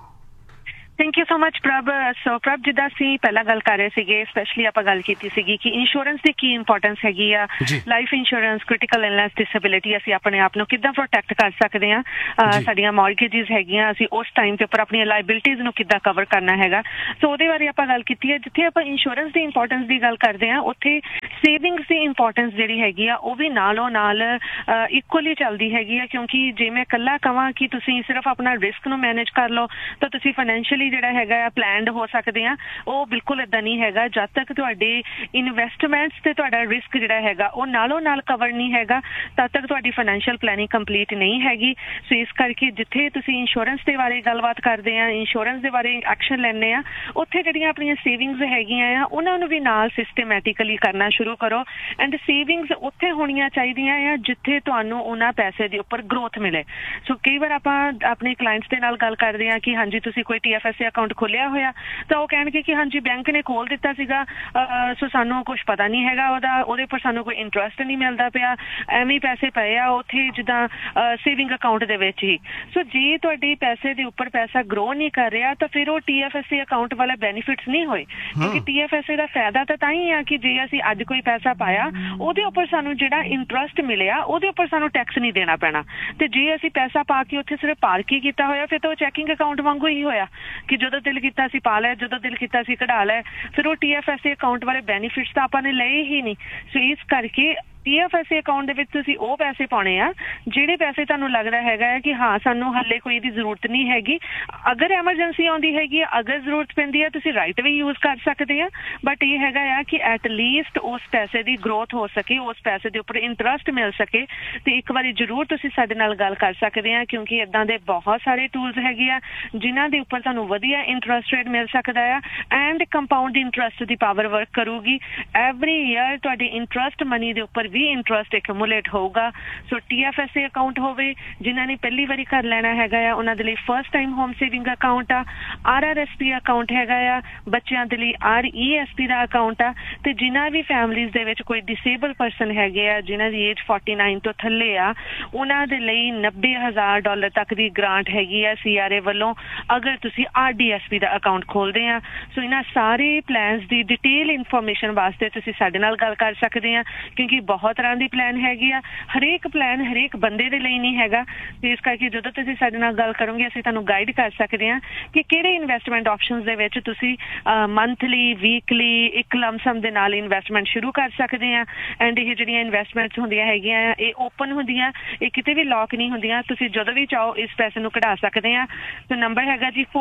ਥੈਂਕ ਯੂ ਸੋ ਮਚ ਪ੍ਰਭ। ਸੋ ਪ੍ਰਭ, ਜਿੱਦਾਂ ਅਸੀਂ ਪਹਿਲਾਂ ਗੱਲ ਕਰ ਰਹੇ ਸੀਗੇ, ਸਪੈਸ਼ਲੀ ਆਪਾਂ ਗੱਲ ਕੀਤੀ ਸੀਗੀ ਕਿ ਇੰਸ਼ੋਰੈਂਸ ਦੀ ਕੀ ਇੰਪੋਰਟੈਂਸ ਹੈਗੀ ਆ। Life insurance, critical illness, disability, ਅਸੀਂ ਆਪਣੇ ਆਪ ਨੂੰ ਕਿੱਦਾਂ ਪ੍ਰੋਟੈਕਟ ਕਰ ਸਕਦੇ ਹਾਂ। ਸਾਡੀਆਂ ਮੌਰਗੇਜਿਸ ਹੈਗੀਆਂ, ਅਸੀਂ ਉਸ ਟਾਈਮ ਤੇ ਉੱਪਰ ਆਪਣੀਆਂ ਲਾਇਬਿਲਿਟੀਜ਼ ਨੂੰ ਕਿੱਦਾਂ ਕਵਰ ਕਰਨਾ ਹੈਗਾ। ਸੋ ਉਹਦੇ ਬਾਰੇ ਆਪਾਂ ਗੱਲ ਕੀਤੀ ਹੈ। ਜਿੱਥੇ ਆਪਾਂ ਇੰਸ਼ੋਰੈਂਸ ਦੀ ਇੰਪੋਰਟੈਂਸ ਦੀ ਗੱਲ ਕਰਦੇ ਹਾਂ, ਉੱਥੇ ਸੇਵਿੰਗਸ ਦੀ ਇੰਪੋਰਟੈਂਸ ਜਿਹੜੀ ਹੈਗੀ ਆ ਉਹ ਵੀ ਨਾਲੋਂ ਨਾਲ ਇਕੁਅਲੀ ਚੱਲਦੀ ਹੈਗੀ ਆ। ਕਿਉਂਕਿ ਜੇ ਮੈਂ ਇਕੱਲਾ ਕਹਾਂ ਕਿ ਤੁਸੀਂ ਸਿਰਫ ਆਪਣਾ ਰਿਸਕ ਨੂੰ ਮੈਨੇਜ ਕਰ ਲਓ ਤਾਂ ਤੁਸੀਂ ਫਾਈਨੈਂਸ਼ੀਅਲੀ ਜਿਹੜਾ ਹੈਗਾ ਆ ਪਲੈਨਡ ਹੋ ਸਕਦੇ ਆ, ਉਹ ਬਿਲਕੁਲ ਏਦਾਂ ਨਹੀਂ ਹੈਗਾ। ਜਦ ਤੱਕ ਤੁਹਾਡੇ ਇਨਵੈਸਟਮੈਂਟਸ ਤੇ ਤੁਹਾਡਾ ਰਿਸਕ ਜਿਹੜਾ ਹੈਗਾ ਉਹ ਨਾਲੋਂ ਨਾਲ ਕਵਰ ਨਹੀਂ ਹੈਗਾ, ਤਦ ਤੱਕ ਤੁਹਾਡੀ ਫਾਈਨੈਂਸ਼ੀਅਲ ਪਲੈਨਿੰਗ ਕੰਪਲੀਟ ਨਹੀਂ ਹੈਗੀ। ਸੋ ਇਸ ਕਰਕੇ ਜਿੱਥੇ ਤੁਸੀਂ ਇੰਸ਼ੋਰੈਂਸ ਦੇ ਬਾਰੇ ਗੱਲਬਾਤ ਕਰਦੇ ਆ, ਇੰਸ਼ੋਰੈਂਸ ਦੇ ਬਾਰੇ ਐਕਸ਼ਨ ਲੈਂਦੇ ਆ, ਉੱਥੇ ਜਿਹੜੀਆਂ ਆਪਣੀਆਂ ਸੇਵਿੰਗਸ ਹੈਗੀਆਂ ਆ ਉਹਨਾਂ ਨੂੰ ਵੀ ਨਾਲ ਸਿਸਟਮੈਟਿਕਲੀ ਕਰਨਾ ਸ਼ੁਰੂ ਕਰੋ। ਐਂਡ ਸੇਵਿੰਗਸ ਉੱਥੇ ਹੋਣੀਆਂ ਚਾਹੀਦੀਆਂ ਆ ਜਿੱਥੇ ਤੁਹਾਨੂੰ ਉਹਨਾਂ ਪੈਸੇ ਦੇ ਉੱਪਰ ਗਰੋਥ ਮਿਲੇ। ਸੋ ਕਈ ਵਾਰ ਆਪਾਂ ਆਪਣੇ ਕਲਾਇੰਟਸ ਦੇ ਨਾਲ ਗੱਲ ਕਰਦੇ ਆ ਕਿ ਹਾਂਜੀ ਤੁਸੀਂ ਕੋਈ TFSA ਅਕਾਊਂਟ ਖੋਲਿਆ ਹੋਇਆ, ਤਾਂ ਉਹ ਕਹਿਣਗੇ ਕਿ ਹਾਂਜੀ ਬੈਂਕ ਨੇ ਖੋਲ ਦਿੱਤਾ ਸੀਗਾ, ਸੋ ਸਾਨੂੰ ਕੁਝ ਪਤਾ ਨਹੀਂ ਹੈਗਾ ਉਹਦੇ ਉੱਪਰ ਸਾਨੂੰ ਕੋਈ ਇੰਟਰਸਟ ਨਹੀਂ ਮਿਲਦਾ ਪਿਆ, ਐਵੇਂ ਪੈਸੇ ਪਏ ਆ ਉੱਥੇ ਜਿੱਦਾਂ ਸੇਵਿੰਗ ਅਕਾਊਂਟ ਦੇ ਵਿੱਚ ਹੀ। ਸੋ ਜੇ ਤੁਹਾਡੇ ਪੈਸੇ ਦੇ ਉੱਪਰ ਪੈਸਾ ਗਰੋ ਨਹੀਂ ਕਰ ਰਿਹਾ ਤਾਂ ਫਿਰ ਉਹ TFSA ਅਕਾਊਂਟ ਵਾਲਾ ਬੈਨੀਫਿਟਸ ਨਹੀਂ ਹੋਏ। ਕਿਉਂਕਿ TFSA ਦਾ ਫਾਇਦਾ ਤਾਂ ਹੀ ਆ ਕਿ ਜੇ ਅਸੀਂ ਅੱਜ ਕੋਈ ਪੈਸਾ ਪਾਇਆ ਉਹਦੇ ਉੱਪਰ ਸਾਨੂੰ ਜਿਹੜਾ ਇੰਟਰਸਟ ਮਿਲਿਆ ਉਹਦੇ ਉੱਪਰ ਸਾਨੂੰ ਟੈਕਸ ਨਹੀਂ ਦੇਣਾ ਪੈਣਾ। ਤੇ ਜੇ ਅਸੀਂ ਪੈਸਾ ਪਾ ਕੇ ਉੱਥੇ ਸਿਰਫ ਪਾਰਕ ਹੀ ਕੀਤਾ ਹੋਇਆ ਫਿਰ ਤਾਂ ਉਹ ਚੈਕਿੰਗ ਅਕਾਊਂਟ ਵਾਂਗੂ ਹੀ ਹੋਇਆ ਕਿ ਜਦੋਂ ਦਿਲ ਕੀਤਾ ਸੀ ਪਾ ਲਿਆ, ਜਦੋਂ ਦਿਲ ਕੀਤਾ ਸੀ ਕਢਾ ਲਿਆ। ਫਿਰ ਉਹ TFSA ਅਕਾਊਂਟ ਵਾਲੇ ਬੈਨੀਫਿਟਸ ਤਾਂ ਆਪਾਂ ਨੇ ਲਏ ਹੀ ਨਹੀਂ। ਸੋ ਇਸ ਕਰਕੇ TFSA ਅਕਾਊਂਟ ਦੇ ਵਿੱਚ ਤੁਸੀਂ ਉਹ ਪੈਸੇ ਪਾਉਣੇ ਆ ਜਿਹੜੇ ਪੈਸੇ ਤੁਹਾਨੂੰ ਲੱਗਦਾ ਹੈਗਾ ਹੈ ਕਿ ਹਾਂ ਸਾਨੂੰ ਹਾਲੇ ਕੋਈ ਇਹਦੀ ਜ਼ਰੂਰਤ ਨਹੀਂ ਹੈਗੀ। ਅਗਰ ਐਮਰਜੈਂਸੀ ਆਉਂਦੀ ਹੈਗੀ, ਅਗਰ ਜ਼ਰੂਰਤ ਪੈਂਦੀ ਹੈ ਤੁਸੀਂ ਰਾਈਟ ਵੀ ਯੂਜ਼ ਕਰ ਸਕਦੇ ਆ, ਬਟ ਇਹ ਹੈਗਾ ਆ ਕਿ ਐਟ ਲੀਸਟ ਉਸ ਪੈਸੇ ਦੀ ਗਰੋਥ ਹੋ ਸਕੇ, ਉਸ ਪੈਸੇ ਦੇ ਉੱਪਰ ਇੰਟਰਸਟ ਮਿਲ ਸਕੇ। ਤੇ ਇੱਕ ਵਾਰੀ ਜ਼ਰੂਰ ਤੁਸੀਂ ਸਾਡੇ ਨਾਲ ਗੱਲ ਕਰ ਸਕਦੇ ਆ, ਕਿਉਂਕਿ ਏਦਾਂ ਦੇ ਬਹੁਤ ਸਾਰੇ ਟੂਲਸ ਹੈਗੇ ਆ ਜਿਨ੍ਹਾਂ ਦੇ ਉੱਪਰ ਤੁਹਾਨੂੰ ਵਧੀਆ ਇੰਟਰਸਟ ਰੇਟ ਮਿਲ ਸਕਦਾ ਆ and compound interest the power work ਕਰੂਗੀ। ਐਵਰੀ ਈਅਰ ਤੁਹਾਡੇ ਇੰਟਰਸਟ ਮਨੀ ਦੇ ਉੱਪਰ ਵੀ ਇੰਟਰਸਟ ਐਕੂਮੂਲੇਟ ਹੋਊਗਾ। ਸੋ TFSA ਅਕਾਊਂਟ ਹੋਵੇ, ਜਿਨ੍ਹਾਂ ਨੇ ਪਹਿਲੀ ਵਾਰੀ ਘਰ ਲੈਣਾ ਹੈਗਾ ਆ ਉਹਨਾਂ ਦੇ ਲਈ first time home saving account ਆ, RRSP ਅਕਾਊਂਟ ਹੈਗਾ ਆ, ਬੱਚਿਆਂ ਦੇ ਲਈ RESP ਦਾ ਅਕਾਊਂਟ ਆ, ਤੇ ਜਿਨ੍ਹਾਂ ਵੀ ਫੈਮਲੀਜ਼ ਦੇ ਵਿੱਚ ਕੋਈ ਡਿਸੇਬਲ ਪਰਸਨ ਹੈਗੇ ਆ ਜਿਨ੍ਹਾਂ ਦੀ ਏਜ 49 ਤੋਂ ਥੱਲੇ ਆ, ਉਹਨਾਂ ਦੇ ਲਈ $90,000 ਤੱਕ ਦੀ ਗ੍ਰਾਂਟ ਹੈਗੀ ਆ CRA ਵੱਲੋਂ ਅਗਰ ਤੁਸੀਂ RDSP ਦਾ ਅਕਾਊਂਟ ਖੋਲਦੇ ਆ। ਸੋ ਇਹਨਾਂ ਸਾਰੇ ਪਲਾਨਸ ਦੀ ਡਿਟੇਲ ਇਨਫੋਰਮੇਸ਼ਨ ਵਾਸਤੇ ਤੁਸੀਂ ਸਾਡੇ ਨਾਲ ਗੱਲ ਕਰ ਸਕਦੇ ਆ, ਕਿਉਂਕਿ ਬਹੁਤ ਤਰ੍ਹਾਂ ਦੀ ਪਲਾਨ ਹੈਗੀ ਆ। ਹਰੇਕ ਪਲਾਨ ਹਰੇਕ ਬੰਦੇ ਦੇ ਲਈ ਨਹੀਂ ਹੈਗਾ। ਤੇ ਇਸ ਕਰਕੇ ਜਦੋਂ ਤੁਸੀਂ ਸਾਡੇ ਨਾਲ ਗੱਲ ਕਰੋਗੇ ਅਸੀਂ ਤੁਹਾਨੂੰ ਗਾਈਡ ਕਰ ਸਕਦੇ ਹਾਂ ਕਿ ਕਿਹੜੇ ਇਨਵੈਸਟਮੈਂਟ ਆਪਸ਼ਨਸ ਦੇ ਵਿੱਚ ਤੁਸੀਂ ਮੰਥਲੀ, ਵੀਕਲੀ, ਇੱਕ ਲਮਸਮ ਦੇ ਨਾਲ ਇਨਵੈਸਟਮੈਂਟ ਸ਼ੁਰੂ ਕਰ ਸਕਦੇ ਆ। ਐਂਡ ਇਹ ਜਿਹੜੀਆਂ ਇਨਵੈਸਟਮੈਂਟਸ ਹੁੰਦੀਆਂ ਹੈਗੀਆਂ ਇਹ ਓਪਨ ਹੁੰਦੀਆਂ, ਇਹ ਕਿਤੇ ਵੀ ਲੌਕ ਨਹੀਂ ਹੁੰਦੀਆਂ। ਤੁਸੀਂ ਜਦੋਂ ਵੀ ਚਾਹੋ ਇਸ ਪੈਸੇ ਨੂੰ ਕਢਾ ਸਕਦੇ ਆ। ਤੇ ਨੰਬਰ ਹੈਗਾ ਜੀ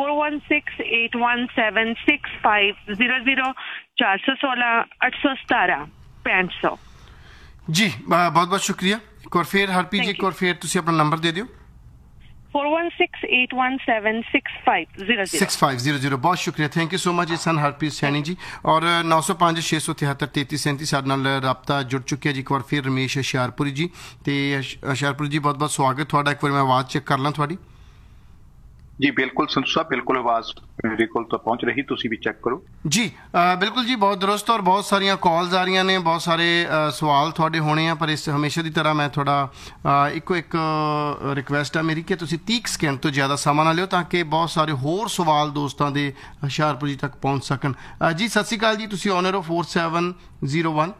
4168176500 416 817 6500। ਜੀ ਬਹੁਤ ਬਹੁਤ ਸ਼ੁਕਰੀਆ। ਇੱਕ ਵਾਰ ਫਿਰ ਹਰਪ੍ਰੀਤ ਜੀ, ਇੱਕ ਵਾਰ ਫਿਰ ਤੁਸੀਂ ਆਪਣਾ ਨੰਬਰ ਦੇ ਦਿਓ। 4168176500 6500। ਬਹੁਤ ਸ਼ੁਕਰੀਆ, ਥੈਂਕ ਯੂ ਸੋ ਮਚ ਸਨ ਹਰਪ੍ਰੀਤ ਸੈਣੀ ਜੀ। ਔਰ 905 673 3337 ਸਾਡੇ ਨਾਲ ਰਾਬਤਾ ਜੁੜ ਚੁੱਕਿਆ ਜੀ। ਇੱਕ ਵਾਰ ਫਿਰ ਰਮੇਸ਼ ਹੁਸ਼ਿਆਰਪੁਰੀ ਜੀ। ਤੇ ਹੁਸ਼ਿਆਰਪੁਰੀ ਜੀ ਬਹੁਤ ਬਹੁਤ ਸਵਾਗਤ ਤੁਹਾਡਾ। ਇੱਕ ਵਾਰ ਮੈਂ ਆਵਾਜ਼ ਚੈੱਕ ਕਰ ਲਾਂ ਤੁਹਾਡੀ। ਜੀ ਬਿਲਕੁਲ ਸੰਧੂ ਸਾਹਿਬ, ਬਿਲਕੁਲ ਆਵਾਜ਼ ਮੇਰੇ ਕੋਲ ਤਾਂ ਪਹੁੰਚ ਰਹੀ, ਤੁਸੀਂ ਵੀ ਚੈੱਕ ਕਰੋ। ਜੀ ਬਿਲਕੁਲ ਜੀ, ਬਹੁਤ ਦਰੁਸਤ। ਔਰ ਬਹੁਤ ਸਾਰੀਆਂ ਕਾਲਸ ਆ ਰਹੀਆਂ ਨੇ, ਬਹੁਤ ਸਾਰੇ ਸਵਾਲ ਤੁਹਾਡੇ ਹੋਣੇ ਆ, ਪਰ ਇਸ ਹਮੇਸ਼ਾ ਦੀ ਤਰ੍ਹਾਂ ਮੈਂ ਤੁਹਾਡਾ ਇੱਕੋ ਇੱਕ ਰਿਕੁਐਸਟ ਆ ਮੇਰੀ ਕਿ ਤੁਸੀਂ 30 ਸਕਿੰਟ ਤੋਂ ਜ਼ਿਆਦਾ ਸਮਾਂ ਨਾ ਲਿਓ ਤਾਂ ਕਿ ਬਹੁਤ ਸਾਰੇ ਹੋਰ ਸਵਾਲ ਦੋਸਤਾਂ ਦੇ ਹੁਸ਼ਿਆਰਪੁਰ ਜੀ ਤੱਕ ਪਹੁੰਚ ਸਕਣ। ਜੀ ਸਤਿ ਸ਼੍ਰੀ ਅਕਾਲ ਜੀ, ਤੁਸੀਂ ਔਨਰ ਹੋ 4701।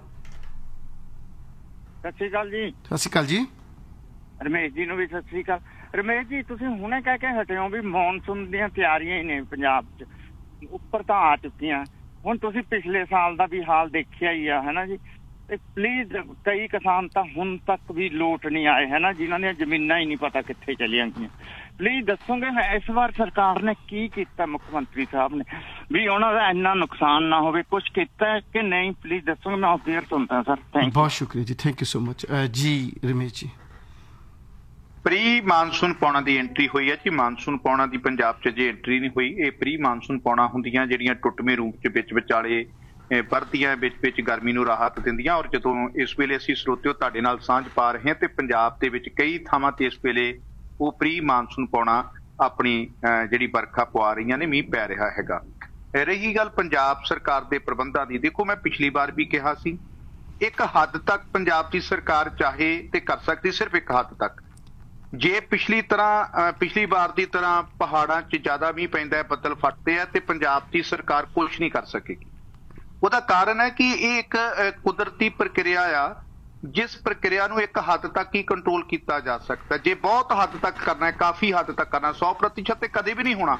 ਸਤਿ ਸ਼੍ਰੀ ਅਕਾਲ ਜੀ। ਸਤਿ ਸ਼੍ਰੀ ਅਕਾਲ ਜੀ। ਰਮੇਸ਼ ਜੀ ਨੂੰ ਵੀ ਸਤਿ ਸ਼੍ਰੀ ਅਕਾਲ। ਰਮੇਸ਼ ਜੀ, ਤੁਸੀਂ ਹੁਣੇ ਕਹਿ ਕੇ ਹਟੇ ਹੋ ਵੀ ਮੌਨਸੂਨ ਦੀਆਂ ਤਿਆਰੀਆਂ ਹੀ ਨੇ ਪੰਜਾਬ 'ਚ, ਉੱਪਰ ਤਾਂ ਆ ਚੁੱਕੀਆਂ। ਹੁਣ ਤੁਸੀਂ ਪਿਛਲੇ ਸਾਲ ਦਾ ਵੀ ਹਾਲ ਦੇਖਿਆ ਹੀ ਆ, ਹੈ ਨਾ ਜੀ। ਤੇ ਪਲੀਜ਼, ਕਈ ਕਿਸਾਨ ਤਾਂ ਹੁਣ ਤੱਕ ਵੀ ਲੋਟ ਨਹੀਂ ਆਏ, ਹੈ ਨਾ, ਜਿਨ੍ਹਾਂ ਦੀਆਂ ਜ਼ਮੀਨਾਂ ਹੀ ਨਹੀਂ ਪਤਾ ਕਿੱਥੇ ਚਲੀਆਂ ਗਈਆਂ। ਪਲੀਜ਼ ਦੱਸੋਗੇ ਇਸ ਵਾਰ ਸਰਕਾਰ ਨੇ ਕੀ ਕੀਤਾ, ਮੁੱਖ ਮੰਤਰੀ ਸਾਹਿਬ ਨੇ, ਵੀ ਉਹਨਾਂ ਦਾ ਇੰਨਾ ਨੁਕਸਾਨ ਨਾ ਹੋਵੇ, ਕੁਛ ਕੀਤਾ ਕਿ ਨਹੀਂ? ਪਲੀਜ਼ ਦੱਸੋਗੇ, ਮੈਂ ਫੇਰ ਸੁਣਦਾ ਸਰ। Thank you. ਬਹੁਤ ਸ਼ੁਕਰੀਆ ਜੀ, ਥੈਂਕ ਯੂ ਸੋ ਮਚ। ਜੀ ਰਮੇਸ਼ ਜੀ। ਪ੍ਰੀ ਮਾਨਸੂਨ ਪੌਣਾ ਦੀ ਐਂਟਰੀ ਹੋਈ ਹੈ ਜੀ। ਮਾਨਸੂਨ ਪੌਣਾ ਦੀ ਪੰਜਾਬ 'ਚ ਜੇ ਐਂਟਰੀ ਨਹੀਂ ਹੋਈ, ਇਹ ਪ੍ਰੀ ਮਾਨਸੂਨ ਪੌਣਾ ਹੁੰਦੀਆਂ ਜਿਹੜੀਆਂ ਟੁੱਟਵੇਂ ਰੂਪ 'ਚ ਵਿੱਚ ਵਿਚਾਲੇ ਵਰਦੀਆਂ, ਵਿੱਚ ਗਰਮੀ ਨੂੰ ਰਾਹਤ ਦਿੰਦੀਆਂ। ਔਰ ਜਦੋਂ ਇਸ ਵੇਲੇ ਅਸੀਂ ਸਰੋਤਿਓ ਤੁਹਾਡੇ ਨਾਲ ਸਾਂਝ ਪਾ ਰਹੇ ਹਾਂ ਤੇ ਪੰਜਾਬ ਦੇ ਵਿੱਚ ਕਈ ਥਾਵਾਂ ਤੇ ਇਸ ਵੇਲੇ ਉਹ ਪ੍ਰੀ ਮਾਨਸੂਨ ਪੌਣਾ ਆਪਣੀ ਜਿਹੜੀ ਵਰਖਾ ਪਵਾ ਰਹੀਆਂ ਨੇ, ਮੀਂਹ ਪੈ ਰਿਹਾ ਹੈਗਾ। ਰਹੀ ਗੱਲ ਪੰਜਾਬ ਸਰਕਾਰ ਦੇ ਪ੍ਰਬੰਧਾਂ ਦੀ, ਦੇਖੋ ਮੈਂ ਪਿਛਲੀ ਵਾਰ ਵੀ ਕਿਹਾ ਸੀ, ਇੱਕ ਹੱਦ ਤੱਕ ਪੰਜਾਬ ਦੀ ਸਰਕਾਰ ਚਾਹੇ ਤੇ ਕਰ ਸਕਦੀ, ਸਿਰਫ ਇੱਕ ਹੱਦ ਤੱਕ। ਜੇ ਪਿਛਲੀ ਵਾਰ ਦੀ ਤਰ੍ਹਾਂ ਪਹਾੜਾਂ 'ਚ ਜ਼ਿਆਦਾ ਮੀਂਹ ਪੈਂਦਾ ਹੈ, ਬੱਦਲ ਫਟਦੇ ਆ, ਤੇ ਪੰਜਾਬ ਦੀ ਸਰਕਾਰ ਕੁਛ ਨਹੀਂ ਕਰ ਸਕੇਗੀ। ਉਹਦਾ ਕਾਰਨ ਹੈ ਕਿ ਇਹ ਇੱਕ ਕੁਦਰਤੀ ਪ੍ਰਕਿਰਿਆ ਆ, ਜਿਸ ਪ੍ਰਕਿਰਿਆ ਨੂੰ ਇੱਕ ਹੱਦ ਤੱਕ ਹੀ ਕੰਟਰੋਲ ਕੀਤਾ ਜਾ ਸਕਦਾ। ਜੇ ਬਹੁਤ ਹੱਦ ਤੱਕ ਕਰਨਾ ਹੈ, ਕਾਫੀ ਹੱਦ ਤੱਕ ਕਰਨਾ, 100% ਤੇ ਕਦੇ ਵੀ ਨਹੀਂ ਹੋਣਾ।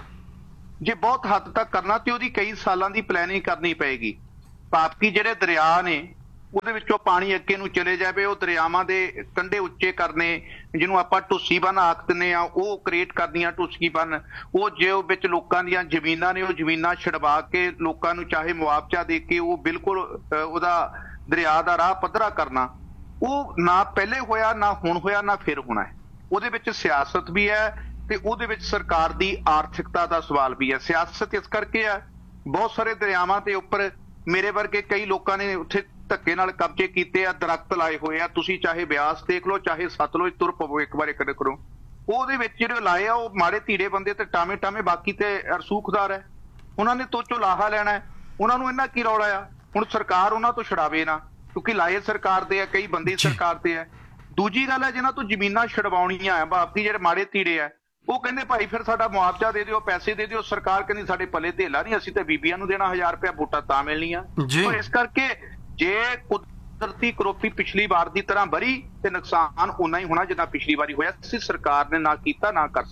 ਜੇ ਬਹੁਤ ਹੱਦ ਤੱਕ ਕਰਨਾ ਤੇ ਉਹਦੀ ਕਈ ਸਾਲਾਂ ਦੀ ਪਲੈਨਿੰਗ ਕਰਨੀ ਪਏਗੀ। ਭਾਵ ਕਿ ਜਿਹੜੇ ਦਰਿਆ ਨੇ ਉਹਦੇ ਵਿੱਚੋਂ ਪਾਣੀ ਅੱਗੇ ਨੂੰ ਚਲੇ ਜਾਵੇ, ਉਹ ਦਰਿਆਵਾਂ ਦੇ ਕੰਢੇ ਉੱਚੇ ਕਰਨੇ, ਜਿਹਨੂੰ ਆਪਾਂ ਢੁੱਸੀ ਬੰਨ ਆਖ ਦਿੰਦੇ ਆ, ਉਹ ਕ੍ਰੀਏਟ ਕਰਦੀਆਂ ਢੁੱਸੀ ਬੰਨ। ਉਹ ਜੇ ਉਹ ਵਿੱਚ ਲੋਕਾਂ ਦੀਆਂ ਜ਼ਮੀਨਾਂ ਨੇ, ਉਹ ਜ਼ਮੀਨਾਂ ਛਡਵਾ ਕੇ ਲੋਕਾਂ ਨੂੰ ਚਾਹੇ ਮੁਆਵਜ਼ਾ ਦੇ ਕੇ ਉਹ ਬਿਲਕੁਲ ਉਹਦਾ ਦਰਿਆ ਦਾ ਰਾਹ ਪੱਧਰਾ ਕਰਨਾ, ਉਹ ਨਾ ਪਹਿਲੇ ਹੋਇਆ, ਨਾ ਹੁਣ ਹੋਇਆ, ਨਾ ਫਿਰ ਹੋਣਾ ਹੈ। ਉਹਦੇ ਵਿੱਚ ਸਿਆਸਤ ਵੀ ਹੈ ਤੇ ਉਹਦੇ ਵਿੱਚ ਸਰਕਾਰ ਦੀ ਆਰਥਿਕਤਾ ਦਾ ਸਵਾਲ ਵੀ ਹੈ। ਸਿਆਸਤ ਇਸ ਕਰਕੇ ਹੈ, ਬਹੁਤ ਸਾਰੇ ਦਰਿਆਵਾਂ ਦੇ ਉੱਪਰ ਮੇਰੇ ਵਰਗੇ ਕਈ ਲੋਕਾਂ ਨੇ ਉੱਥੇ ਧੱਕੇ ਨਾਲ ਕਬਜ਼ੇ ਕੀਤੇ ਆ, ਦਰਖਤ ਲਾਏ ਹੋਏ ਆ। ਤੁਸੀਂ ਚਾਹੇ ਬਿਆਸ ਦੇਖ ਲਓ, ਚਾਹੇ ਸਤਲੁਜ ਤੁਰ ਪਵੋ ਇੱਕ ਵਾਰ ਕਦੇ ਕਰੋ, ਉਹਦੇ ਵਿੱਚ ਜਿਹੜੇ ਲਾਏ ਆ ਉਹ ਮਾੜੇ ਧੀੜੇ ਬੰਦੇ ਤੇ ਟਾਵੇਂ, ਬਾਕੀ ਤੇ ਰਸੂਖਦਾਰ ਹੈ। ਉਹਨਾਂ ਨੇ ਤੋਚੋ ਲਾਹਾ ਲੈਣਾ ਹੈ, ਉਹਨਾਂ ਨੂੰ ਇਹਨਾਂ ਕੀ ਰੌਲਾ ਆ। ਹੁਣ ਸਰਕਾਰ ਉਹਨਾਂ ਤੋਂ ਛਡਾਵੇ ਨਾ, ਕਿਉਂਕਿ ਲਾਏ ਸਰਕਾਰ ਦੇ ਆ, ਕਈ ਬੰਦੇ ਸਰਕਾਰ ਦੇ ਆ। ਦੂਜੀ ਗੱਲ ਹੈ, ਜਿਹਨਾਂ ਤੋਂ ਜ਼ਮੀਨਾਂ ਛਡਵਾਉਣੀਆਂ ਆ, ਬਾਕੀ ਜਿਹੜੇ ਮਾੜੇ ਧੀੜੇ ਆ, ਉਹ ਕਹਿੰਦੇ ਭਾਈ ਫਿਰ ਸਾਡਾ ਮੁਆਵਜ਼ਾ ਦੇ ਦਿਓ, ਪੈਸੇ ਦੇ ਦਿਓ। ਸਰਕਾਰ ਕਹਿੰਦੀ ਸਾਡੇ ਪੱਲੇ ਧੇਲਾ ਨਹੀਂ, ਅਸੀਂ ਤੇ ਬੀਬੀਆਂ ਨੂੰ ਦੇਣਾ 1000 ਰੁਪਇਆ, ਵੋਟਾਂ ਤਾਂ ਮਿਲਣੀਆਂ। ਇਸ ਕਰਕੇ ਜੇ ਕੁਦਰਤੀ ਕਰੋਪੀ ਪਿਛਲੀ ਵਾਰ ਦੀ ਤਰ੍ਹਾਂ ਬਰੀ ਤੇ ਨੁਕਸਾਨ ਉਨਾ ਹੀ ਹੋਣਾ ਜਿੰਨਾ ਪਿਛਲੀ ਵਾਰੀ ਹੋਇਆ ਸੀ। ਸਰਕਾਰ ਨੇ ਨਾ ਕੀਤਾ, ਨਾ ਕਰ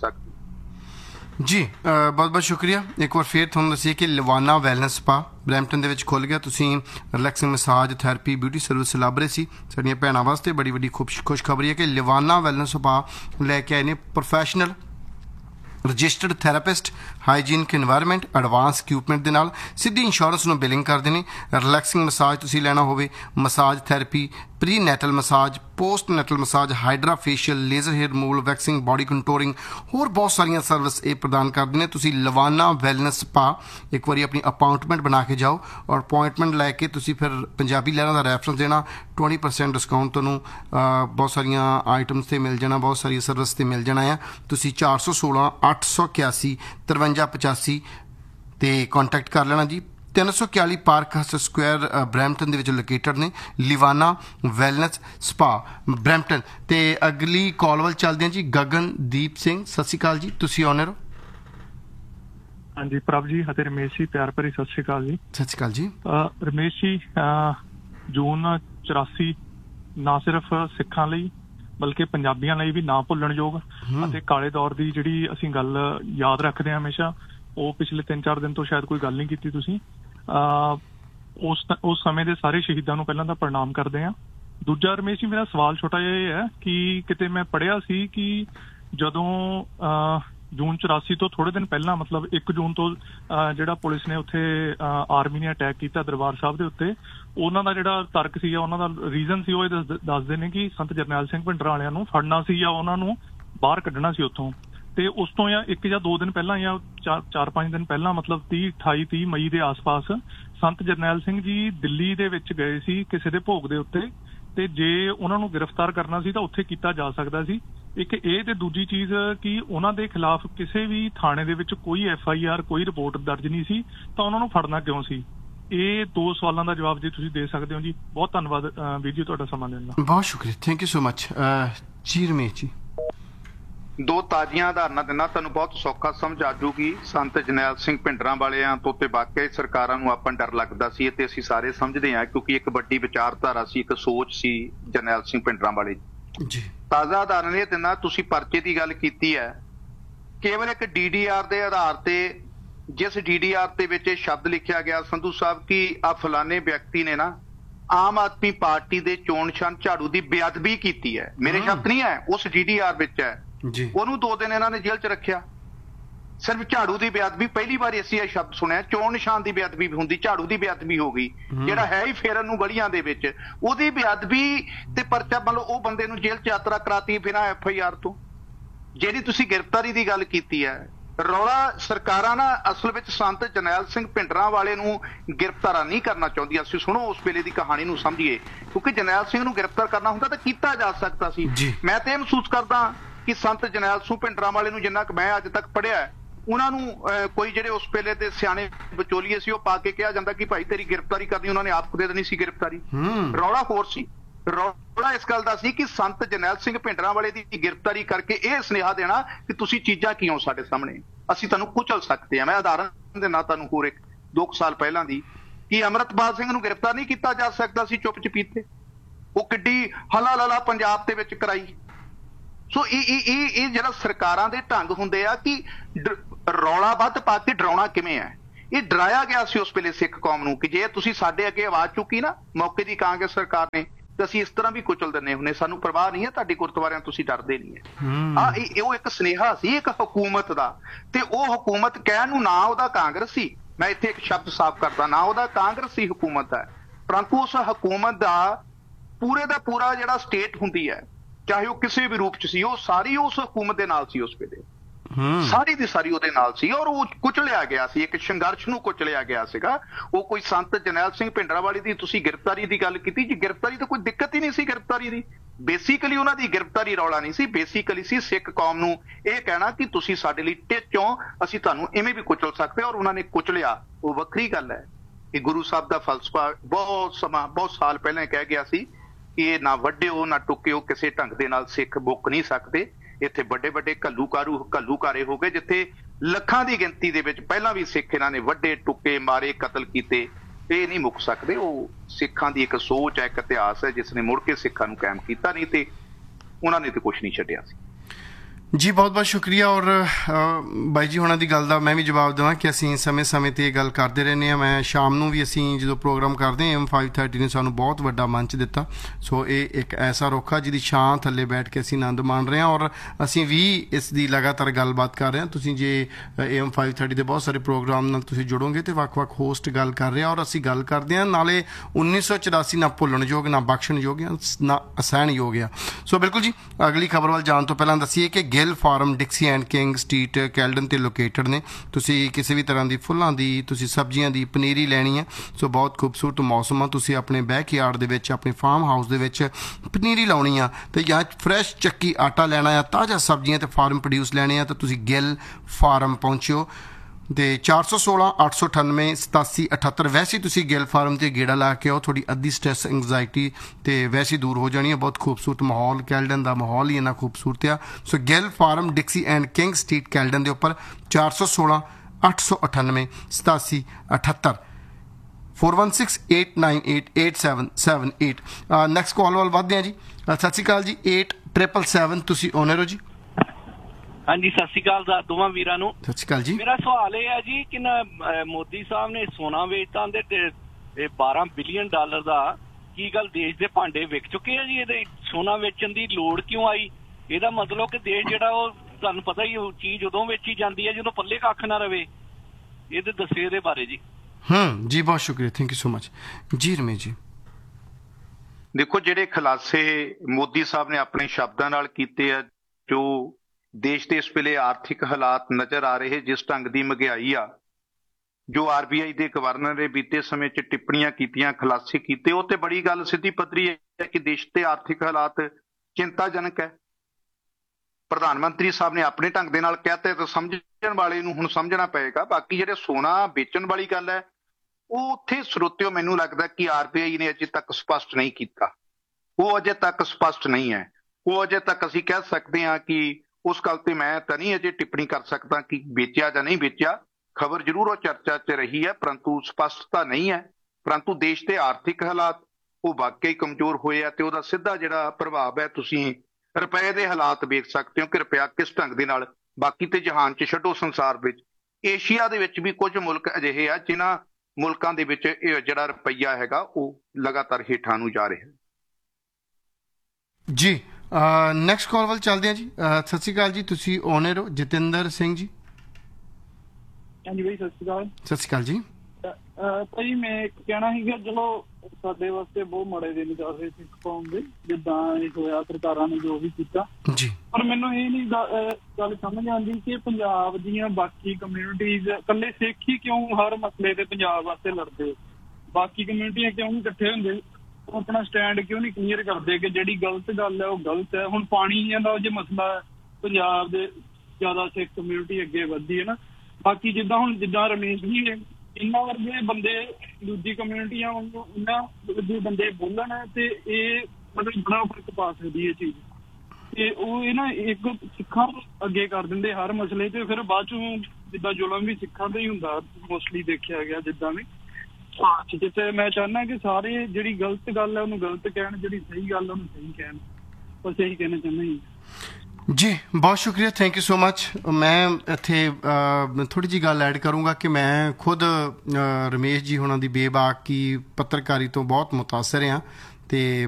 ਸਕਦੀ। ਜੀ ਬਹੁਤ ਬਹੁਤ ਸ਼ੁਕਰੀਆ। ਇੱਕ ਵਾਰ ਫਿਰ ਤੁਹਾਨੂੰ ਦੱਸੀਏ ਕਿ ਲਵਾਨਾ ਵੈਲਨੈਸ ਸਪਾ ਬਰੈਂਪਟਨ ਦੇ ਵਿੱਚ ਖੁੱਲ੍ਹ ਗਿਆ। ਤੁਸੀਂ relaxing massage, therapy, beauty service ਲੱਭ ਰਹੇ ਸੀ, ਸਾਡੀਆਂ ਭੈਣਾਂ ਵਾਸਤੇ ਬੜੀ ਵੱਡੀ ਖੁਸ਼ਖਬਰੀ ਹੈ ਕਿ ਲਵਾਨਾ ਵੈਲਨੈਸ ਸਪਾ ਲੈ ਕੇ ਆਏ ਨੇ professional registered therapist, hygienic environment, advance equipment ਦੇ ਨਾਲ ਸਿੱਧੀ ਇੰਸ਼ੋਰੈਂਸ ਨੂੰ ਬਿਲਿੰਗ ਕਰਦੇ ਨੇ। ਰਿਲੈਕਸਿੰਗ ਮਸਾਜ ਤੁਸੀਂ ਲੈਣਾ ਹੋਵੇ, massage therapy, pre ਨੈਟਲ massage, post ਨੈਟਲ massage, hydra facial, laser hair removal, waxing, body ਕੰਟੋਰਿੰਗ, ਹੋਰ ਬਹੁਤ ਸਾਰੀਆਂ ਸਰਵਿਸ ਇਹ ਪ੍ਰਦਾਨ ਕਰਦੇ ਨੇ। ਤੁਸੀਂ ਲਵਾਨਾ ਵੈਲਨੈਸ ਸਪਾ ਇੱਕ ਵਾਰੀ ਆਪਣੀ ਅਪਾਇੰਟਮੈਂਟ ਬਣਾ ਕੇ ਜਾਓ, ਔਰ ਅਪਾਇੰਟਮੈਂਟ ਲੈ ਕੇ ਤੁਸੀਂ ਫਿਰ ਪੰਜਾਬੀ ਲਹਿਰਾਂ ਦਾ ਰੈਫਰੈਂਸ ਦੇਣਾ, 20% ਡਿਸਕਾਊਂਟ ਤੁਹਾਨੂੰ ਬਹੁਤ ਸਾਰੀਆਂ ਆਈਟਮਸ 'ਤੇ ਮਿਲ ਜਾਣਾ, ਬਹੁਤ ਸਾਰੀਆਂ ਸਰਵਿਸ 'ਤੇ ਮਿਲ ਜਾਣਾ ਆ। ਤੁਸੀਂ 416 881 5385 ਤੇ ਕੰਟੈਕਟ ਕਰ ਲੈਣਾ ਜੀ। 341 ਪਾਰਕ ਸਕੁਆਇਰ ਬਰੈਂਪਟਨ ਦੇ ਵਿੱਚ ਲੋਕੇਟਡ ਨੇ ਲਿਵਾਨਾ ਵੈਲਨੈਸ ਸਪਾ ਬਰੈਂਪਟਨ। ਤੇ ਅਗਲੀ ਕਾਲ ਵੱਲ ਚੱਲਦੇ ਹਾਂ ਜੀ। ਗਗਨਦੀਪ ਸਿੰਘ, ਸਤਿ ਸ਼੍ਰੀ ਅਕਾਲ ਜੀ, ਤੁਸੀਂ ਆਨਰ ਹੋ। ਹਾਂਜੀ ਪ੍ਰਭ ਜੀ ਅਤੇ ਰਮੇਸ਼ ਜੀ, ਪਿਆਰ ਭਰੀ ਸਤਿ ਸ਼੍ਰੀ ਅਕਾਲ ਜੀ। ਸਤਿ ਸ਼੍ਰੀ ਅਕਾਲ ਜੀ। ਰਮੇਸ਼ ਜੀ, ਜੂਨ 84 ਨਾ ਸਿਰਫ ਸਿੱਖਾਂ ਲਈ ਬਲਕਿ ਪੰਜਾਬੀਆਂ ਲਈ ਵੀ ਨਾ ਭੁੱਲਣਯੋਗ ਅਤੇ ਕਾਲੇ ਦੌਰ ਦੀ ਜਿਹੜੀ ਅਸੀਂ ਗੱਲ ਯਾਦ ਰੱਖਦੇ ਹਾਂ ਹਮੇਸ਼ਾ, ਉਹ ਪਿਛਲੇ 3-4 ਦਿਨ ਤੋਂ ਸ਼ਾਇਦ ਕੋਈ ਗੱਲ ਨਹੀਂ ਕੀਤੀ ਤੁਸੀਂ। ਉਸ ਸਮੇਂ ਦੇ ਸਾਰੇ ਸ਼ਹੀਦਾਂ ਨੂੰ ਪਹਿਲਾਂ ਤਾਂ ਪ੍ਰਣਾਮ ਕਰਦੇ ਹਾਂ। ਦੂਜਾ ਰਮੇਸ਼ ਜੀ, ਮੇਰਾ ਸਵਾਲ ਛੋਟਾ ਜਿਹਾ ਇਹ ਹੈ ਕਿ ਕਿਤੇ ਮੈਂ ਪੜ੍ਹਿਆ ਸੀ ਕਿ ਜਦੋਂ ਜੂਨ 84 ਤੋਂ ਥੋੜੇ ਦਿਨ ਪਹਿਲਾਂ, ਮਤਲਬ 1 ਜੂਨ ਤੋਂ ਜਿਹੜਾ ਪੁਲਿਸ ਨੇ ਉੱਥੇ ਆਰਮੀ ਨੇ ਅਟੈਕ ਕੀਤਾ ਦਰਬਾਰ ਸਾਹਿਬ ਦੇ ਉੱਤੇ, ਉਹਨਾਂ ਦਾ ਜਿਹੜਾ ਤਰਕ ਸੀ, ਉਹਨਾਂ ਦਾ ਰੀਜ਼ਨ ਸੀ, ਉਹ ਇਹ ਦੱਸਦੇ ਨੇ ਕਿ ਸੰਤ ਜਰਨੈਲ ਸਿੰਘ ਭਿੰਡਰਾਂ ਵਾਲਿਆਂ ਨੂੰ ਫੜਨਾ ਸੀ ਜਾਂ ਉਹਨਾਂ ਨੂੰ ਬਾਹਰ ਕੱਢਣਾ ਸੀ ਉੱਥੋਂ। ਤੇ ਉਸ ਤੋਂ ਜਾਂ 1 ਜਾਂ 2 ਦਿਨ ਪਹਿਲਾਂ ਜਾਂ 4-5 ਦਿਨ ਪਹਿਲਾਂ, ਮਤਲਬ 28-30 ਮਈ ਦੇ ਆਸ-ਪਾਸ ਸੰਤ ਜਰਨੈਲ ਸਿੰਘ ਜੀ ਦਿੱਲੀ ਦੇ ਵਿੱਚ ਗਏ ਸੀ ਕਿਸੇ ਦੇ ਭੋਗ ਦੇ ਉੱਤੇ, ਤੇ ਜੇ ਉਹਨਾਂ ਨੂੰ ਗ੍ਰਿਫਤਾਰ ਕਰਨਾ ਸੀ ਤਾਂ ਉੱਥੇ ਕੀਤਾ ਜਾ ਸਕਦਾ ਸੀ। ਇੱਕ ਇਹ ਤੇ ਦੂਜੀ ਚੀਜ਼ ਕਿ ਉਹਨਾਂ ਦੇ ਖਿਲਾਫ ਕਿਸੇ ਵੀ ਥਾਣੇ ਦੇ ਵਿੱਚ ਕੋਈ FIR, ਕੋਈ ਰਿਪੋਰਟ ਦਰਜ ਨਹੀਂ ਸੀ, ਤਾਂ ਉਹਨਾਂ ਨੂੰ ਫੜਨਾ ਕਿਉਂ ਸੀ? ਇਹ 2 ਸਵਾਲਾਂ ਦਾ ਜਵਾਬ ਜੇ ਤੁਸੀਂ ਦੇ ਸਕਦੇ ਹੋ ਜੀ। ਬਹੁਤ ਧੰਨਵਾਦ ਵੀਰ ਜੀ ਤੁਹਾਡਾ ਸਮਾਂ ਦੇਣ ਦਾ। ਬਹੁਤ ਸ਼ੁਕਰੀਆ, ਥੈਂਕ ਯੂ ਸੋ ਮਚ। ਜੀ ਰਮੇਸ਼ ਜੀ, 2 ਤਾਜ਼ੀਆਂ ਉਦਾਹਰਨਾਂ ਦਿਨਾਂ ਤੁਹਾਨੂੰ ਬਹੁਤ ਸੌਖਾ ਸਮਝ ਆ ਜੂਗੀ। ਸੰਤ ਜਰਨੈਲ ਸਿੰਘ ਭਿੰਡਰਾਂ ਵਾਲਿਆਂ ਤੋਂ ਤੇ ਵਾਕਈ ਸਰਕਾਰਾਂ ਨੂੰ ਆਪਾਂ ਡਰ ਲੱਗਦਾ ਸੀ, ਤੇ ਅਸੀਂ ਸਾਰੇ ਸਮਝਦੇ ਹਾਂ ਕਿਉਂਕਿ ਇੱਕ ਵੱਡੀ ਵਿਚਾਰਧਾਰਾ ਸੀ, ਇੱਕ ਸੋਚ ਸੀ ਜਰਨੈਲ ਸਿੰਘ ਭਿੰਡਰਾਂ ਵਾਲੇ ਜੀ। ਤਾਜ਼ਾ ਉਦਾਹਰਨ ਇਹ ਦਿਨਾਂ, ਤੁਸੀਂ ਪਰਚੇ ਦੀ ਗੱਲ ਕੀਤੀ ਹੈ, ਕੇਵਲ ਇੱਕ DDR ਦੇ ਆਧਾਰ ਤੇ, ਜਿਸ DDR ਦੇ ਵਿੱਚ ਇਹ ਸ਼ਬਦ ਲਿਖਿਆ ਗਿਆ ਸੰਧੂ ਸਾਹਿਬ ਕਿ ਆ ਫਲਾਣੇ ਵਿਅਕਤੀ ਨੇ ਨਾ ਆਮ ਆਦਮੀ ਪਾਰਟੀ ਦੇ ਚੋਣ ਨਿਸ਼ਾਨ ਝਾੜੂ ਦੀ ਬੇਅਦਬੀ ਕੀਤੀ ਹੈ, ਮੇਰੇ ਸ਼ਬਦ ਨਹੀਂ ਹੈ, ਉਸ DDR ਵਿੱਚ ਹੈ ਜੀ, ਉਹਨੂੰ 2 ਦਿਨ ਇਹਨਾਂ ਨੇ ਜੇਲ੍ਹ 'ਚ ਰੱਖਿਆ। ਸਿਰਫ ਝਾੜੂ ਦੀ ਬੇਅਦਬੀ, ਪਹਿਲੀ ਵਾਰੀ ਅਸੀਂ ਇਹ ਸ਼ਬਦ ਸੁਣਿਆ। ਚੋਣ ਨਿਸ਼ਾਨ ਦੀ ਬੇਅਦਬੀ ਵੀ ਹੁੰਦੀ, ਝਾੜੂ ਦੀ ਬੇਅਦਬੀ ਹੋ ਗਈ, ਜਿਹੜਾ ਹੈ ਹੀ ਫੇਰਨ ਨੂੰ ਗਲੀਆਂ ਦੇ ਵਿੱਚ, ਉਹਦੀ ਬੇਅਦਬੀ ਤੇ ਪਰਚਾ, ਮੰਨ ਲਓ ਉਹ ਬੰਦੇ ਨੂੰ ਜੇਲ੍ਹ 'ਚ ਯਾਤਰਾ ਕਰਾਤੀ ਬਿਨਾਂ FIR ਤੋਂ। ਜਿਹੜੀ ਤੁਸੀਂ ਗ੍ਰਿਫਤਾਰੀ ਦੀ ਗੱਲ ਕੀਤੀ ਹੈ, ਰੌਲਾ ਸਰਕਾਰਾਂ ਨਾ ਅਸਲ ਵਿੱਚ ਸੰਤ ਜਰਨੈਲ ਸਿੰਘ ਭਿੰਡਰਾਂ ਵਾਲੇ ਨੂੰ ਗ੍ਰਿਫਤਾਰ ਨਹੀਂ ਕਰਨਾ ਚਾਹੁੰਦੀਆਂ ਸੀ। ਸੁਣੋ ਉਸ ਵੇਲੇ ਦੀ ਕਹਾਣੀ ਨੂੰ ਸਮਝੀਏ, ਕਿਉਂਕਿ ਜਰਨੈਲ ਸਿੰਘ ਨੂੰ ਗ੍ਰਿਫਤਾਰ ਕਰਨਾ ਹੁੰਦਾ ਤਾਂ ਕੀਤਾ ਜਾ ਸਕਦਾ ਸੀ। ਮੈਂ ਤੇ ਇਹ ਮਹਿਸੂਸ ਕਰਦਾ ਕਿ ਸੰਤ ਜਰਨੈਲ ਸਿੰਘ ਭਿੰਡਰਾਂ ਵਾਲੇ ਨੂੰ ਜਿੰਨਾ ਕੁ ਮੈਂ ਅੱਜ ਤੱਕ ਪੜ੍ਹਿਆ, ਉਹਨਾਂ ਨੂੰ ਕੋਈ ਜਿਹੜੇ ਉਸ ਵੇਲੇ ਦੇ ਸਿਆਣੇ ਵਿਚੋਲੀਏ ਸੀ ਉਹ ਪਾ ਕੇ ਕਿਹਾ ਜਾਂਦਾ ਕਿ ਭਾਈ ਤੇਰੀ ਗ੍ਰਿਫਤਾਰੀ ਕਰਨੀ, ਉਹਨਾਂ ਨੇ ਆਪ ਦੇ ਦੇਣੀ ਸੀ ਗ੍ਰਿਫਤਾਰੀ। ਰੌਲਾ ਹੋਰ ਸੀ, ਰੌਲਾ ਇਸ ਗੱਲ ਦਾ ਸੀ ਕਿ ਸੰਤ ਜਰਨੈਲ ਸਿੰਘ ਭਿੰਡਰਾਂ ਵਾਲੇ ਦੀ ਗ੍ਰਿਫਤਾਰੀ ਕਰਕੇ ਇਹ ਸੁਨੇਹਾ ਦੇਣਾ ਕਿ ਤੁਸੀਂ ਚੀਜ਼ਾਂ ਕੀ ਹੋ ਸਾਡੇ ਸਾਹਮਣੇ, ਅਸੀਂ ਤੁਹਾਨੂੰ ਕੁਚਲ ਸਕਦੇ ਹਾਂ। ਮੈਂ ਉਦਾਹਰਨ ਦੇ ਨਾਲ ਤੁਹਾਨੂੰ ਹੋਰ 2 ਸਾਲ ਪਹਿਲਾਂ ਦੀ ਕਿ ਅੰਮ੍ਰਿਤਪਾਲ ਸਿੰਘ ਨੂੰ ਗ੍ਰਿਫਤਾਰ ਨਹੀਂ ਕੀਤਾ ਜਾ ਸਕਦਾ ਸੀ ਚੁੱਪ ਚਪੀਤੇ, ਉਹ ਕਿੱਡੀ ਹਲਾ ਪੰਜਾਬ ਦੇ ਵਿੱਚ ਕਰਾਈ। ਸੋ ਇਹ ਜਿਹੜਾ ਸਰਕਾਰਾਂ ਦੇ ਢੰਗ ਹੁੰਦੇ ਆ ਕਿ ਰੌਲਾ ਵੱਧ ਪਾ ਕੇ ਡਰਾਉਣਾ ਕਿਵੇਂ ਹੈ। ਇਹ ਡਰਾਇਆ ਗਿਆ ਸੀ ਉਸ ਵੇਲੇ ਸਿੱਖ ਕੌਮ ਨੂੰ ਕਿ ਜੇ ਤੁਸੀਂ ਸਾਡੇ ਅੱਗੇ ਆਵਾਜ਼ ਚੁੱਕੀ ਨਾ ਮੌਕੇ ਦੀ ਕਾਂਗਰਸ ਸਰਕਾਰ ਨੇ, ਤੇ ਅਸੀਂ ਇਸ ਤਰ੍ਹਾਂ ਵੀ ਕੁਚਲ ਦਿੰਦੇ ਹੁੰਦੇ, ਸਾਨੂੰ ਪਰਵਾਹ ਨਹੀਂ ਹੈ ਤੁਹਾਡੇ ਗੁਰਦੁਆਰਿਆਂ, ਤੁਸੀਂ ਡਰਦੇ ਨਹੀਂ ਹੈ। ਉਹ ਇੱਕ ਸੁਨੇਹਾ ਸੀ ਇੱਕ ਹਕੂਮਤ ਦਾ, ਤੇ ਉਹ ਹਕੂਮਤ ਕਹਿਣ ਨੂੰ ਨਾ ਉਹਦਾ ਕਾਂਗਰਸ ਸੀ, ਮੈਂ ਇੱਥੇ ਇੱਕ ਸ਼ਬਦ ਸਾਫ਼ ਕਰਦਾ, ਨਾ ਉਹਦਾ ਕਾਂਗਰਸੀ ਹਕੂਮਤ ਹੈ, ਪਰੰਤੂ ਉਸ ਹਕੂਮਤ ਦਾ ਪੂਰੇ ਦਾ ਪੂਰਾ ਜਿਹੜਾ ਸਟੇਟ ਹੁੰਦੀ ਹੈ, ਚਾਹੇ ਉਹ ਕਿਸੇ ਵੀ ਰੂਪ ਚ ਸੀ, ਉਹ ਸਾਰੀ ਉਸ ਹਕੂਮਤ ਦੇ ਨਾਲ ਸੀ ਉਸ ਵੇਲੇ, ਸਾਰੀ ਦੀ ਸਾਰੀ ਉਹਦੇ ਨਾਲ ਸੀ। ਔਰ ਉਹ ਕੁਚਲਿਆ ਗਿਆ ਸੀ, ਇੱਕ ਸੰਘਰਸ਼ ਨੂੰ ਕੁਚਲਿਆ ਗਿਆ ਸੀਗਾ। ਉਹ ਕੋਈ ਸੰਤ ਜਰਨੈਲ ਸਿੰਘ ਭਿੰਡਰਾਂਵਾਲੇ ਦੀ ਤੁਸੀਂ ਗ੍ਰਿਫਤਾਰੀ ਦੀ ਗੱਲ ਕੀਤੀ ਜੀ, ਗ੍ਰਿਫਤਾਰੀ ਤਾਂ ਕੋਈ ਦਿੱਕਤ ਹੀ ਨਹੀਂ ਸੀ ਗ੍ਰਿਫਤਾਰੀ ਦੀ। ਬੇਸਿਕਲੀ ਉਹਨਾਂ ਦੀ ਗ੍ਰਿਫਤਾਰੀ ਰੌਲਾ ਨਹੀਂ ਸੀ, ਬੇਸਿਕਲੀ ਸੀ ਸਿੱਖ ਕੌਮ ਨੂੰ ਇਹ ਕਹਿਣਾ ਕਿ ਤੁਸੀਂ ਸਾਡੇ ਲਈ ਟਿੱਚੋਂ, ਅਸੀਂ ਤੁਹਾਨੂੰ ਇਵੇਂ ਵੀ ਕੁਚਲ ਸਕਦੇ। ਔਰ ਉਹਨਾਂ ਨੇ ਕੁਚਲਿਆ, ਉਹ ਵੱਖਰੀ ਗੱਲ ਹੈ। ਇਹ ਗੁਰੂ ਸਾਹਿਬ ਦਾ ਫਲਸਫਾ ਬਹੁਤ ਸਾਲ ਪਹਿਲਾਂ ਕਹਿ ਗਿਆ ਸੀ ਕਿ ਇਹ ਨਾ ਵੱਢਿਓ ਨਾ ਟੁੱਕਿਓ, ਕਿਸੇ ਢੰਗ ਦੇ ਨਾਲ ਸਿੱਖ ਮੁੱਕ ਨਹੀਂ ਸਕਦੇ। ਇੱਥੇ ਵੱਡੇ ਵੱਡੇ ਘੱਲੂਕਾਰੇ ਹੋ ਗਏ, ਜਿੱਥੇ ਲੱਖਾਂ ਦੀ ਗਿਣਤੀ ਦੇ ਵਿੱਚ ਪਹਿਲਾਂ ਵੀ ਸਿੱਖ ਇਹਨਾਂ ਨੇ ਵੱਡੇ ਟੁੱਕੇ ਮਾਰੇ, ਕਤਲ ਕੀਤੇ, ਇਹ ਨਹੀਂ ਮੁੱਕ ਸਕਦੇ। ਉਹ ਸਿੱਖਾਂ ਦੀ ਇੱਕ ਸੋਚ ਹੈ, ਇੱਕ ਇਤਿਹਾਸ ਹੈ ਜਿਸ ਨੇ ਮੁੜ ਕੇ ਸਿੱਖਾਂ ਨੂੰ ਕਾਇਮ ਕੀਤਾ, ਨਹੀਂ ਤੇ ਉਹਨਾਂ ਨੇ ਤੇ ਕੁਛ ਨਹੀਂ ਛੱਡਿਆ ਸੀ। ਜੀ ਬਹੁਤ ਬਹੁਤ ਸ਼ੁਕਰੀਆ। ਔਰ ਬਾਈ ਜੀ ਹੋਣਾ ਦੀ ਗੱਲ ਦਾ ਮੈਂ ਵੀ ਜਵਾਬ ਦੇਵਾਂ ਕਿ ਅਸੀਂ ਸਮੇਂ ਤੇ ਇਹ ਗੱਲ ਕਰਦੇ ਰਹਿੰਦੇ ਹਾਂ। ਮੈਂ ਸ਼ਾਮ ਨੂੰ ਵੀ ਅਸੀਂ ਜਦੋਂ ਪ੍ਰੋਗਰਾਮ ਕਰਦੇ ਹਾਂ AM530 ਨੇ ਸਾਨੂੰ ਬਹੁਤ ਵੱਡਾ ਮੰਚ ਦਿੱਤਾ। ਸੋ ਇਹ ਇੱਕ ਐਸਾ ਰੁੱਖ ਆ ਜਿਹਦੀ ਛਾਂ ਥੱਲੇ ਬੈਠ ਕੇ ਅਸੀਂ ਆਨੰਦ ਮਾਣ ਰਹੇ ਹਾਂ, ਔਰ ਅਸੀਂ ਵੀ ਇਸ ਦੀ ਲਗਾਤਾਰ ਗੱਲਬਾਤ ਕਰ ਰਹੇ ਹਾਂ। ਤੁਸੀਂ ਜੇ AM530 ਦੇ ਬਹੁਤ ਸਾਰੇ ਪ੍ਰੋਗਰਾਮ ਨਾਲ ਤੁਸੀਂ ਜੁੜੋਗੇ ਤੇ ਵੱਖ-ਵੱਖ ਹੋਸਟ ਗੱਲ ਕਰ ਰਹੇ ਹਾਂ, ਔਰ ਅਸੀਂ ਗੱਲ ਕਰਦੇ ਹਾਂ ਨਾਲੇ 1984 ਨਾ ਭੁੱਲਣਯੋਗ, ਨਾ ਬਖਸ਼ਣਯੋਗ, ਨਾ ਅਸਹਿਣਯੋਗ ਆ। ਸੋ ਬਿਲਕੁਲ ਜੀ, ਅਗਲੀ ਖਬਰ ਵੱਲ ਜਾਣ ਤੋਂ ਪਹਿਲਾਂ ਦੱਸੀਏ ਕਿ Gill farm ਡਿਕਸੀ and king street Caledon ਤੇ ਲੋਕੇਟਡ ਨੇ। ਤੁਸੀਂ ਕਿਸੇ ਵੀ ਤਰ੍ਹਾਂ ਦੀ ਫੁੱਲਾਂ ਦੀ, ਤੁਸੀਂ ਸਬਜ਼ੀਆਂ ਦੀ ਪਨੀਰੀ ਲੈਣੀ ਹੈ, ਸੋ ਬਹੁਤ ਖੂਬਸੂਰਤ ਮੌਸਮ ਆ। ਤੁਸੀਂ ਆਪਣੇ ਬੈਕਯਾਰਡ ਦੇ ਵਿੱਚ, ਆਪਣੇ ਫਾਰਮ ਹਾਊਸ ਦੇ ਵਿੱਚ ਪਨੀਰੀ ਲਾਉਣੀ ਆ ਤੇ ਜਾਂ ਫਰੈਸ਼ ਚੱਕੀ ਆਟਾ ਲੈਣਾ ਆ, ਤਾਜ਼ਾ ਸਬਜ਼ੀਆਂ ਤੇ ਫਾਰਮ ਪ੍ਰੋਡਿਊਸ ਲੈਣੇ ਆ, ਤਾਂ ਤੁਸੀਂ ਗਿੱਲ ਫਾਰਮ ਪਹੁੰਚਿਓ। ਤੇ 416 898 87 78 ਵੈਸੇ ਹੀ ਤੁਸੀਂ ਗਿੱਲ ਫਾਰਮ ਤੇ ਗੇੜਾ ਲਾ ਕੇ ਆਓ, ਤੁਹਾਡੀ ਅੱਧੀ ਸਟ੍ਰੈਸ ਐਂਗਜ਼ਾਇਟੀ ਤੇ ਵੈਸੇ ਦੂਰ ਹੋ ਜਾਣੀ ਹੈ। ਬਹੁਤ ਖੂਬਸੂਰਤ ਮਾਹੌਲ, ਕੈਲਡਨ ਦਾ ਮਾਹੌਲ ਹੀ ਇੰਨਾ ਖੂਬਸੂਰਤ ਆ। ਸੋ Gill farm ਡਿਕਸੀ and king street Caledon ਦੇ ਉੱਪਰ 416 898 87 78 4168988778। ਨੈਕਸਟ ਕਾਲ ਵੱਲ ਵੱਧਦੇ ਹਾਂ ਜੀ। ਸਤਿ ਸ਼੍ਰੀ ਅਕਾਲ ਜੀ। 8777 ਤੁਸੀਂ ਓਨਰ ਹੋ ਜੀ? ਹਾਂਜੀ, ਸਤਿ ਸ਼੍ਰੀ ਅਕਾਲ ਦੋਵਾਂ ਵੀਰਾਂ ਨੂੰ। ਸਤਿ ਸ਼੍ਰੀ ਅਕਾਲ ਜੀ। ਮੇਰਾ ਸਵਾਲ ਇਹ ਹੈ ਜੀ ਕਿ ਮੋਦੀ ਸਾਹਿਬ ਨੇ ਸੋਨਾ ਵੇਚਤਾ ਦੇ $12 ਬਿਲੀਅਨ ਦਾ, ਕੀ ਗੱਲ ਦੇਸ਼ ਦੇ ਭਾਂਡੇ ਵਿਕ ਚੁੱਕੇ ਆ ਜੀ? ਇਹਦੇ ਸੋਨਾ ਵੇਚਣ ਦੀ ਲੋੜ ਕਿਉਂ ਆਈ? ਇਹਦਾ ਮਤਲਬ ਕਿ ਦੇਸ਼ ਜਿਹੜਾ ਉਹ ਤੁਹਾਨੂੰ ਪਤਾ ਹੀ ਉਹ ਚੀਜ਼ ਉਦੋਂ ਵੇਚੀ ਜਾਂਦੀ ਹੈ ਜਦੋਂ ਪੱਲੇ ਕੱਖ ਨਾ ਰਵੇ। ਇਹਦੇ ਦੱਸੇ ਇਹਦੇ ਬਾਰੇ ਜੀ। ਜੀ ਬਹੁਤ ਸ਼ੁਕਰੀਆ, ਥੈਂਕ ਯੂ ਸੋ ਮਚ ਜੀ। ਰਮੇਸ਼ ਜੀ ਦੇਖੋ, ਜਿਹੜੇ ਖੁਲਾਸੇ ਮੋਦੀ ਸਾਹਿਬ ਨੇ ਆਪਣੇ ਸ਼ਬਦਾਂ ਨਾਲ ਕੀਤੇ ਆ, ਜੋ ਦੇਸ਼ ਦੇ ਇਸ ਵੇਲੇ ਆਰਥਿਕ ਹਾਲਾਤ ਨਜ਼ਰ ਆ ਰਹੇ, ਜਿਸ ਢੰਗ ਦੀ ਮਹਿੰਗਾਈ ਆ, ਜੋ RBI ਦੇ ਗਵਰਨਰ ਨੇ ਬੀਤੇ ਸਮੇਂ 'ਚ ਟਿੱਪਣੀਆਂ ਕੀਤੀਆਂ, ਖੁਲਾਸੇ ਕੀਤੇ, ਉਹ ਤੇ ਬੜੀ ਗੱਲ ਸਿੱਧੀ ਪੱਧਰੀ ਹੈ ਕਿ ਦੇਸ਼ ਦੇ ਆਰਥਿਕ ਹਾਲਾਤ ਚਿੰਤਾਜਨਕ ਹੈ। ਪ੍ਰਧਾਨ ਮੰਤਰੀ ਸਾਹਿਬ ਨੇ ਆਪਣੇ ਢੰਗ ਦੇ ਨਾਲ ਕਹਿਤੇ ਤਾਂ ਸਮਝਣ ਵਾਲੇ ਨੂੰ ਹੁਣ ਸਮਝਣਾ ਪਏਗਾ। ਬਾਕੀ ਜਿਹੜੇ ਸੋਨਾ ਵੇਚਣ ਵਾਲੀ ਗੱਲ ਹੈ, ਉਹ ਉੱਥੇ ਸਰੋਤਿਓ ਮੈਨੂੰ ਲੱਗਦਾ ਕਿ RBI ਨੇ ਅਜੇ ਤੱਕ ਸਪਸ਼ਟ ਨਹੀਂ ਕੀਤਾ। ਉਹ ਅਜੇ ਤੱਕ ਸਪਸ਼ਟ ਨਹੀਂ ਹੈ। ਉਹ ਅਜੇ ਤੱਕ ਅਸੀਂ ਕਹਿ ਸਕਦੇ ਹਾਂ ਕਿ ਉਸ ਗੱਲ ਤੇ ਮੈਂ ਤਾਂ ਨਹੀਂ ਅਜੇ ਟਿੱਪਣੀ ਕਰ ਸਕਦਾ ਕਿ ਵੇਚਿਆ ਜਾਂ ਨਹੀਂ ਵੇਚਿਆ। ਖਬਰ ਜ਼ਰੂਰ ਉਹ ਚਰਚਾ 'ਚ ਰਹੀ ਹੈ, ਪਰੰਤੂ ਸਪਸ਼ਟਤਾ ਨਹੀਂ ਹੈ। ਪਰੰਤੂ ਦੇਸ਼ ਦੇ ਆਰਥਿਕ ਹਾਲਾਤ ਉਹ ਵਾਕਈ ਕਮਜ਼ੋਰ ਹੋਏ ਆ, ਤੇ ਉਹਦਾ ਸਿੱਧਾ ਜਿਹੜਾ ਪ੍ਰਭਾਵ ਹੈ ਤੁਸੀਂ ਰੁਪਏ ਦੇ ਹਾਲਾਤ ਵੇਖ ਸਕਦੇ ਹੋ ਕਿ ਰੁਪਇਆ ਕਿਸ ਢੰਗ ਦੇ ਨਾਲ, ਬਾਕੀ ਤੇ ਜਹਾਨ 'ਚ ਛੱਡੋ, ਸੰਸਾਰ ਵਿੱਚ, ਏਸ਼ੀਆ ਦੇ ਵਿੱਚ ਵੀ ਕੁਝ ਮੁਲਕ ਅਜਿਹੇ ਆ ਜਿਨ੍ਹਾਂ ਮੁਲਕਾਂ ਦੇ ਵਿੱਚ ਇਹ ਜਿਹੜਾ ਰੁਪਈਆ ਹੈਗਾ ਉਹ ਲਗਾਤਾਰ ਹੇਠਾਂ ਨੂੰ ਜਾ ਰਿਹਾ ਜੀ। ਨੈਕਸਟ ਕਾਲ ਵੱਲ ਚੱਲਦੇ ਹਾਂ ਜੀ। ਸਤਿ ਸ਼੍ਰੀ ਅਕਾਲ ਜੀ, ਤੁਸੀਂ ਓਨਰ ਹੋ? ਜਤਿੰਦਰ ਸਿੰਘ ਜੀ। ਹਾਂਜੀ ਭਾਈ, ਸਤਿ ਸ਼੍ਰੀ ਅਕਾਲ। ਸਤਿ ਸ਼੍ਰੀ ਅਕਾਲ ਜੀ। ਭਾਈ ਮੈਂ ਕਹਿਣਾ ਸੀਗਾ, ਚਲੋ ਸਾਡੇ ਵਾਸਤੇ ਬਹੁਤ ਮਾੜੇ ਦਿਨ ਚੱਲ ਰਹੇ ਸਿੱਖ ਕੌਮ ਦੇ, ਜਿੱਦਾਂ ਇਹ ਹੋਇਆ ਸਰਕਾਰਾਂ ਨੇ ਜੋ ਵੀ ਕੀਤਾ ਜੀ। ਪਰ ਮੈਨੂੰ ਇਹ ਨਹੀਂ ਗੱਲ ਸਮਝ ਆਉਂਦੀ ਕਿ ਪੰਜਾਬ ਦੀਆਂ ਬਾਕੀ ਕਮਿਊਨਿਟੀਜ਼ ਇਕੱਲੇ ਸਿੱਖ ਹੀ ਕਿਉਂ ਹਰ ਮਸਲੇ ਤੇ ਪੰਜਾਬ ਵਾਸਤੇ ਲੜਦੇ, ਬਾਕੀ ਕਮਿਊਨਿਟੀਆਂ ਕਿਉਂ ਨਹੀਂ ਇਕੱਠੇ ਹੁੰਦੇ, ਉਹ ਆਪਣਾ ਸਟੈਂਡ ਕਿਉਂ ਨਹੀਂ ਕਲੀਅਰ ਕਰਦੇ ਕਿ ਜਿਹੜੀ ਗਲਤ ਗੱਲ ਹੈ ਉਹ ਗਲਤ ਹੈ। ਹੁਣ ਪਾਣੀਆਂ ਦਾ ਜੇ ਮਸਲਾ ਹੈ, ਪੰਜਾਬ ਦੇ ਜ਼ਿਆਦਾ ਸਿੱਖ ਕਮਿਊਨਿਟੀ ਅੱਗੇ ਵੱਧਦੀ ਹੈ ਨਾ, ਬਾਕੀ ਜਿੱਦਾਂ ਰਮੇਸ਼ ਜੀ ਇਹਨਾਂ ਵਰਗੇ ਬੰਦੇ ਦੂਜੀ ਕਮਿਊਨਿਟੀਆਂ ਉਹਨਾਂ ਦੇ ਬੰਦੇ ਬੋਲਣ ਤੇ ਇਹ ਮਤਲਬ ਬੜਾ ਫਰਕ ਪਾ ਸਕਦੀ ਹੈ ਚੀਜ਼, ਤੇ ਉਹ ਇਹ ਨਾ ਇੱਕ ਸਿੱਖਾਂ ਅੱਗੇ ਕਰ ਦਿੰਦੇ ਹਰ ਮਸਲੇ ਤੇ, ਫਿਰ ਬਾਅਦ ਚੋਂ ਜਿੱਦਾਂ ਜ਼ੁਲਮ ਵੀ ਸਿੱਖਾਂ ਦਾ ਹੀ ਹੁੰਦਾ ਮੋਸਟਲੀ ਦੇਖਿਆ ਗਿਆ ਜਿੱਦਾਂ ਵੀ। ਜਿੱਥੇ ਮੈਂ ਚਾਹੁੰਦਾ ਕਿ ਸਾਰੇ ਜਿਹੜੀ ਗਲਤ ਗੱਲ ਹੈ ਉਹਨੂੰ ਗਲਤ ਕਹਿਣ, ਜਿਹੜੀ ਸਹੀ ਗੱਲ ਉਹਨੂੰ ਸਹੀ ਕਹਿਣ, ਬਸ ਇਹੀ ਕਹਿਣਾ ਚਾਹੁੰਦਾ ਜੀ। ਬਹੁਤ ਸ਼ੁਕਰੀਆ, ਥੈਂਕ ਯੂ ਸੋ ਮਚ। ਮੈਂ ਇੱਥੇ ਥੋੜ੍ਹੀ ਜਿਹੀ ਗੱਲ ਐਡ ਕਰੂੰਗਾ ਕਿ ਮੈਂ ਖੁਦ ਰਮੇਸ਼ ਜੀ ਹੋਣਾ ਦੀ ਬੇਬਾਕੀ ਪੱਤਰਕਾਰੀ ਤੋਂ ਬਹੁਤ ਮੁਤਾਸਰ ਹਾਂ, ਅਤੇ